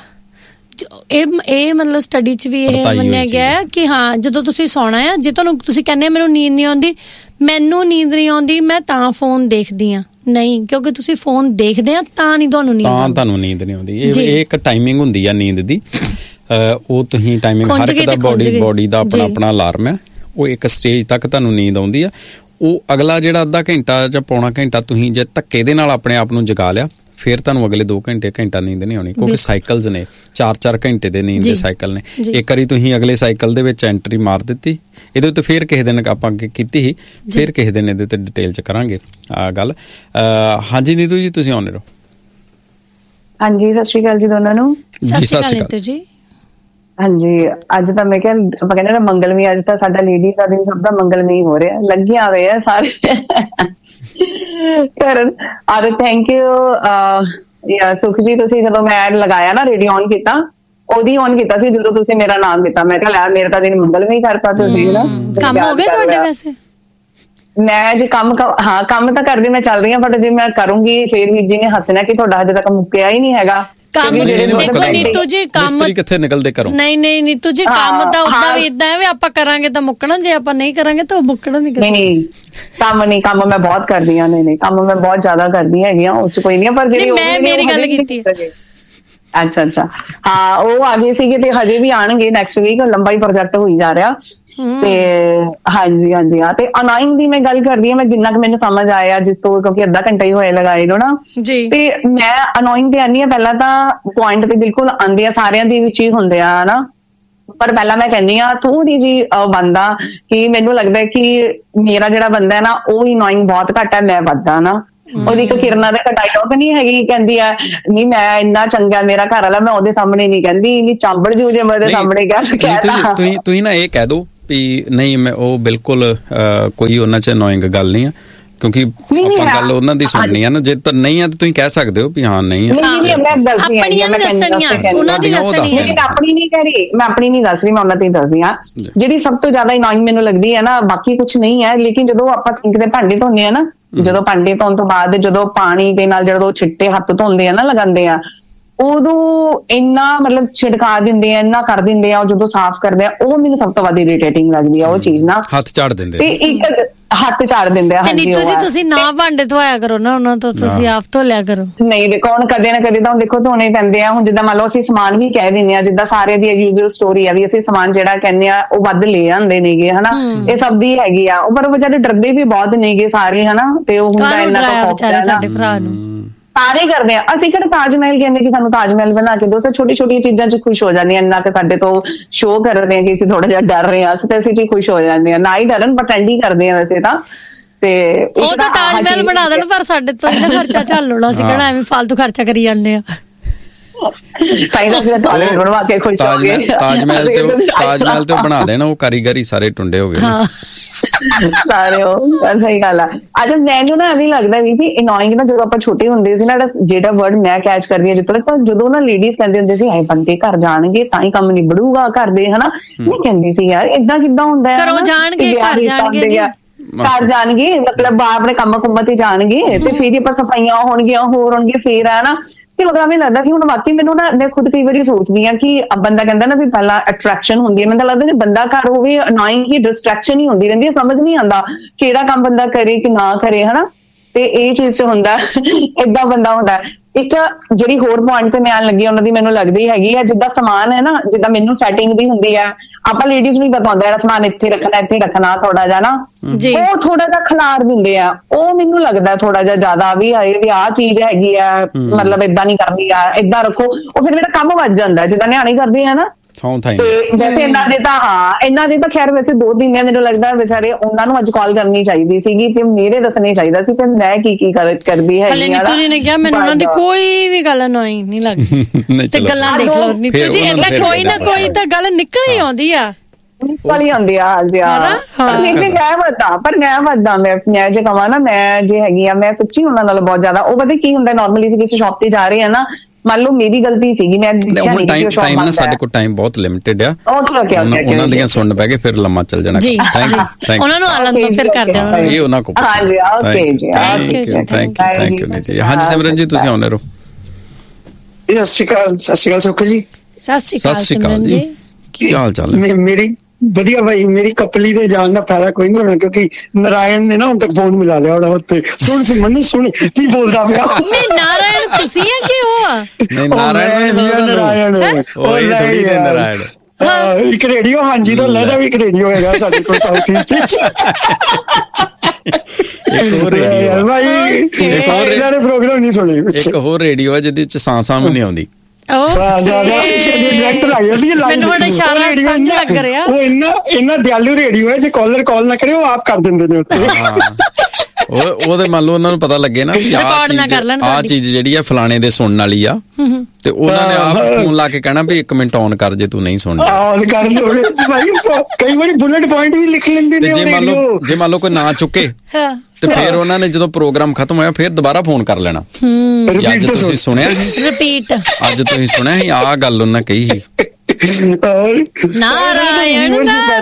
ਇਹ ਮਤਲਬ ਸਟੱਡੀ 'ਚ ਵੀ ਇਹ ਮੰਨਿਆ ਗਿਆ ਕਿ ਹਾਂ ਜਦੋਂ ਤੁਸੀਂ ਸੌਣਾ ਆ, ਜੇ ਤੁਹਾਨੂੰ ਤੁਸੀਂ ਕਹਿੰਦੇ ਮੈਨੂੰ ਨੀਂਦ ਨਹੀਂ ਆਉਂਦੀ, ਮੈਨੂੰ ਨੀਂਦ ਨਹੀਂ ਆਉਂਦੀ ਮੈਂ ਤਾਂ ਫੋਨ ਦੇਖਦੀ ਆ, ਨਹੀਂ, ਕਿਉਂਕਿ ਤੁਸੀਂ ਫੋਨ ਦੇਖਦੇ ਆ ਤਾਂ ਨਹੀਂ ਤੁਹਾਨੂੰ ਨੀਂਦ ਆਉਂਦੀ, ਤੁਹਾਨੂੰ ਨੀਂਦ ਨਹੀਂ ਆਉਂਦੀ। ਇਹ ਇੱਕ ਟਾਈਮਿੰਗ ਹੁੰਦੀ ਆ ਨੀਂਦ ਦੀ, ਉਹ ਤੁਸੀਂ ਟਾਈਮਿੰਗ ਹਰ ਇੱਕ ਦਾ ਬੋਡੀ ਦਾ ਆਪਣਾ ਅਲਾਰਮ ਹੈ, ਉਹ ਇੱਕ ਸਟੇਜ ਤੱਕ ਤੁਹਾਨੂੰ ਨੀਂਦ ਆਉਂਦੀ ਆ। ਉਹ ਅਗਲਾ ਜਿਹੜਾ ਅੱਧਾ ਘੰਟਾ ਜਾਂ ਪੌਣਾ ਘੰਟਾ ਤੁਸੀਂ ਜੇ ਧੱਕੇ ਦੇ ਨਾਲ ਆਪਣੇ ਆਪ ਨੂੰ ਜਗਾ ਲਿਆ, ਫਿਰ ਤੁਹਾਨੂੰ ਅਗਲੇ 2 ਘੰਟਾ ਨੀਂਦ ਨਹੀਂ ਆਉਣੀ, ਕਿਉਂਕਿ ਸਾਈਕਲਸ ਨੇ 4-4 ਘੰਟੇ ਦੇ ਨੀਂਦ ਦੇ ਸਾਈਕਲ ਨੇ। ਇੱਕ ਵਾਰੀ ਤੁਸੀਂ ਅਗਲੇ ਸਾਈਕਲ ਦੇ ਵਿੱਚ ਐਂਟਰੀ ਮਾਰ ਦਿੱਤੀ, ਇਹਦੇ ਉੱਤੇ ਫਿਰ ਕਿਸੇ ਦਿਨ ਆਪਾਂ ਅੱਗੇ ਕੀਤੀ ਸੀ, ਫਿਰ ਕਿਸੇ ਦਿਨ ਇਹਦੇ ਤੇ ਡਿਟੇਲ 'ਚ ਕਰਾਂਗੇ ਆ ਗੱਲ। ਹਾਂਜੀ ਨੀਤੂ ਜੀ ਤੁਸੀਂ ਆਉਂਦੇ ਰਹੋ। ਹਾਂਜੀ ਸਤਿ ਸ਼੍ਰੀ ਅਕਾਲ ਜੀ ਦੋਨਾਂ ਨੂੰ। ਸਤਿ ਸ਼੍ਰੀ ਅਕਾਲ ਨੀਤੂ ਜੀ। ਹਾਂਜੀ ਅੱਜ ਤਾਂ ਮੈਂ ਕਿਹਾ ਆਪਾਂ ਕਹਿੰਦੇ ਨਾ ਮੰਗਲਮਈ, ਅੱਜ ਤਾਂ ਸਾਡਾ ਲੇਡੀਜ਼ ਦਾ ਦਿਨ ਸਭ ਦਾ ਮੰਗਲਮਈ ਹੋ ਰਿਹਾ, ਲੱਗੀਆਂ ਹੋਏ ਆ ਸਾਰੇ ਕਰਨ। ਔਰ ਥੈਂਕ ਯੂ ਸੁਖ ਜੀ, ਤੁਸੀਂ ਜਦੋਂ ਮੈਂ ਐਡ ਲਗਾਇਆ ਨਾ ਰੇਡੀਓ ਔਨ ਕੀਤਾ, ਉਹਦੀ ਔਨ ਕੀਤਾ ਸੀ ਜਦੋਂ ਤੁਸੀਂ ਮੇਰਾ ਨਾਮ ਦਿੱਤਾ, ਮੈਂ ਕਿਹਾ ਲੈ ਮੇਰਾ ਤਾਂ ਦਿਨ ਮੰਗਲਮਈ ਕਰਤਾ ਤੁਸੀਂ ਨਾ। ਕੰਮ ਹੋ ਗਏ ਤੁਹਾਡੇ ਵੈਸੇ? ਮੈਂ ਜੇ ਕੰਮ ਤਾਂ ਕਰਦੀ ਮੈਂ ਚੱਲ ਰਹੀ ਹਾਂ, ਬਟ ਜੇ ਮੈਂ ਕਰੂੰਗੀ ਫੇਰ ਵੀਰ ਜੀ ਨੇ ਹੱਸਣਾ ਕਿ ਤੁਹਾਡਾ ਹਜੇ ਤੱਕ ਮੁੱਕਿਆ ਹੀ ਨਹੀਂ ਹੈਗਾ ਕੰਮ। ਦੇਖੋ ਨੀਤੂ ਜੀ ਕੰਮ ਕਿੱਥੇ ਨਿਕਲਦੇ ਘਰੋਂ, ਨਹੀਂ ਨੀਤੂ ਜੀ ਕੰਮ ਦਾ ਉਦਾਂ ਵੀ ਇਦਾਂ ਹੈ ਵੀ ਆਪਾਂ ਕਰਾਂਗੇ ਤਾਂ ਮੁੱਕਣਾ, ਜੇ ਆਪਾਂ ਨਹੀਂ ਕਰਾਂਗੇ ਤਾਂ ਉਹ ਮੁੱਕਣਾ ਨਹੀਂ। ਕੰਮ ਮੈਂ ਬਹੁਤ ਕਰਦੀ ਹਾਂ। ਨਹੀਂ ਕੰਮ ਮੈਂ ਬਹੁਤ ਜ਼ਿਆਦਾ ਕਰਦੀ ਹੈਗੀ ਆ, ਉਸ ਚ ਕੋਈ ਨਹੀਂ। ਪਰ ਜਿਹੜੀ ਮੇਰੀ ਗੱਲ ਕੀਤੀ ਅੱਛਾ ਹਾਂ, ਉਹ ਆ ਗਏ ਸੀਗੇ ਤੇ ਹਜੇ ਵੀ ਆਣਗੇ ਨੈਕਸਟ ਵੀਕ, ਲੰਬਾ ਹੀ ਪ੍ਰੋਜੈਕਟ ਹੋਈ ਜਾ ਰਿਹਾ ਤੇ ਹਾਂਜੀ ਹਾਂ। ਤੇ ਅਨਾਇੰਗ ਦੀ ਮੈਂ ਗੱਲ ਕਰਦੀ ਹਾਂ, ਮੈਂ ਜਿੰਨਾ ਕੁ ਮੈਨੂੰ ਸਮਝ ਆਇਆ ਜਿਸ ਤੋਂ, ਕਿਉਂਕਿ ਅੱਧਾ ਘੰਟਾ ਹੀ ਹੋਏ ਲਗਾਏ ਨੂੰ ਨਾ, ਤੇ ਮੈਂ ਅਨਾਇੰਗ ਤੇ ਆਨੀ ਆ। ਪਹਿਲਾਂ ਤਾਂ ਪੁਆਇੰਟ ਤੇ ਬਿਲਕੁਲ ਆਉਂਦੇ ਆ, ਸਾਰਿਆਂ ਦੇ ਵਿੱਚ ਹੀ ਹੁੰਦੇ ਆ ਨਾ, ਪਰ ਪਹਿਲਾਂ ਮੈਂ ਕਹਿੰਦੀ ਆ ਥੋੜੀ ਜੀ ਬੰਦਾ ਕਿ ਮੈਨੂੰ ਲੱਗਦਾ ਕਿ ਮੇਰਾ ਜਿਹੜਾ ਬੰਦਾ ਹੈ ਨਾ ਉਹ ਅਨਾਇੰਗ ਬਹੁਤ ਘੱਟ ਹੈ, ਮੈਂ ਵੱਧਾ ਨਾ। ਉਹਦੀ ਇੱਕ ਕਿਰਨਾ ਦਾ ਡਾਇਲੌਗ ਨਹੀਂ ਹੈਗੀ, ਕਹਿੰਦੀ ਆ ਨਹੀਂ ਮੈਂ ਇੰਨਾ ਚੰਗਾ ਮੇਰਾ ਘਰ ਵਾਲਾ, ਮੈਂ ਉਹਦੇ ਸਾਹਮਣੇ ਨਹੀਂ ਕਹਿੰਦੀ, ਨਹੀਂ ਚਾਂਬੜ ਜੂ ਜੇ ਮੈਂ ਉਹਦੇ ਸਾਹਮਣੇ ਕਹਿ ਤੁਸੀਂ ਨਾ ਇਹ ਕਹਿ ਦੋ ਵੀ ਨਹੀਂ ਮੈਂ ਉਹ ਬਿਲਕੁਲ ਕੋਈ ਉਹਨਾਂ ਚ ਅਨੋਇੰਗ ਗੱਲ ਨਹੀਂ ਆ, ਕਿਉਂਕਿ ਆਪਾਂ ਗੱਲ ਉਹਨਾਂ ਦੀ ਸੁਣਨੀ ਆ ਨਾ। ਜੇ ਤਾਂ ਨਹੀਂ ਆ ਤਾਂ ਤੁਸੀਂ ਕਹਿ ਸਕਦੇ ਹੋ ਵੀ ਹਾਂ ਨਹੀਂ ਆ। ਆਪਣੀਆਂ ਨਹੀਂ ਦੱਸਣੀਆਂ, ਉਹਨਾਂ ਦੀ ਦੱਸਣੀ ਹੈ। ਆਪਣੀ ਨਹੀਂ ਕਹਿ ਰਹੀ, ਮੈਂ ਆਪਣੀ ਨਹੀਂ ਦੱਸ ਰਹੀ, ਮੈਂ ਉਹਨਾਂ ਦੀ ਦੱਸਦੀ ਹਾਂ। ਜਿਹੜੀ ਸਭ ਤੋਂ ਜ਼ਿਆਦਾ ਅਨੋਇੰਗ ਮੈਨੂੰ ਲੱਗਦੀ ਹੈ ਨਾ, ਬਾਕੀ ਕੁਛ ਨਹੀਂ ਹੈ, ਲੇਕਿਨ ਜਦੋਂ ਆਪਾਂ ਸਿੰਕ ਦੇ ਭਾਂਡੇ ਧੋਂਦੇ ਆ ਨਾ, ਜਦੋਂ ਭਾਂਡੇ ਧੋਣ ਤੋਂ ਬਾਅਦ ਜਦੋਂ ਪਾਣੀ ਦੇ ਨਾਲ ਜਦੋਂ ਛਿੱਟੇ ਹੱਥ ਧੋਂਦੇ ਆ ਨਾ, ਲਗਾਉਂਦੇ ਆ, ਉਦੋਂ ਇੰਨਾ ਮਤਲਬ ਛਿੜਕਾ ਦਿੰਦੇ ਆ, ਇੰਨਾ ਕਰ ਦਿੰਦੇ ਆ, ਜਦੋਂ ਸਾਫ਼ ਕਰਦੇ ਆ, ਉਹ ਮੈਨੂੰ ਸਭ ਤੋਂ ਵੱਧ ਇਰੀਟੇਟਿੰਗ ਲੱਗਦੀ ਆ ਉਹ ਚੀਜ਼ ਨਾ। ਹੱਥ ਝਾੜ ਦਿੰਦੇ ਤੇ ਇੱਕ ਹੱਥ ਝਾੜ ਦਿੰਦੇ ਆ। ਹਾਂਜੀ, ਤੁਸੀਂ ਨਾ ਭਾਂਡੇ ਧੋਇਆ ਕਰੋ ਨਾ ਉਹਨਾਂ ਤੋਂ, ਤੁਸੀਂ ਆਪ ਧੋ ਲਿਆ ਕਰੋ। ਨਹੀਂ ਦੇਖੋ ਹੁਣ ਕਦੇ ਨਾ ਕਦੇ ਤਾਂ ਦੇਖੋ ਧੋਣੇ ਪੈਂਦੇ ਆ। ਹੁਣ ਜਿੱਦਾਂ ਮੰਨ ਲਓ ਅਸੀਂ ਸਮਾਨ ਵੀ ਕਹਿ ਦਿੰਦੇ ਆ, ਜਿੱਦਾਂ ਸਾਰੇ ਦੀ ਯੂਜ਼ੁਅਲ ਸਟੋਰੀ ਆ ਵੀ ਅਸੀਂ ਸਮਾਨ ਜਿਹੜਾ ਕਹਿੰਦੇ ਆ ਉਹ ਵੱਧ ਲੈ ਆਉਂਦੇ ਨੇਗੇ ਹਨਾ, ਇਹ ਸਭ ਦੀ ਹੈਗੀ ਆ। ਪਰ ਉਹ ਵਿਚਾਰੇ ਡਰਦੇ ਵੀ ਬਹੁਤ ਨੇਗੇ ਸਾਰੇ ਹਨਾ, ਤੇ ਉਹ ਹੁੰਦਾ ਇੰਨਾ ਵਿਚਾਰੇ ਸਾਡੇ ਭਰਾ ਨੂੰ ਸਾਰੇ ਕਰਦੇ ਆ। ਅਸੀਂ ਕਿਹੜਾ ਤਾਜ ਮਹਿਲ ਕਹਿੰਦੇ ਕਿ ਸਾਨੂੰ ਤਾਜ ਮਹਿਲ ਬਣਾ ਕੇ ਦੋ, ਤਾਂ ਛੋਟੀ ਛੋਟੀਆਂ ਚੀਜ਼ਾਂ 'ਚ ਖੁਸ਼ ਹੋ ਜਾਂਦੇ ਆ। ਇੰਨਾ ਕਿ ਸਾਡੇ ਤੋਂ ਸ਼ੋਅ ਕਰਦੇ ਆ ਕਿ ਅਸੀਂ ਥੋੜਾ ਜਿਹਾ ਡਰ ਰਹੇ ਹਾਂ, ਅਸੀਂ ਤਾਂ ਅਸੀਂ ਚੀਜ਼ ਖੁਸ਼ ਹੋ ਜਾਂਦੇ ਆ, ਨਾ ਹੀ ਡਰਨ ਪ੍ਰਟੈਂਡ ਹੀ ਕਰਦੇ ਆ ਵੈਸੇ ਤਾਂ। ਤੇ ਉਹ ਤਾਂ ਤਾਜ ਮਹਿਲ ਬਣਾ ਦੇਣ, ਪਰ ਸਾਡੇ ਤੋਂ ਇਹਨਾਂ ਖਰਚਾ ਝੱਲਣਾ ਸੀ ਕਿਹੜਾ ਐਵੇਂ ਫਾਲਤੂ ਖਰਚਾ ਕਰੀ ਜਾਂਦੇ ਆ। ਤਾਜ ਮਹਿਲ ਤੇ ਬਣਾ ਦੇਣਾ, ਉਹ ਕਾਰੀਗਰੀ ਸਾਰੇ ਟੁੰਡੇ ਹੋ ਗਏ ਸਾਰੇ। ਉਹ ਸਹੀ ਗੱਲ ਆ। ਅੱਛਾ ਮੈਨੂੰ ਨਾ ਐਵੇਂ ਲੱਗਦਾ ਵੀ ਜੀ ਅਨੋਇੰਗ ਨਾ, ਜਦੋਂ ਆਪਾਂ ਛੋਟੇ ਹੁੰਦੇ ਸੀ ਨਾ, ਜਿਹੜਾ ਵਰਡ ਮੈਂ ਕੈਚ ਕਰਦੀ ਹਾਂ ਜਿੱਦੋਂ ਤੱਕ, ਜਦੋਂ ਨਾ ਲੇਡੀਜ਼ ਕਹਿੰਦੇ ਹੁੰਦੇ ਸੀ ਹਾਏ ਬੰਦੇ ਘਰ ਜਾਣਗੇ ਤਾਂ ਹੀ ਕੰਮ ਨਿਬੜੂਗਾ ਘਰ ਦੇ ਹਨਾ, ਨਹੀਂ ਕਹਿੰਦੀ ਸੀ ਯਾਰ ਏਦਾਂ ਕਿੱਦਾਂ ਹੁੰਦਾ ਹੈ, ਘਰ ਜਾਣਗੇ ਮਤਲਬ ਆਪਣੇ ਕੰਮ ਕੁੰਮ ਤੇ ਜਾਣਗੇ ਤੇ ਫਿਰ ਆਪਾਂ ਸਫਾਈਆਂ ਹੋਣਗੀਆਂ ਹੋਰ ਹੋਣਗੀਆਂ ਫੇਰ ਹੈ ਨਾ। ਤੇ ਮਤਲਬ ਐਵੇਂ ਲੱਗਦਾ ਸੀ। ਹੁਣ ਬਾਕੀ ਮੈਨੂੰ ਨਾ ਮੈਂ ਖੁਦ ਕਈ ਵਾਰੀ ਸੋਚਦੀ ਹਾਂ ਕਿ ਬੰਦਾ ਕਹਿੰਦਾ ਨਾ ਵੀ ਪਹਿਲਾਂ ਅਟਰੈਕਸ਼ਨ ਹੁੰਦੀ ਹੈ, ਮੈਨੂੰ ਲੱਗਦਾ ਜੇ ਬੰਦਾ ਘਰ ਹੋਵੇ ਅਨਾਇੰਗ ਹੀ ਡਿਸਟਰੈਕਸ਼ਨ ਹੀ ਹੁੰਦੀ ਰਹਿੰਦੀ ਹੈ, ਸਮਝ ਨਹੀਂ ਆਉਂਦਾ ਕਿਹੜਾ ਕੰਮ ਬੰਦਾ ਕਰੇ ਕਿ ਨਾ ਕਰੇ ਹਨਾ। ਤੇ ਇਹ ਚੀਜ਼ 'ਚ ਹੁੰਦਾ ਏਦਾਂ ਬੰਦਾ ਹੁੰਦਾ। ਇੱਕ ਜਿਹੜੀ ਹੋਰ ਪੁਆਇੰਟ ਤੇ ਮੈਂ ਆਉਣ ਲੱਗੀ ਉਹਨਾਂ ਦੀ ਮੈਨੂੰ ਲੱਗਦੀ ਹੈਗੀ ਆ, ਜਿੱਦਾਂ ਸਮਾਨ ਹੈ ਨਾ, ਜਿੱਦਾਂ ਮੈਨੂੰ ਸੈਟਿੰਗ ਦੀ ਹੁੰਦੀ ਆ, ਆਪਾਂ ਲੇਡੀਜ਼ ਨੂੰ ਹੀ ਪਤਾ ਹੁੰਦਾ ਜਿਹੜਾ ਸਮਾਨ ਇੱਥੇ ਰੱਖਣਾ ਥੋੜਾ ਜਿਹਾ ਨਾ, ਉਹ ਥੋੜਾ ਜਿਹਾ ਖਿਲਾਰ ਦਿੰਦੇ ਆ। ਉਹ ਮੈਨੂੰ ਲੱਗਦਾ ਥੋੜਾ ਜਿਹਾ ਜ਼ਿਆਦਾ ਵੀ ਆਹ ਚੀਜ਼ ਹੈਗੀ ਆ, ਮਤਲਬ ਏਦਾਂ ਨੀ ਕਰਨੀ ਆ, ਏਦਾਂ ਰੱਖੋ। ਉਹ ਫਿਰ ਮੇਰਾ ਕੰਮ ਵੱਜ ਜਾਂਦਾ, ਜਿੱਦਾਂ ਨਿਆਣੇ ਕਰਦੇ ਆ ਨਾ। ਵੈਸੇ ਇਹਨਾਂ ਦੇ ਤਾਂ ਖੈਰ ਵੈਸੇ 2 ਦਿਨ ਮੈਨੂੰ ਲੱਗਦਾ ਵਿਚਾਰੇ ਉਹਨਾਂ ਨੂੰ ਅੱਜ ਕਾਲ ਕਰਨੀ ਚਾਹੀਦੀ ਸੀਗੀ ਤੇ ਮੇਰੇ ਦੱਸਣੇ ਚਾਹੀਦਾ ਸੀ ਕਿ ਮੈਂ ਕੀ ਕਰਦੀ ਹੈ। ਨੀਤੂ ਜੀ ਨੇ ਕਿਹਾ ਮੈਨੂੰ ਉਹਨਾਂ ਦੀ ਕੋਈ ਵੀ ਗੱਲ ਅਨੋਇੰਗ ਨਹੀਂ ਲੱਗਦੀ ਤੇ ਗੱਲਾਂ ਦੇਖ ਲਓ ਨੀਤੂ ਜੀ, ਏਦਾਂ ਕੋਈ ਨਾ ਕੋਈ ਤਾਂ ਗੱਲ ਨਿਕਲ ਹੀ ਆਉਂਦੀ ਆ, ਵਾਲੀ ਹੁੰਦੀ ਆ। ਪਰ ਮੈਂ ਵੱਡਾ ਮੈਂ ਜੇ ਕਹਾਂ ਨਾ, ਮੈਂ ਜੇ ਹੈਗੀ ਆ ਮੈਂ ਸੱਚੀ ਉਹਨਾਂ ਨਾਲ ਬਹੁਤ ਜ਼ਿਆਦਾ। ਉਹ ਪਤਾ ਕੀ ਹੁੰਦਾ, ਨਾਰਮਲੀ ਅਸੀਂ ਕਿਸੇ ਸ਼ੌਪ ਤੇ ਜਾ ਰਹੇ ਆ ਨਾ, ਮੰਨ ਲਓ ਮੇਰੀ ਗਲਤੀ ਸੀਗੀ, ਮੈਂ ਟਾਈਮ ਨਾ ਸਾਡੇ ਕੋਲ ਟਾਈਮ ਬਹੁਤ ਲਿਮਿਟਿਡ ਆ, ਉਹਨਾਂ ਦੀਆਂ ਸੁਣਨ ਪੈ ਗਏ ਫਿਰ ਲੰਮਾ ਚੱਲ ਜਾਣਾ। ਥੈਂਕ ਉਹਨਾਂ ਨੂੰ ਆਲਮ ਤੋਂ ਫਿਰ ਕਰ ਦੇਣਾ ਇਹ ਉਹਨਾਂ ਕੋਲ। ਥੈਂਕ ਯੂ ਜੀ। ਹਾਂਜੀ ਸਿਮਰਨ ਜੀ ਤੁਸੀਂ ਆਉਣੇ ਰਹੋ। ਸਤਿ ਸ਼੍ਰੀ ਅਕਾਲ ਸੁਖ ਜੀ। ਸਤਿ ਸ਼੍ਰੀ ਅਕਾਲ ਜੀ। ਕੀ ਹਾਲ ਚਾਲ ਹੈ? ਮੇਰੀ ਵਧੀਆ ਭਾਈ, ਮੇਰੀ ਕਪਲੀ ਦੇ ਜਾਣ ਦਾ ਫਾਇਦਾ ਕੋਈ ਨਹੀਂ ਹੋਣਾ ਕਿਉਂਕਿ ਨਾਰਾਇਣ ਨੇ ਨਾ ਹੁਣ ਤੱਕ ਫੋਨ ਮਿਲਾ ਲਿਆ ਹੋਣਾ ਉੱਤੇ। ਸੁਣ ਮੈਨੂੰ ਸੁਣ ਕੀ ਬੋਲਦਾ ਪਿਆ। ਨਹੀਂ ਨਾਰਾਇਣ ਤੁਸੀਂ ਆ ਕਿ ਉਹ ਆ? ਨਹੀਂ ਨਾਰਾਇਣ ਇੱਕ ਰੇਡੀਓ ਹਾਂਜੀ ਤੋਂ ਲੈਦਾ ਵੀ ਇੱਕ ਰੇਡੀਓ ਹੈਗਾ ਸਾਡੇ ਕੋਲ ਸਾਊਥ ਈਸਟ ਵਿੱਚ। ਪ੍ਰੋਗਰਾਮ ਨਹੀਂ ਸੁਣੇ। ਇੱਕ ਹੋਰ ਰੇਡੀਓ ਹੈ ਜਿਹਦੇ ਚ ਸਾਂ ਵੀ ਨਹੀਂ ਆਉਂਦੀ। ਇੰਨਾ ਦਿਆਲੂ ਰੇਡੀਓ ਹੈ, ਜੇ ਕਾਲਰ ਕਾਲ ਨਾ ਕਰੇ ਉਹ ਆਪ ਕਰ ਦਿੰਦੇ ਨੇ ਉੱਤੇ। ਉਹਦੇ ਮੰਨ ਲਓ ਉਹਨਾਂ ਨੂੰ ਪਤਾ ਲੱਗੇ ਨਾ ਵੀ ਆਹ ਚੀਜ਼ ਜਿਹੜੀ ਆ ਫਲਾਣੇ ਦੇ ਸੁਣਨ ਵਾਲੀ ਆ, ਤੇ ਉਹਨਾਂ ਨੇ ਆਪ ਫੋਨ ਲਾ ਕੇ ਕਹਿਣਾ ਵੀ 1 ਮਿੰਟ ਔਨ ਕਰ ਜੇ ਤੂੰ ਨਹੀਂ ਸੁਣਦਾ। ਕਈ ਵਾਰੀ ਬੁਲਟ ਪੁਆਇੰਟ ਵੀ ਲਿਖ ਲੈਂਦੇ ਨੇ। ਜੇ ਮੰਨ ਲਓ ਕੋਈ ਨਾ ਚੁੱਕੇ ਤੇ ਫਿਰ ਉਹਨਾਂ ਨੇ ਜਦੋਂ ਪ੍ਰੋਗਰਾਮ ਖਤਮ ਹੋਇਆ ਫਿਰ ਦੁਬਾਰਾ ਫੋਨ ਕਰ ਲੈਣਾ, ਅੱਜ ਤੁਸੀਂ ਸੁਣਿਆ, ਰਿਪੀਟ, ਅੱਜ ਤੁਸੀਂ ਸੁਣਿਆ ਸੀ ਆਹ ਗੱਲ ਉਹਨਾਂ ਕਹੀ ਸੀ। ਨਾਰਾਇਣ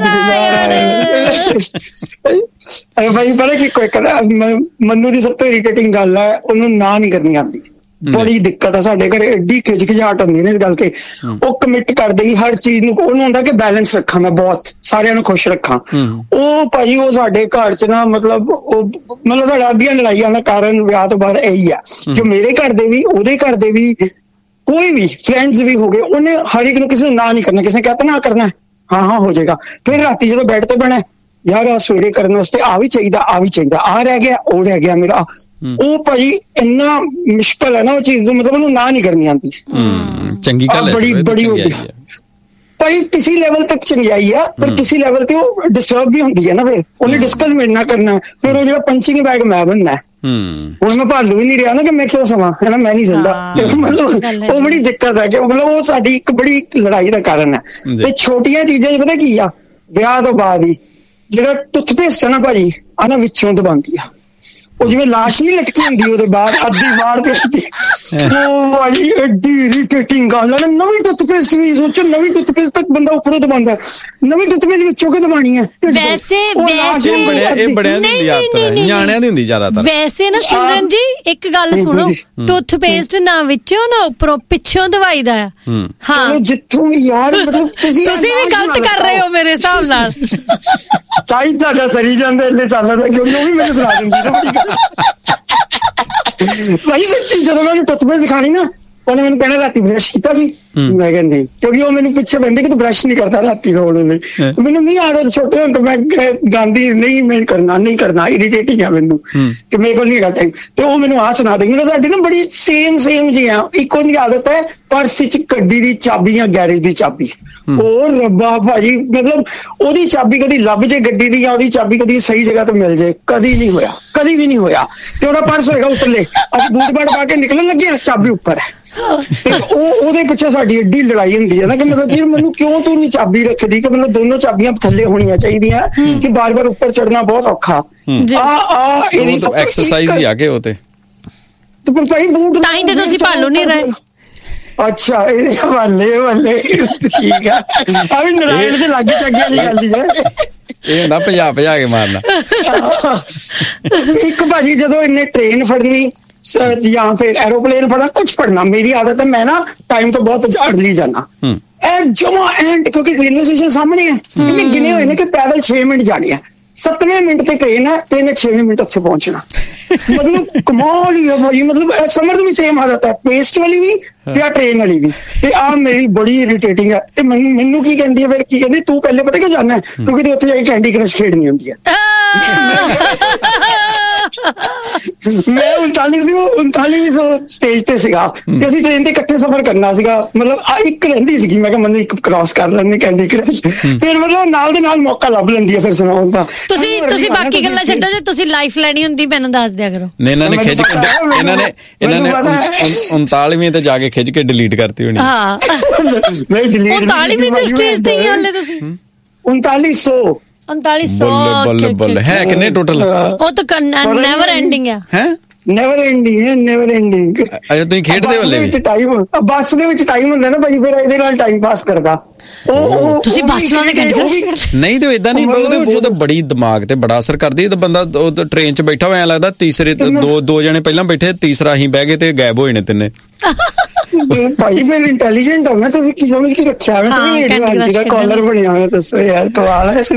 ਭਾਈ ਪਤਾ ਕੀ ਕੋਈ ਮੰਨੂ ਦੀ ਸਭ ਤੋਂ ਇਰੀਟੇਟਿੰਗ ਗੱਲ ਹੈ, ਉਹਨੂੰ ਨਾ ਨਹੀਂ ਕਰਨੀ ਆਉਂਦੀ। ਬੜੀ ਦਿੱਕਤ ਆ ਸਾਡੇ ਘਰੇ, ਐਡੀ ਖਿਚਖਿਚਾਹਟ ਹੁੰਦੀ ਨੇ ਇਸ ਗੱਲ ਤੇ। ਉਹ ਕਮਿਟ ਕਰ ਦੇਗੀ ਹਰ ਚੀਜ਼ ਨੂੰ, ਉਹਨੂੰ ਹੁੰਦਾ ਕਿ ਬੈਲੈਂਸ ਰੱਖਾਂ ਮੈਂ, ਬਹੁਤ ਸਾਰਿਆਂ ਨੂੰ ਖੁਸ਼ ਰੱਖਾਂ। ਉਹ ਭਾਈ ਉਹ ਸਾਡੇ ਘਰ ਚ ਨਾ ਮਤਲਬ ਸਾਡਾ ਅੱਧੀਆਂ ਲੜਾਈਆਂ ਦਾ ਕਾਰਨ ਵਿਆਹ ਤੋਂ ਬਾਅਦ ਇਹੀ ਆ, ਜੋ ਮੇਰੇ ਘਰ ਦੇ ਵੀ, ਉਹਦੇ ਘਰ ਦੇ ਵੀ, ਕੋਈ ਵੀ ਫਰੈਂਡਸ ਵੀ ਹੋ ਗਏ, ਉਹਨੇ ਹਰ ਇੱਕ ਨੂੰ ਕਿਸੇ ਨੂੰ ਨਾ ਨਹੀਂ ਕਰਨਾ। ਕਿਸੇ ਨੇ ਕਹਿਤਾ ਨਾ ਕਰਨਾ, ਹਾਂ ਹੋ ਜਾਏਗਾ। ਫਿਰ ਰਾਤੀ ਜਦੋਂ ਬੈੱਡ ਤੇ ਬਹਿਣਾ, ਯਾਰ ਆ ਸਵੇਰੇ ਕਰਨ ਵਾਸਤੇ ਆ ਵੀ ਚਾਹੀਦਾ, ਆ ਵੀ ਚਾਹੀਦਾ, ਆ ਰਹਿ ਗਿਆ, ਉਹ ਰਹਿ ਗਿਆ ਮੇਰਾ। ਉਹ ਭਾਈ ਇੰਨਾ ਮੁਸ਼ਕਲ ਹੈ ਨਾ ਉਹ ਚੀਜ਼ ਨੂੰ, ਮਤਲਬ ਉਹਨੂੰ ਨਾ ਨਹੀਂ ਕਰਨੀ ਆਉਂਦੀ। ਚੰਗੀ ਗੱਲ ਹੈ, ਬੜੀ ਭਾਈ ਕਿਸੇ ਲੈਵਲ ਤੱਕ ਚੰਗਿਆਈ ਆ, ਪਰ ਕਿਸੇ ਲੈਵਲ ਤੇ ਉਹ ਡਿਸਟਰਬ ਵੀ ਹੁੰਦੀ ਹੈ ਨਾ। ਫਿਰ ਉਹਨੇ ਡਿਸਕਸ ਮੇਰੇ ਨਾਲ ਕਰਨਾ, ਫਿਰ ਉਹ ਜਿਹੜਾ ਪੰਚਿੰਗ ਬੈਗ ਮੈਂ ਬਣਨਾ। ਹੁਣ ਮੈਂ ਭਾਲੂ ਵੀ ਨਹੀਂ ਰਿਹਾ ਨਾ ਕਿ ਮੈਂ ਕਿਉਂ ਸਮਾਂ ਹੈ ਨਾ, ਮੈਂ ਨਹੀਂ ਸਕਦਾ। ਮਤਲਬ ਉਹ ਬੜੀ ਦਿੱਕਤ ਹੈ ਕਿ ਮਤਲਬ ਉਹ ਸਾਡੀ ਇੱਕ ਬੜੀ ਲੜਾਈ ਦਾ ਕਾਰਨ ਹੈ। ਤੇ ਛੋਟੀਆਂ ਚੀਜ਼ਾਂ ਚ ਪਤਾ ਕੀ ਆ, ਵਿਆਹ ਤੋਂ ਬਾਅਦ ਹੀ ਜਿਹੜਾ ਟੁੱਥਪੇਸਟ ਹੈ ਨਾ ਭਾਜੀ, ਆ ਨਾ ਵਿੱਚੋਂ ਦਬਾਉਂਦੀ ਆ। ਉਹ ਜਿਵੇਂ ਲਾਸ਼ ਨਹੀਂ ਲਟਕੀ ਹੁੰਦੀ ਉਹਦੇ ਬਾਅਦ ਅੱਧੀ ਵਾਰ ਤੇ, ਉਹ ਭਾਈ ਐਡੀ ਇਰੀਟੇਟਿੰਗ ਗੱਲ ਹੈ। ਨਵੀਂ ਟੁੱਥਪੇਸਟ ਵੀ ਸੋਚੋ, ਨਵੀਂ ਟੁੱਥਪੇਸਟ ਤੱਕ ਬੰਦਾ ਉੱਪਰੋਂ ਦਬਾਉਂਦਾ, ਨਵੀਂ ਟੁੱਥਪੇਸਟ ਵਿੱਚੋਂ ਕਿ ਦਬਾਣੀ ਹੈ। ਵੈਸੇ ਇਹ ਬੜਿਆਂ ਦੀ ਹੁੰਦੀ ਆਦਤ ਹੈ, ਨਿਆਣਿਆਂ ਦੀ ਹੁੰਦੀ ਜ਼ਿਆਦਾਤਰ। ਵੈਸੇ ਨਾ ਸਿਮਰਨ ਜੀ ਇੱਕ ਗੱਲ ਸੁਣੋ, ਟੁੱਥਪੇਸਟ ਨਾ ਵਿੱਚੋਂ ਨਾ ਉੱਪਰੋਂ ਪਿੱਛੋਂ ਦਵਾਈਦਾ ਆ। ਹਾਂ ਜਿੱਥੋਂ ਯਾਰ ਮਤਲਬ ਤੁਸੀਂ ਵੀ ਗਲਤ ਕਰ ਰਹੇ ਹੋ ਮੇਰੇ ਹਿਸਾਬ ਨਾਲ। ਚਾਹੀ ਤੁਹਾਡਾ ਸਰੀ ਜਾਂਦਾ ਇੰਨੇ ਸਾਲਾਂ ਦਾ, ਕਿਉਂਕਿ ਉਹ ਵੀ ਮੈਨੂੰ ਸੁਣਾ ਦਿੰਦੀ ਨਾ ਭਾਈ ਸੱਚੀ। ਜਦੋਂ ਮੈਂ ਉਹਨੂੰ ਟੁੱਥਪੇਸਟ ਸਿਖਾਣੀ ਨਾ, ਉਹਨੇ ਮੈਨੂੰ ਕਹਿਣਾ ਰਾਤੀ ਬਰਸ਼ ਕੀਤਾ ਸੀ, ਮੈਂ ਕਿਹਾ ਨਹੀਂ, ਕਿਉਂਕਿ ਉਹ ਮੈਨੂੰ ਪਿੱਛੇ ਬੰਦੇ ਕਿ ਤੂੰ ਬਰਸ਼ ਨਹੀਂ ਕਰਦਾ ਰਾਤੀ ਸੌਣ ਲਈ। ਮੈਨੂੰ ਨਹੀਂ ਆਦਤ, ਛੋਟੇ ਹੁੰਦੇ ਮੈਂ ਗਾਂਦੀ ਨਹੀਂ, ਮੈਂ ਕਰਨਾ ਇਰੀਟੇਟਿੰਗ ਆ ਮੈਨੂੰ, ਕਿ ਮੇਰੇ ਕੋਲ ਨਹੀਂ ਹੈਗਾ ਟਾਈਮ। ਤੇ ਉਹ ਮੈਨੂੰ ਆਹ ਸੁਣਾ ਦੇਂਗੇ। ਸਾਡੀ ਨਾ ਬੜੀ ਸੇਮ ਜੀ ਆ। ਇੱਕ ਉਹਦੀ ਆਦਤ ਹੈ ਪਰਸ ਚ ਗੱਡੀ ਦੀ ਚਾਬੀ ਜਾਂ ਗੈਰੇਜ ਦੀ ਚਾਬੀ। ਉਹ ਰੱਬਾ ਭਾਜੀ, ਮਤਲਬ ਉਹਦੀ ਚਾਬੀ ਕਦੀ ਲੱਭ ਜੇ ਗੱਡੀ ਦੀ, ਜਾਂ ਉਹਦੀ ਚਾਬੀ ਕਦੀ ਸਹੀ ਜਗ੍ਹਾ ਤੇ ਮਿਲ ਜੇ, ਕਦੀ ਵੀ ਨਹੀਂ ਹੋਇਆ। ਤੇ ਉਹਦਾ ਪਰਸ ਹੋਏਗਾ ਉੱਤਰਲੇ, ਅਸੀਂ ਬੂਟ ਬਾਟ ਪਾ ਕੇ ਨਿਕਲਣ ਲੱਗੇ, ਚਾਬੀ ਉੱਪਰ ਹੈ। ਤੇ ਉਹਦੇ ਪਿੱਛੇ ਸਾਡੀ ਐਡੀ ਲੜਾਈ ਹੁੰਦੀ ਹੈ ਨਾ ਕਿ ਮਤਲਬ ਫਿਰ ਮੈਨੂੰ ਕਿਉਂ ਤੂੰ ਨਹੀਂ ਚਾਬੀ ਰੱਖਦੀ, ਕਿ ਮਤਲਬ ਦੋਨੋਂ ਚਾਬੀਆਂ ਥੱਲੇ ਹੋਣੀਆਂ ਚਾਹੀਦੀਆਂ, ਕਿ ਬਾਰ-ਬਾਰ ਉੱਪਰ ਚੜਨਾ ਬਹੁਤ ਔਖਾ। ਇਹਦੀ ਐਕਸਰਸਾਈਜ਼ ਹੀ ਆ ਕੇ ਉਹ ਤੇ ਭਾਈ ਬੂਟ ਤਾਂ ਹੀ ਤੇ ਤੁਸੀਂ ਭਾਲੂ ਨਹੀਂ ਰਹੇ। ਅੱਛਾ ਇਹਦੇ ਹਵਾਲੇ ਠੀਕ ਆ। ਆ ਵੀ ਨਾਰਾਇਣ ਦੇ ਲਾਗੇ ਚੱਗਿਆ ਨਹੀਂ ਕਰਦੀ ਹੈ, ਇਹ ਹੁੰਦਾ ਭਜਾ ਕੇ ਮਾਰਨਾ। ਇੱਕ ਭਾਜੀ ਜਦੋਂ ਇਹਨੇ ਟ੍ਰੇਨ ਫੜਨੀ ਜਾਂ ਫਿਰ ਐਰੋਪਲੇਨ ਫੜਨਾ, ਕੁਛ ਫੜਨਾ, ਮੇਰੀ ਆਦਤ ਹੈ ਮੈਂ ਨਾ ਟਾਈਮ ਤੋਂ ਬਹੁਤ ਅਰਲੀ ਜਾਣਾ। ਜਮਾ ਐਂਡ, ਕਿਉਂਕਿ ਰੇਲਵੇ ਸਟੇਸ਼ਨ ਸਾਹਮਣੇ ਹੈ, ਇਹਨੇ ਗਿਣੇ ਹੋਏ ਨੇ ਕਿ ਪੈਦਲ 6 ਮਿੰਟ ਜਾਣੇ ਆ, 7ਵੇਂ ਮਿੰਟ ਤੇ ਟ੍ਰੇਨ ਹੈ ਤੇ ਇਹਨੇ 6ਵੇਂ ਮਿੰਟ ਉੱਥੇ ਪਹੁੰਚਣਾ। ਮਤਲਬ ਕਮਾਲ ਹੀ ਹੈ ਭਾਈ। ਮਤਲਬ ਸਮਰ ਦੀ ਵੀ ਸੇਮ ਆਦਤ ਹੈ, ਪੇਸਟ ਵਾਲੀ ਵੀ ਤੇ ਆ ਟ੍ਰੇਨ ਵਾਲੀ ਵੀ। ਤੇ ਆ ਮੇਰੀ ਬੜੀ ਇਰੀਟੇਟਿੰਗ ਹੈ। ਤੇ ਮੈਨੂੰ ਕੀ ਕਹਿੰਦੀ ਹੈ ਫਿਰ, ਕੀ ਕਹਿੰਦੀ ਤੂੰ ਪਹਿਲੇ ਪਤਾ ਕਿਉਂ ਜਾਣਾ, ਕਿਉਂਕਿ ਉੱਥੇ ਜਾ ਕੇ ਕੈਂਡੀ ਕ੍ਰਸ਼ ਖੇਡਣੀ ਹੁੰਦੀ ਹੈ। ਮੈਂ 39ਵੀਂ ਸਟੇਜ ਤੇ ਸੀਗਾ ਤੇ ਅਸੀਂ ਟ੍ਰੇਨ ਤੇ ਇਕੱਠੇ ਸਫ਼ਰ ਕਰਨਾ ਸੀਗਾ। ਮਤਲਬ ਆ ਇੱਕ ਰਹਿੰਦੀ ਸੀਗੀ, ਮੈਂ ਕਿਹਾ ਮੈਨੂੰ ਇੱਕ ਕ੍ਰਾਸ ਕਰ ਲੈਂਦੇ ਕੈਂਡੀ ਕ੍ਰਸ਼। ਫਿਰ ਮਤਲਬ ਨਾਲ ਦੇ ਨਾਲ ਮੌਕਾ ਲੱਭ ਲੈਂਦੀ ਹੈ ਫਿਰ ਸੁਣਾਉਣ ਦਾ। ਤੁਸੀਂ ਬਾਕੀ ਗੱਲਾਂ ਛੱਡੋ, ਜੇ ਤੁਸੀਂ ਲਾਈਫ ਲੈਣੀ ਹੁੰਦੀ ਮੈਨੂੰ ਦੱਸ ਦਿਆ ਕਰੋ। ਇਹਨਾਂ ਨੇ 39ਵੀਂ ਤੇ ਜਾ ਕੇ ਖਿੱਚ ਕੇ ਡਿਲੀਟ ਕਰਤੀ ਹੋਣੀ। ਹਾਂ 39ਵੀਂ ਦੀ ਸਟੇਜ ਤੇ ਹੀ ਹਾਲੇ ਤੁਸੀਂ 3900 ਬੱਲੇ ਹੈ ਕਿੰਨੇ ਟੋਟਲ? ਉਹ ਤਾਂ ਨੈਵਰ ਐਂਡਿੰਗ ਆ। Never ending. ਅੱਛਾ ਤੁਸੀਂ ਖੇਡਦੇ ਵਾਲੇ ਵਿੱਚ ਟਾਈਮ, ਬੱਸ ਦੇ ਵਿੱਚ ਟਾਈਮ ਹੁੰਦਾ ਨਾ ਭਾਈ, ਫਿਰ ਇਹਦੇ ਨਾਲ ਟਾਈਮ ਪਾਸ ਕਰਦਾ। ਤੁਸੀਂ ਬੱਸ ਚਲਾਉਂਦੇ ਨਹੀਂ ਤੇ ਏਦਾਂ ਨਹੀਂ, ਉਹਦੇ ਬੜੀ ਦਿਮਾਗ ਤੇ ਬੜਾ ਅਸਰ ਕਰਦੀ। ਤਾਂ ਬੰਦਾ ਟ੍ਰੇਨ 'ਚ ਬੈਠਾ ਹੋਇਆ ਲੱਗਦਾ, ਤੀਸਰੇ ਦੋ ਜਣੇ ਪਹਿਲਾਂ ਬੈਠੇ, ਤੀਸਰਾ ਅਸੀਂ ਬਹਿ ਗਏ ਤੇ ਗਾਇਬ ਹੋਏ ਨੇ ਤਿੰਨੇ। ਭਾਈ ਮੈਂ ਇੰਟੈਲੀਜੈਂਟ ਹਾਂ ਨਾ, ਤੁਸੀਂ ਕੀ ਸਮਝ ਕੇ ਰੱਖਿਆ ਮੈਂ ਕਾਲਰ ਬਣਿਆ ਹੋਇਆ। ਦੱਸੋ ਯਾਰ ਕਮਾਲ ਹੈ।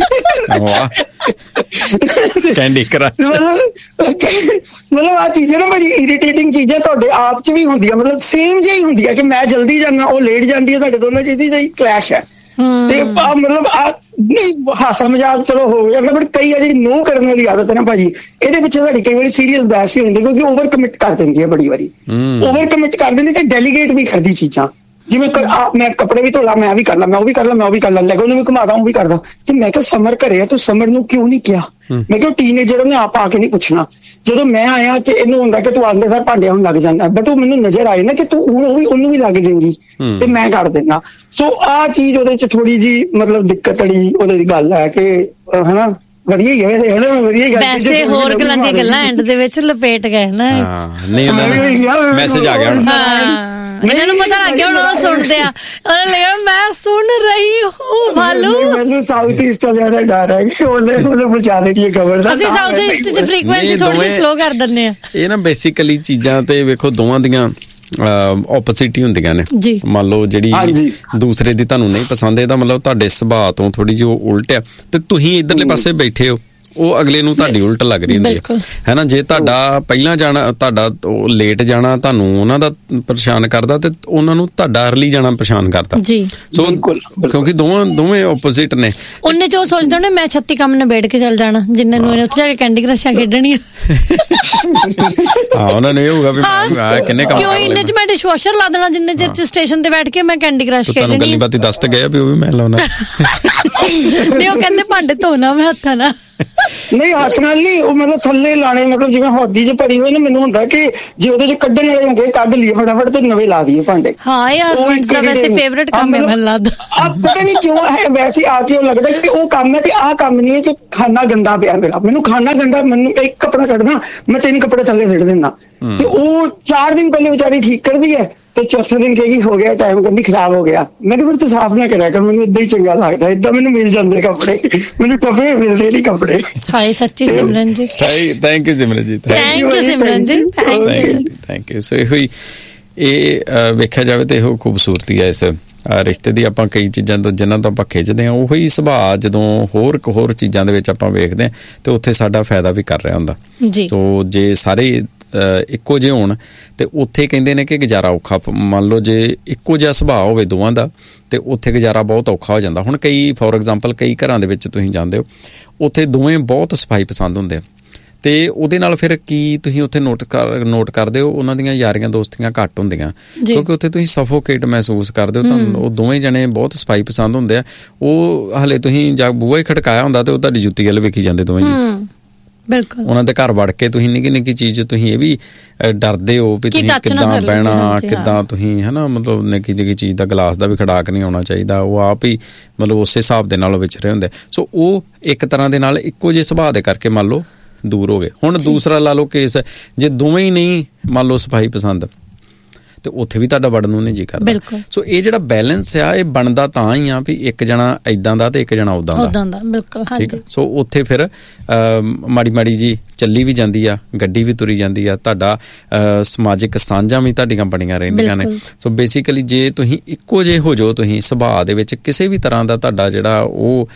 ਕੈਂਡੀ ਕ੍ਰਸ਼ ਮਤਲਬ ਆ ਚੀਜ਼ਾਂ ਨਾ ਭਾਜੀ ਇਰੀਟੇਟਿੰਗ ਚੀਜ਼ਾਂ ਤੁਹਾਡੇ ਆਪ ਚ ਵੀ ਹੁੰਦੀਆਂ, ਮਤਲਬ ਸੇਮ ਜਿਹੀ ਹੁੰਦੀ ਹੈ ਕਿ ਮੈਂ ਜਲਦੀ ਜਾਣਾ, ਉਹ ਲੇਟ ਜਾਂਦੀ ਹੈ। ਸਾਡੇ ਦੋਨਾਂ ਚੀਜ਼ਾਂ ਦਾ ਹੀ ਕਲੈਸ਼ ਹੈ। ਤੇ ਮਤਲਬ ਆ ਹਾਸਾ ਮਜ਼ਾਕ ਚਲੋ ਹੋ ਗਿਆ, ਬਟ ਕਈ ਆ ਜਿਹੜੀ ਨੋ ਕਰਨ ਵਾਲੀ ਆਦਤ ਹੈ ਨਾ ਭਾਜੀ, ਇਹਦੇ ਪਿੱਛੇ ਸਾਡੀ ਕਈ ਵਾਰੀ ਸੀਰੀਅਸ ਬਹਿਸ ਹੀ ਹੁੰਦੀ, ਕਿਉਂਕਿ ਓਵਰ ਕਮਿਟ ਕਰ ਦਿੰਦੀ ਹੈ ਬੜੀ ਵਾਰੀ। ਓਵਰ ਕਮਿਟ ਕਰ ਦਿੰਦੀ ਤੇ ਡੈਲੀਗੇਟ ਵੀ ਕਰਦੀ ਚੀਜ਼ਾਂ, ਜਿਵੇਂ ਮੈਂ ਕੱਪੜੇ ਵੀ ਧੋਲਾ, ਮੈਂ ਵੀ ਕਰ ਲਾ, ਮੈਂ ਉਹ ਵੀ ਕਰ ਲਾ, ਲੈ ਕੇ ਉਹਨੂੰ ਵੀ ਘੁਮਾਦਾ, ਉਹ ਵੀ ਕਰਦਾ। ਤੇ ਮੈਂ ਕਿਹਾ ਸਮਰ ਘਰੇ ਆ, ਤੂੰ ਸਮਰ ਨੂੰ ਕਿਉਂ ਨਹੀਂ ਕਿਹਾ? ਮੈਂ ਕਿਹਾ ਟੀਨੇਜਰ ਉਹਨੇ ਆਪ ਆ ਕੇ ਨਹੀਂ ਪੁੱਛਣਾ। ਜਦੋਂ ਮੈਂ ਆਇਆ ਤੇ ਇਹਨੂੰ ਹੁੰਦਾ ਕਿ ਤੂੰ ਆਉਂਦੇ ਸਾਰ ਭਾਂਡਿਆਂ ਨੂੰ ਲੱਗ ਜਾਂਦਾ, ਬਟ ਉਹ ਮੈਨੂੰ ਨਜ਼ਰ ਆਏ ਨਾ ਕਿ ਤੂੰ ਉਹਨੂੰ ਵੀ ਲੱਗ ਜਾਏਗੀ ਤੇ ਮੈਂ ਕਰ ਦੇਣਾ। ਸੋ ਆਹ ਚੀਜ਼ ਉਹਦੇ ਚ ਥੋੜੀ ਜੀ ਮਤਲਬ ਦਿੱਕਤ ਵਾਲੀ ਉਹਦੇ ਦੀ ਗੱਲ ਹੈ ਕਿ ਹਨਾ। ਵਧੀਆ ਹੀ ਹੈ ਵਧੀਆ ਗੱਲ। ਵੈਸੇ ਹੋਰ ਗੱਲਾਂ ਦੀਆਂ ਗੱਲਾਂ ਐਂਡ ਦੇ ਵਿੱਚ ਲਪੇਟ ਗਏ ਨਾ। ਨਹੀਂ ਮੈਸੇਜ ਆ ਗਿਆ ਹੁਣ। ਇਹਨਾਂ ਨੂੰ ਪਤਾ ਲੱਗ ਗਿਆ ਹੁਣ ਉਹ ਸੁਣਦੇ ਆ, ਉਹਨਾਂ ਨੇ ਮੈਂ ਸੁਣ ਰਹੀ ਹੂੰ ਭਾਲੂ। ਮੈਨੂੰ ਸਾਊਥ ਈਸਟ ਵਾਲਿਆਂ ਦਾ ਡਰ ਹੈ ਕਿ ਉਹਨੇ ਪਹੁੰਚਾ ਦੇਣੀ ਖਬਰ ਦਾ। ਅਸੀਂ ਸਾਊਥ ਈਸਟ ਚ ਫ੍ਰੀਕੁਐਂਸੀ ਥੋੜੀ ਜਿਹੀ ਸਲੋ ਕਰ ਦਿੰਦੇ ਆ। ਇਹ ਨਾ ਬੇਸਿਕਲੀ ਚੀਜ਼ਾਂ ਤੇ ਵੇਖੋ ਦੋਵਾਂ ਦੀਆਂ ਆਪੋਜ਼ਿਟ ਹੀ ਹੁੰਦੀਆਂ ਨੇ। ਮੰਨ ਲਓ ਜਿਹੜੀ ਦੂਸਰੇ ਦੀ ਤੁਹਾਨੂੰ ਨਹੀਂ ਪਸੰਦ, ਇਹਦਾ ਮਤਲਬ ਤੁਹਾਡੇ ਸੁਭਾਅ ਤੋਂ ਥੋੜੀ ਜਿਹੀ ਉਲਟ ਆ, ਤੇ ਤੁਸੀਂ ਇੱਧਰਲੇ ਪਾਸੇ ਬੈਠੇ ਹੋ, ਉਹ ਅਗਲੇ ਨੂੰ ਤੁਹਾਡੀ ਉਲਟ ਲੱਗ ਰਹੀ ਹੁੰਦੀ ਹੈ ਨਾ। ਜੇ ਤੁਹਾਡਾ ਪਹਿਲਾਂ ਜਾਣਾ, ਤੁਹਾਡਾ ਲੇਟ ਜਾਣਾ ਤੁਹਾਨੂੰ ਉਹਨਾਂ ਦਾ ਪਰੇਸ਼ਾਨ ਕਰਦਾ, ਤੇ ਉਹਨਾਂ ਨੂੰ ਤੁਹਾਡਾ ਅਰਲੀ ਜਾਣਾ ਪਰੇਸ਼ਾਨ ਕਰਦਾ। ਸੋ ਕਿਉਂਕਿ ਦੋਵੇਂ ਆਪੋਜ਼ਿਟ ਨੇ। ਉਹਨੇ ਚ ਉਹ ਸੋਚਦੇ ਨੇ ਮੈਂ 36 ਕੰਮ ਨਿਬੇੜ ਕੇ ਚੱਲ ਜਾਣਾ, ਜਿੰਨੇ ਨੂੰ ਉੱਥੇ ਜਾ ਕੇ ਕੈਂਡੀ ਕਰਸ਼ਾਂ ਖੇਡਣੀਆਂ। ਹਾਂ, ਉਹਨਾਂ ਨੂੰ ਇਹ ਹੋਊਗਾ ਵੀ ਕਿੰਨੇ ਕੰਮ ਕਿਉਂ ਇੰਨੇ ਚ ਮੈਂ ਡਿਸ਼ਵਾਸ਼ਰ ਲਾ ਦੇਣਾ, ਜਿੰਨੇ ਚਿਰ ਚ ਸਟੇਸ਼ਨ ਤੇ ਬੈਠ ਕੇ ਮੈਂ ਕੈਂਡੀ ਕਰਸ਼ ਖੇਡਣੀ। ਤੁਹਾਨੂੰ ਗੱਲੀ ਬਾਤੀ ਦੱਸ ਤੇ ਗਏ ਵੀ ਉਹ ਵੀ ਮੈਂ ਲਾਉਣਾ। ਨਹੀਂ, ਉਹ ਕਹਿੰਦੇ ਭਾਂਡੇ ਧੋਣਾ ਮੈਂ ਹੱਥਾਂ ਨਾਲ। ਨਹੀਂ, ਹੱਥ ਨਾਲ ਨਹੀਂ, ਉਹ ਮਤਲਬ ਥੱਲੇ ਲਾਣੇ, ਮਤਲਬ ਜਿਵੇਂ ਹੌਦੀ ਚ ਭਰੀ ਹੋਈ ਨਾ, ਮੈਨੂੰ ਹੁੰਦਾ ਕਿ ਜੇ ਉਹਦੇ ਚ ਕੱਢਣ ਵਾਲੇ ਹੁੰਦੇ ਕੱਢ ਲਈਏ ਫਟਾਫਟ ਤੇ ਨਵੇਂ ਲਾ ਦਈਏ ਭਾਂਡੇ। ਹਾਂ, ਇਹ ਹਸਬੈਂਡ ਦਾ ਵੈਸੇ ਫੇਵਰਿਟ ਕੰਮ ਹੈ ਮੈਨੂੰ ਲੱਗਦਾ। ਪਤਾ ਨਹੀਂ ਕਿਉਂ ਹੈ, ਵੈਸੇ ਆ ਕੇ ਲੱਗਦਾ ਕਿ ਉਹ ਕੰਮ ਹੈ ਤੇ ਆਹ ਕੰਮ ਨਹੀਂ ਹੈ ਕਿ ਖਾਣਾ ਗੰਦਾ ਪਿਆ ਮੇਰਾ। ਮੈਨੂੰ ਖਾਣਾ ਗੰਦਾ, ਮੈਨੂੰ ਇੱਕ ਕੱਪੜਾ ਕੱਢਣਾ ਮੈਂ 3 ਕੱਪੜੇ ਥੱਲੇ ਸਿੱਟ ਦਿੰਦਾ, ਤੇ ਉਹ 4 ਦਿਨ ਪਹਿਲੇ ਵਿਚਾਰੀ ਠੀਕ ਕਰਦੀ ਹੈ, ਤੇ ਚੌਥੇ ਦਿਨ ਕਹੇਗੀ ਹੋ ਗਿਆ ਟਾਈਮ, ਕਹਿੰਦੀ ਖਰਾਬ ਹੋ ਗਿਆ। ਮੈਨੂੰ ਫਿਰ ਤੂੰ ਸਾਫ਼ ਨਾ ਕਰਿਆ ਕਰ, ਮੈਨੂੰ ਏਦਾਂ ਹੀ ਚੰਗਾ ਲੱਗਦਾ, ਏਦਾਂ ਮੈਨੂੰ ਮਿਲ ਜਾਂਦੇ ਕੱਪੜੇ, ਮੈਨੂੰ ਟੱਪੇ ਮਿਲਦੇ ਨਹੀਂ ਕੱਪੜੇ। ਹਾਏ ਸੱਚੀ ਸਿਮਰਨ ਜੀ, ਥੈਂਕ ਯੂ ਸਿਮਰਨ ਜੀ, ਥੈਂਕ ਯੂ ਸਿਮਰਨ ਜੀ, ਥੈਂਕ ਯੂ। ਸੋ ਇਹੋ ਹੀ ਇਹ ਵੇਖਿਆ ਜਾਵੇ ਤੇ ਇਹੋ ਖੂਬਸੂਰਤੀ ਹੈ ਇਸ ਰਿਸ਼ਤੇ ਦੀ। ਆਪਾਂ ਕਈ ਚੀਜ਼ਾਂ ਤੋਂ ਜਿਨ੍ਹਾਂ ਤੋਂ ਆਪਾਂ ਖਿੱਚਦੇ ਹਾਂ, ਉਹੀ ਸੁਭਾਅ ਜਦੋਂ ਹੋਰ ਚੀਜ਼ਾਂ ਦੇ ਵਿੱਚ ਆਪਾਂ ਵੇਖਦੇ ਹਾਂ, ਤੇ ਉੱਥੇ ਸਾਡਾ ਫਾਇਦਾ ਵੀ ਕਰ ਰਿਹਾ ਹੁੰਦਾ। ਸੋ ਜੇ ਸਾਰੇ ਇੱਕੋ ਜਿਹੇ ਹੋਣ ਤੇ ਉੱਥੇ ਕਹਿੰਦੇ ਨੇ ਕਿ ਗੁਜ਼ਾਰਾ ਔਖਾ। ਮੰਨ ਲਓ ਜੇ ਇੱਕੋ ਜਿਹਾ ਸੁਭਾਅ ਹੋਵੇ ਦੋਵਾਂ ਦਾ, ਤੇ ਉੱਥੇ ਗੁਜ਼ਾਰਾ ਬਹੁਤ ਔਖਾ ਹੋ ਜਾਂਦਾ। ਹੁਣ ਕਈ ਫੋਰ ਐਗਜ਼ਾਮਪਲ ਕਈ ਘਰਾਂ ਦੇ ਵਿੱਚ ਤੁਸੀਂ ਜਾਂਦੇ ਹੋ, ਉੱਥੇ ਦੋਵੇਂ ਬਹੁਤ ਸਫਾਈ ਪਸੰਦ ਹੁੰਦੇ ਆ, ਤੇ ਉਹਦੇ ਨਾਲ ਫਿਰ ਕੀ ਤੁਸੀਂ ਉੱਥੇ ਨੋਟ ਕਰਦੇ ਹੋ, ਉਹਨਾਂ ਦੀਆਂ ਯਾਰੀਆਂ ਦੋਸਤੀਆਂ ਘੱਟ ਹੁੰਦੀਆਂ, ਕਿਉਂਕਿ ਉੱਥੇ ਤੁਸੀਂ ਸਫੋਕੇਟ ਮਹਿਸੂਸ ਕਰਦੇ ਹੋ। ਤੁਹਾਨੂੰ ਉਹ ਦੋਵੇਂ ਜਣੇ ਬਹੁਤ ਸਫਾਈ ਪਸੰਦ ਹੁੰਦੇ ਆ। ਉਹ ਹਲੇ ਤੁਸੀਂ ਜਾਂ ਬੂਹਾ ਹੀ ਖੜਕਾਇਆ ਹੁੰਦਾ ਤੇ ਉਹ ਤੁਹਾਡੀ ਜੁੱਤੀ ਵੱਲ ਵੇਖੀ ਜਾਂਦੇ ਦੋਵੇਂ ਜੀ। ਬਿਲਕੁਲ, ਉਹਨਾਂ ਦੇ ਘਰ ਵੜ ਕੇ ਤੁਸੀਂ ਨਿੱਕੀ ਚੀਜ਼ ਤੁਸੀਂ ਇਹ ਵੀ ਡਰਦੇ ਹੋ ਵੀ ਤੁਸੀਂ ਕਿੱਦਾਂ ਬਹਿਣਾ, ਕਿੱਦਾਂ ਤੁਸੀਂ ਹਨਾ, ਮਤਲਬ ਨਿੱਕੀ ਚੀਜ਼ ਦਾ ਗਲਾਸ ਦਾ ਵੀ ਖੜਾਕ ਨਹੀਂ ਆਉਣਾ ਚਾਹੀਦਾ। ਉਹ ਆਪ ਹੀ ਮਤਲਬ ਉਸੇ ਹਿਸਾਬ ਦੇ ਨਾਲ ਵਿਚਰੇ ਹੁੰਦੇ। ਸੋ ਉਹ ਇੱਕ ਤਰ੍ਹਾਂ ਦੇ ਨਾਲ ਇੱਕੋ ਜਿਹੇ ਸੁਭਾਅ ਦੇ ਕਰਕੇ ਮੰਨ ਲਓ ਦੂਰ ਹੋ ਗਏ। ਹੁਣ ਦੂਸਰਾ ਲਾ ਲਓ ਕੇਸ, ਜੇ ਦੋਵੇਂ ਹੀ ਨਹੀਂ ਮੰਨ ਲਓ ਸਫਾਈ ਪਸੰਦ, ਤੇ ਉੱਥੇ ਵੀ ਤੁਹਾਡਾ ਵੜਨ ਨੂੰ ਨਹੀਂ ਜੀ ਕਰਦਾ। ਸੋ ਇਹ ਜਿਹੜਾ ਬੈਲੈਂਸ ਆ, ਇਹ ਬਣਦਾ ਤਾਂ ਹੀ ਆ ਵੀ ਇੱਕ ਜਣਾ ਏਦਾਂ ਦਾ ਤੇ ਇੱਕ ਜਣਾ ਉਦਾਂ ਦਾ। ਬਿਲਕੁਲ, ਠੀਕ ਆ। ਸੋ ਉੱਥੇ ਫਿਰ ਮਾੜੀ ਜੀ ਚੱਲੀ ਵੀ ਜਾਂਦੀ ਆ, ਗੱਡੀ ਵੀ ਤੁਰੀ ਜਾਂਦੀ ਆ, ਤੁਹਾਡਾ ਸਮਾਜਿਕ ਸਾਂਝਾਂ ਵੀ ਤੁਹਾਡੀਆਂ ਬਣੀਆਂ ਰਹਿੰਦੀਆਂ ਨੇ। ਸੋ ਬੇਸਿਕਲੀ ਜੇ ਤੁਸੀਂ ਇੱਕੋ ਜਿਹੇ ਹੋ ਜਾਓ, ਤੁਸੀਂ ਸੁਭਾਅ ਦੇ ਵਿੱਚ ਕਿਸੇ ਵੀ ਤਰ੍ਹਾਂ ਦਾ ਤੁਹਾਡਾ ਜਿਹੜਾ ਉਹ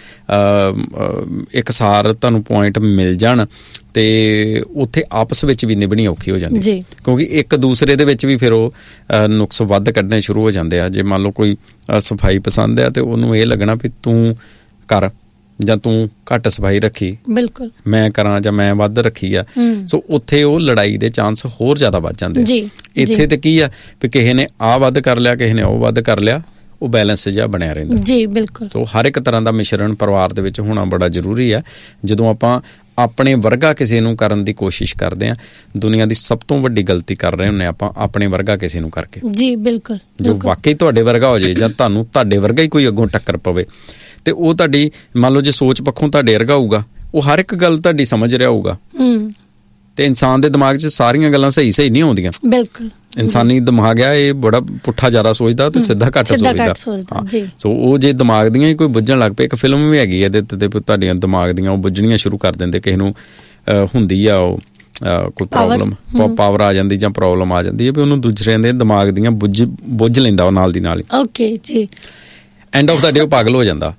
ਇਕਸਾਰ ਤੁਹਾਨੂੰ ਪੁਆਇੰਟ ਮਿਲ ਜਾਣ, ਤੇ ਉੱਥੇ ਆਪਸ ਵਿੱਚ ਵੀ ਨਿਭਣੀ ਔਖੀ ਹੋ ਜਾਂਦੀ, ਕਿਉਂਕਿ ਇੱਕ ਦੂਸਰੇ ਦੇ ਵਿੱਚ ਵੀ ਫਿਰ ਉਹ ਨੁਕਸ ਵੱਧ ਕੱਢਣੇ ਸ਼ੁਰੂ ਹੋ ਜਾਂਦੇ ਆ। ਜੇ ਮੰਨ ਲਓ ਕੋਈ ਸਫਾਈ ਪਸੰਦ ਆ, ਤੇ ਉਹਨੂੰ ਇਹ ਲੱਗਣਾ ਵੀ ਤੂੰ ਕਰ ਜਾਂ ਤੂੰ ਘੱਟ ਸਫਾਈ ਰੱਖੀ, ਬਿਲਕੁਲ ਮੈਂ ਕਰਾਂ ਜਾਂ ਮੈਂ ਵੱਧ ਰੱਖੀ ਆ। ਸੋ ਉੱਥੇ ਉਹ ਲੜਾਈ ਦੇ ਚਾਂਸ ਹੋਰ ਜ਼ਿਆਦਾ ਵੱਧ ਜਾਂਦੇ। ਇੱਥੇ ਤੇ ਕੀ ਆ ਵੀ ਕਿਸੇ ਨੇ ਆਹ ਵੱਧ ਕਰ ਲਿਆ, ਕਿਸੇ ਨੇ ਉਹ ਵੱਧ ਕਰ ਲਿਆ, ਉਹ ਬੈਲੈਂਸ ਜਿਹਾ ਬਣਿਆ ਰਹਿੰਦਾ। ਜੀ ਬਿਲਕੁਲ। ਸੋ ਹਰ ਇੱਕ ਤਰ੍ਹਾਂ ਦਾ ਮਿਸ਼ਰਣ ਪਰਿਵਾਰ ਦੇ ਵਿੱਚ ਹੋਣਾ ਬੜਾ ਜ਼ਰੂਰੀ ਆ। ਜਦੋਂ ਆਪਾਂ ਆਪਣੇ ਵਰਗਾ ਕਿਸੇ ਨੂੰ ਕਰਨ ਦੀ ਕੋਸ਼ਿਸ਼ ਕਰਦੇ ਆ, ਦੁਨੀਆ ਦੀ ਸਭ ਤੋਂ ਵੱਡੀ ਗਲਤੀ ਕਰ ਰਹੇ ਹੁੰਦੇ ਆਪਾਂ, ਆਪਣੇ ਵਰਗਾ ਕਿਸੇ ਨੂੰ ਕਰਕੇ। ਜੀ ਬਿਲਕੁਲ। ਜੋ ਵਾਕਈ ਤੁਹਾਡੇ ਵਰਗਾ ਹੋ ਜਾਏ, ਜਾਂ ਤੁਹਾਨੂੰ ਤੁਹਾਡੇ ਵਰਗਾ ਹੀ ਕੋਈ ਅੱਗੋਂ ਟੱਕਰ ਪਵੇ, ਤੇ ਉਹ ਤੁਹਾਡੀ ਮੰਨ ਲਓ ਜੇ ਸੋਚ ਪੱਖੋਂ ਤੁਹਾਡੇ ਵਰਗਾ ਹੋਊਗਾ, ਉਹ ਹਰ ਇੱਕ ਗੱਲ ਤੁਹਾਡੀ ਸਮਝ ਰਿਹਾ ਹੋਊਗਾ। ਤੇ ਇਨਸਾਨ ਦੇ ਦਿਮਾਗ 'ਚ ਸਾਰੀਆਂ ਗੱਲਾਂ ਸਹੀ ਨਹੀਂ ਆਉਂਦੀਆਂ। ਬਿਲਕੁਲ, ਇਨਸਾਨੀ ਦਿਮਾਗ ਆ ਇਹ ਬੜਾ ਪੁੱਠਾ ਜ਼ਿਆਦਾ ਸੋਚਦਾ ਤੇ ਸਿੱਧਾ ਘੱਟ ਸੋਚਦਾ। ਸੋ ਉਹ ਜੇ ਦਿਮਾਗ ਦੀਆਂ ਹੀ ਕੋਈ ਬੁੱਝਣ ਲੱਗ ਪਏ, ਇੱਕ ਫਿਲਮ ਵੀ ਹੈਗੀ ਇਹਦੇ ਤੇ ਤੁਹਾਡੀਆਂ ਦਿਮਾਗ ਦੀਆਂ ਉਹ ਬੁੱਝਣੀਆਂ ਸ਼ੁਰੂ ਕਰ ਦਿੰਦੇ। ਕਿਸੇ ਨੂੰ ਹੁੰਦੀ ਆ ਉਹ ਕੋਈ ਪ੍ਰੋਬਲਮ, ਪਾਵਰ ਆ ਜਾਂਦੀ ਜਾਂ ਪ੍ਰੋਬਲਮ ਆ ਜਾਂਦੀ ਹੈ, ਵੀ ਉਹਨੂੰ ਦੂਜਿਆਂ ਦੇ ਦਿਮਾਗ ਦੀਆਂ ਬੁੱਝ ਲੈਂਦਾ ਉਹ ਨਾਲ ਦੀ ਨਾਲ ਹੀ। ਓਕੇ ਜੀ, ਐਂਡ ਆਫ ਦਾ ਡੇ ਉਹ ਪਾਗਲ ਹੋ ਜਾਂਦਾ।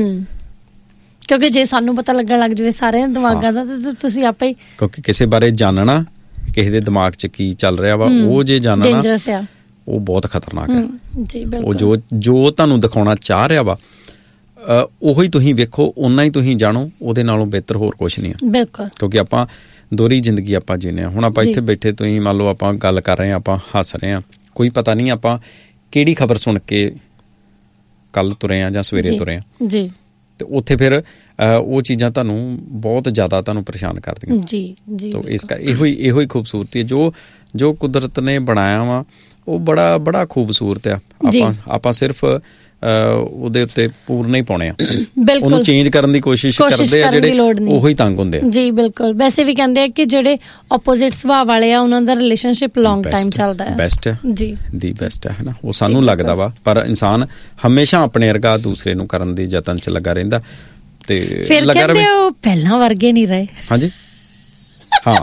ਕਿਉਂਕਿ ਜੇ ਸਾਨੂੰ ਪਤਾ ਲੱਗਣ ਲੱਗ ਜਾਵੇ ਸਾਰਿਆਂ ਦਿਮਾਗਾਂ ਦਾ, ਤੇ ਤੁਸੀਂ ਆਪੇ ਹੀ, ਕਿਉਂਕਿ ਕਿਸੇ ਬਾਰੇ ਜਾਣਨਾ, ਕਿਸੇ ਦੇ ਦਿਮਾਗ 'ਚ ਕੀ ਚੱਲ ਰਿਹਾ ਵਾ, ਉਹ ਜੇ ਜਾਣਨਾ ਉਹ ਬਹੁਤ ਖਤਰਨਾਕ ਹੈ। ਉਹ ਜੋ ਤੁਹਾਨੂੰ ਦਿਖਾਉਣਾ ਚਾਹ ਰਿਹਾ ਵਾ, ਉਹੀ ਤੁਸੀਂ ਵੇਖੋ, ਓਨਾ ਹੀ ਤੁਸੀਂ ਜਾਣੋ, ਉਹਦੇ ਨਾਲੋਂ ਬਿਹਤਰ ਹੋਰ ਕੁਛ ਨਹੀਂ ਆ। ਬਿਲਕੁਲ, ਕਿਉਂਕਿ ਆਪਾਂ ਦੋਹਰੀ ਜ਼ਿੰਦਗੀ ਆਪਾਂ ਜੀਨੇ ਆ। ਹੁਣ ਆਪਾਂ ਇੱਥੇ ਬੈਠੇ, ਤੁਸੀਂ ਮੰਨ ਲਓ ਆਪਾਂ ਗੱਲ ਕਰ ਰਹੇ ਹਾਂ, ਆਪਾਂ ਹੱਸ ਰਹੇ ਹਾਂ, ਕੋਈ ਪਤਾ ਨਹੀਂ ਆਪਾਂ ਕਿਹੜੀ ਖਬਰ ਸੁਣ ਕੇ ਕੱਲ ਤੁਰੇ ਆ ਜਾਂ ਸਵੇਰੇ ਤੁਰੇ ਆ। ਜੀ, ਤੇ ਉੱਥੇ ਫਿਰ ਉਹ ਚੀਜ਼ਾਂ ਤੁਹਾਨੂੰ ਬਹੁਤ ਜ਼ਿਆਦਾ ਤੁਹਾਨੂੰ ਪਰੇਸ਼ਾਨ ਕਰਦੀਆਂ। ਜੀ ਜੀ, ਤਾਂ ਇਸ ਕਰ ਇਹੋ ਹੀ ਖੂਬਸੂਰਤੀ ਹੈ ਜੋ ਕੁਦਰਤ ਨੇ ਬਣਾਇਆ ਵਾ, ਉਹ ਬੜਾ ਖੂਬਸੂਰਤ ਆ। ਆਪਾਂ ਸਿਰਫ ਉਹਦੇ ਉੱਤੇ ਪੂਰਨ ਹੀ ਪਾਉਣੇ ਆ, ਬਿਲਕੁਲ ਉਹਨੂੰ ਚੇਂਜ ਕਰਨ ਦੀ ਕੋਸ਼ਿਸ਼ ਕਰਦੇ ਆ ਜਿਹੜੇ ਉਹੀ ਤੰਗ ਹੁੰਦੇ ਆ। ਜੀ ਬਿਲਕੁਲ, ਵੈਸੇ ਵੀ ਕਹਿੰਦੇ ਆ ਕਿ ਜਿਹੜੇ ਆਪੋਜ਼ਿਟ ਸੁਭਾਅ ਵਾਲੇ ਆ ਉਹਨਾਂ ਦਾ ਰਿਲੇਸ਼ਨਸ਼ਿਪ ਲੌਂਗ ਟਾਈਮ ਚੱਲਦਾ ਹੈ, ਬੈਸਟ ਹੈ ਜੀ, ਦੀ ਬੈਸਟ ਹੈ ਨਾ, ਉਹ ਸਾਨੂੰ ਲੱਗਦਾ ਵਾ। ਪਰ ਇਨਸਾਨ ਹਮੇਸ਼ਾ ਆਪਣੇ ਵਰਗਾ ਦੂਸਰੇ ਨੂੰ ਕਰਨ ਦੀ ਯਤਨ ਚ ਲੱਗਾ ਰਹਿੰਦਾ ਤੇ ਲੱਗਾ ਰਹੇ, ਉਹ ਪਹਿਲਾਂ ਵਰਗੇ ਨਹੀਂ ਰਹੇ। ਹਾਂਜੀ ਹਾਂ।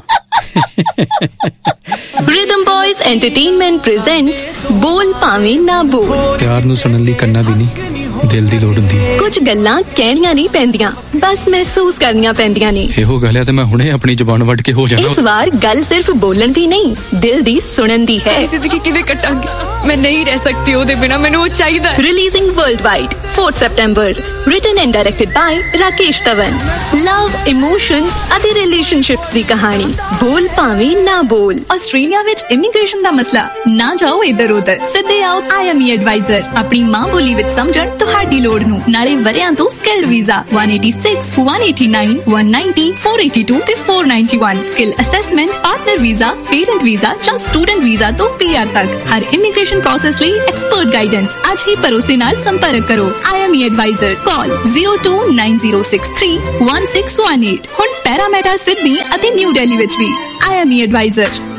Rhythm Boys Entertainment presents ਬੋਲ ਭਾਵੇਂ ਨਾ ਬੋਲ। ਪਿਆਰ ਨੂੰ ਸੁਣਨ ਲਈ ਕੰਨਾਂ ਦੀ ਨਹੀਂ, ਦਿਲ ਦੀ ਲੋੜ ਹੁੰਦੀ ਹੈ। ਕੁਝ ਗੱਲਾਂ ਕਹਿਣੀਆਂ ਨਹੀਂ ਪੈਂਦੀਆਂ, ਬਸ ਮਹਿਸੂਸ ਕਰਨੀਆਂ ਪੈਂਦੀਆਂ ਨੇ। ਇਹੋ ਗੱਲ ਹੈ ਤੇ ਮੈਂ ਹੁਣੇ ਆਪਣੀ ਜ਼ੁਬਾਨ ਵੱਢ ਕੇ ਹੋ ਜਾਣਾ। ਇਸ ਵਾਰ ਗੱਲ ਸਿਰਫ ਬੋਲਣ ਦੀ ਨਹੀਂ, ਦਿਲ ਦੀ ਸੁਣਨ ਦੀ ਹੈ। ਜ਼ਿੰਦਗੀ ਕਿਵੇਂ ਕੱਟਾਂਗੀ, ਮੈਂ ਨਹੀਂ ਰਹਿ ਸਕਤੀ ਉਹਦੇ ਬਿਨਾ, ਮੈਨੂੰ ਉਹ ਚਾਹੀਦਾ ਹੈ। Releasing worldwide 4th September, written and directed by Rakesh Tavan। Love, emotions ਅਤੇ relationships ਦੀ ਕਹਾਣੀ ਬੋਲ ਭਾਵੇਂ ਨਾ ਬੋਲ। ਆਸਟ੍ਰੇਲੀਆ ਵਿੱਚ ਇਮੀਗ੍ਰੇਸ਼ਨ ਦਾ ਮਸਲਾ, ਨਾ ਜਾਓ ਇੱਧਰ ਉੱਧਰ, ਸਿੱਧੇ ਆਓ IME ਐਡਵਾਈਜ਼ਰ। ਆਪਣੀ ਮਾਂ ਬੋਲੀ ਵਿੱਚ ਸਮਝਣ ਤੁਹਾਡੀ ਲੋੜ ਨੂੰ, ਨਾਲੇ ਵਰਿਆਂ ਤੋਂ ਸਕਿੱਲ ਵੀਜ਼ਾ 186, 189, 190, 482 ਤੇ 491, skill assessment, partner visa, parent visa ਜਾਂ ਸਟੂਡੈਂਟ ਵੀਜ਼ਾ ਤੋਂ PR ਤੱਕ ਹਰ ਇਮੀਗ੍ਰੇਸ਼ਨ ਪ੍ਰੋਸੈਸ ਲਈ ਐਕਸਪਰਟ ਗਾਈਡੈਂਸ। ਅੱਜ ਹੀ ਭਰੋਸੇ ਨਾਲ ਸੰਪਰਕ ਕਰੋ IME ਐਡਵਾਈਜ਼ਰ। ਕਾਲ 0290631618। ਹੁਣ ਪੈਰਾਮੀਟਾ ਸਿਡਨੀ ਅਤੇ ਨਿਊ ਦਿੱਲੀ ਵਿੱਚ ਵੀ IME ਐਡਵਾਈਜ਼ਰ।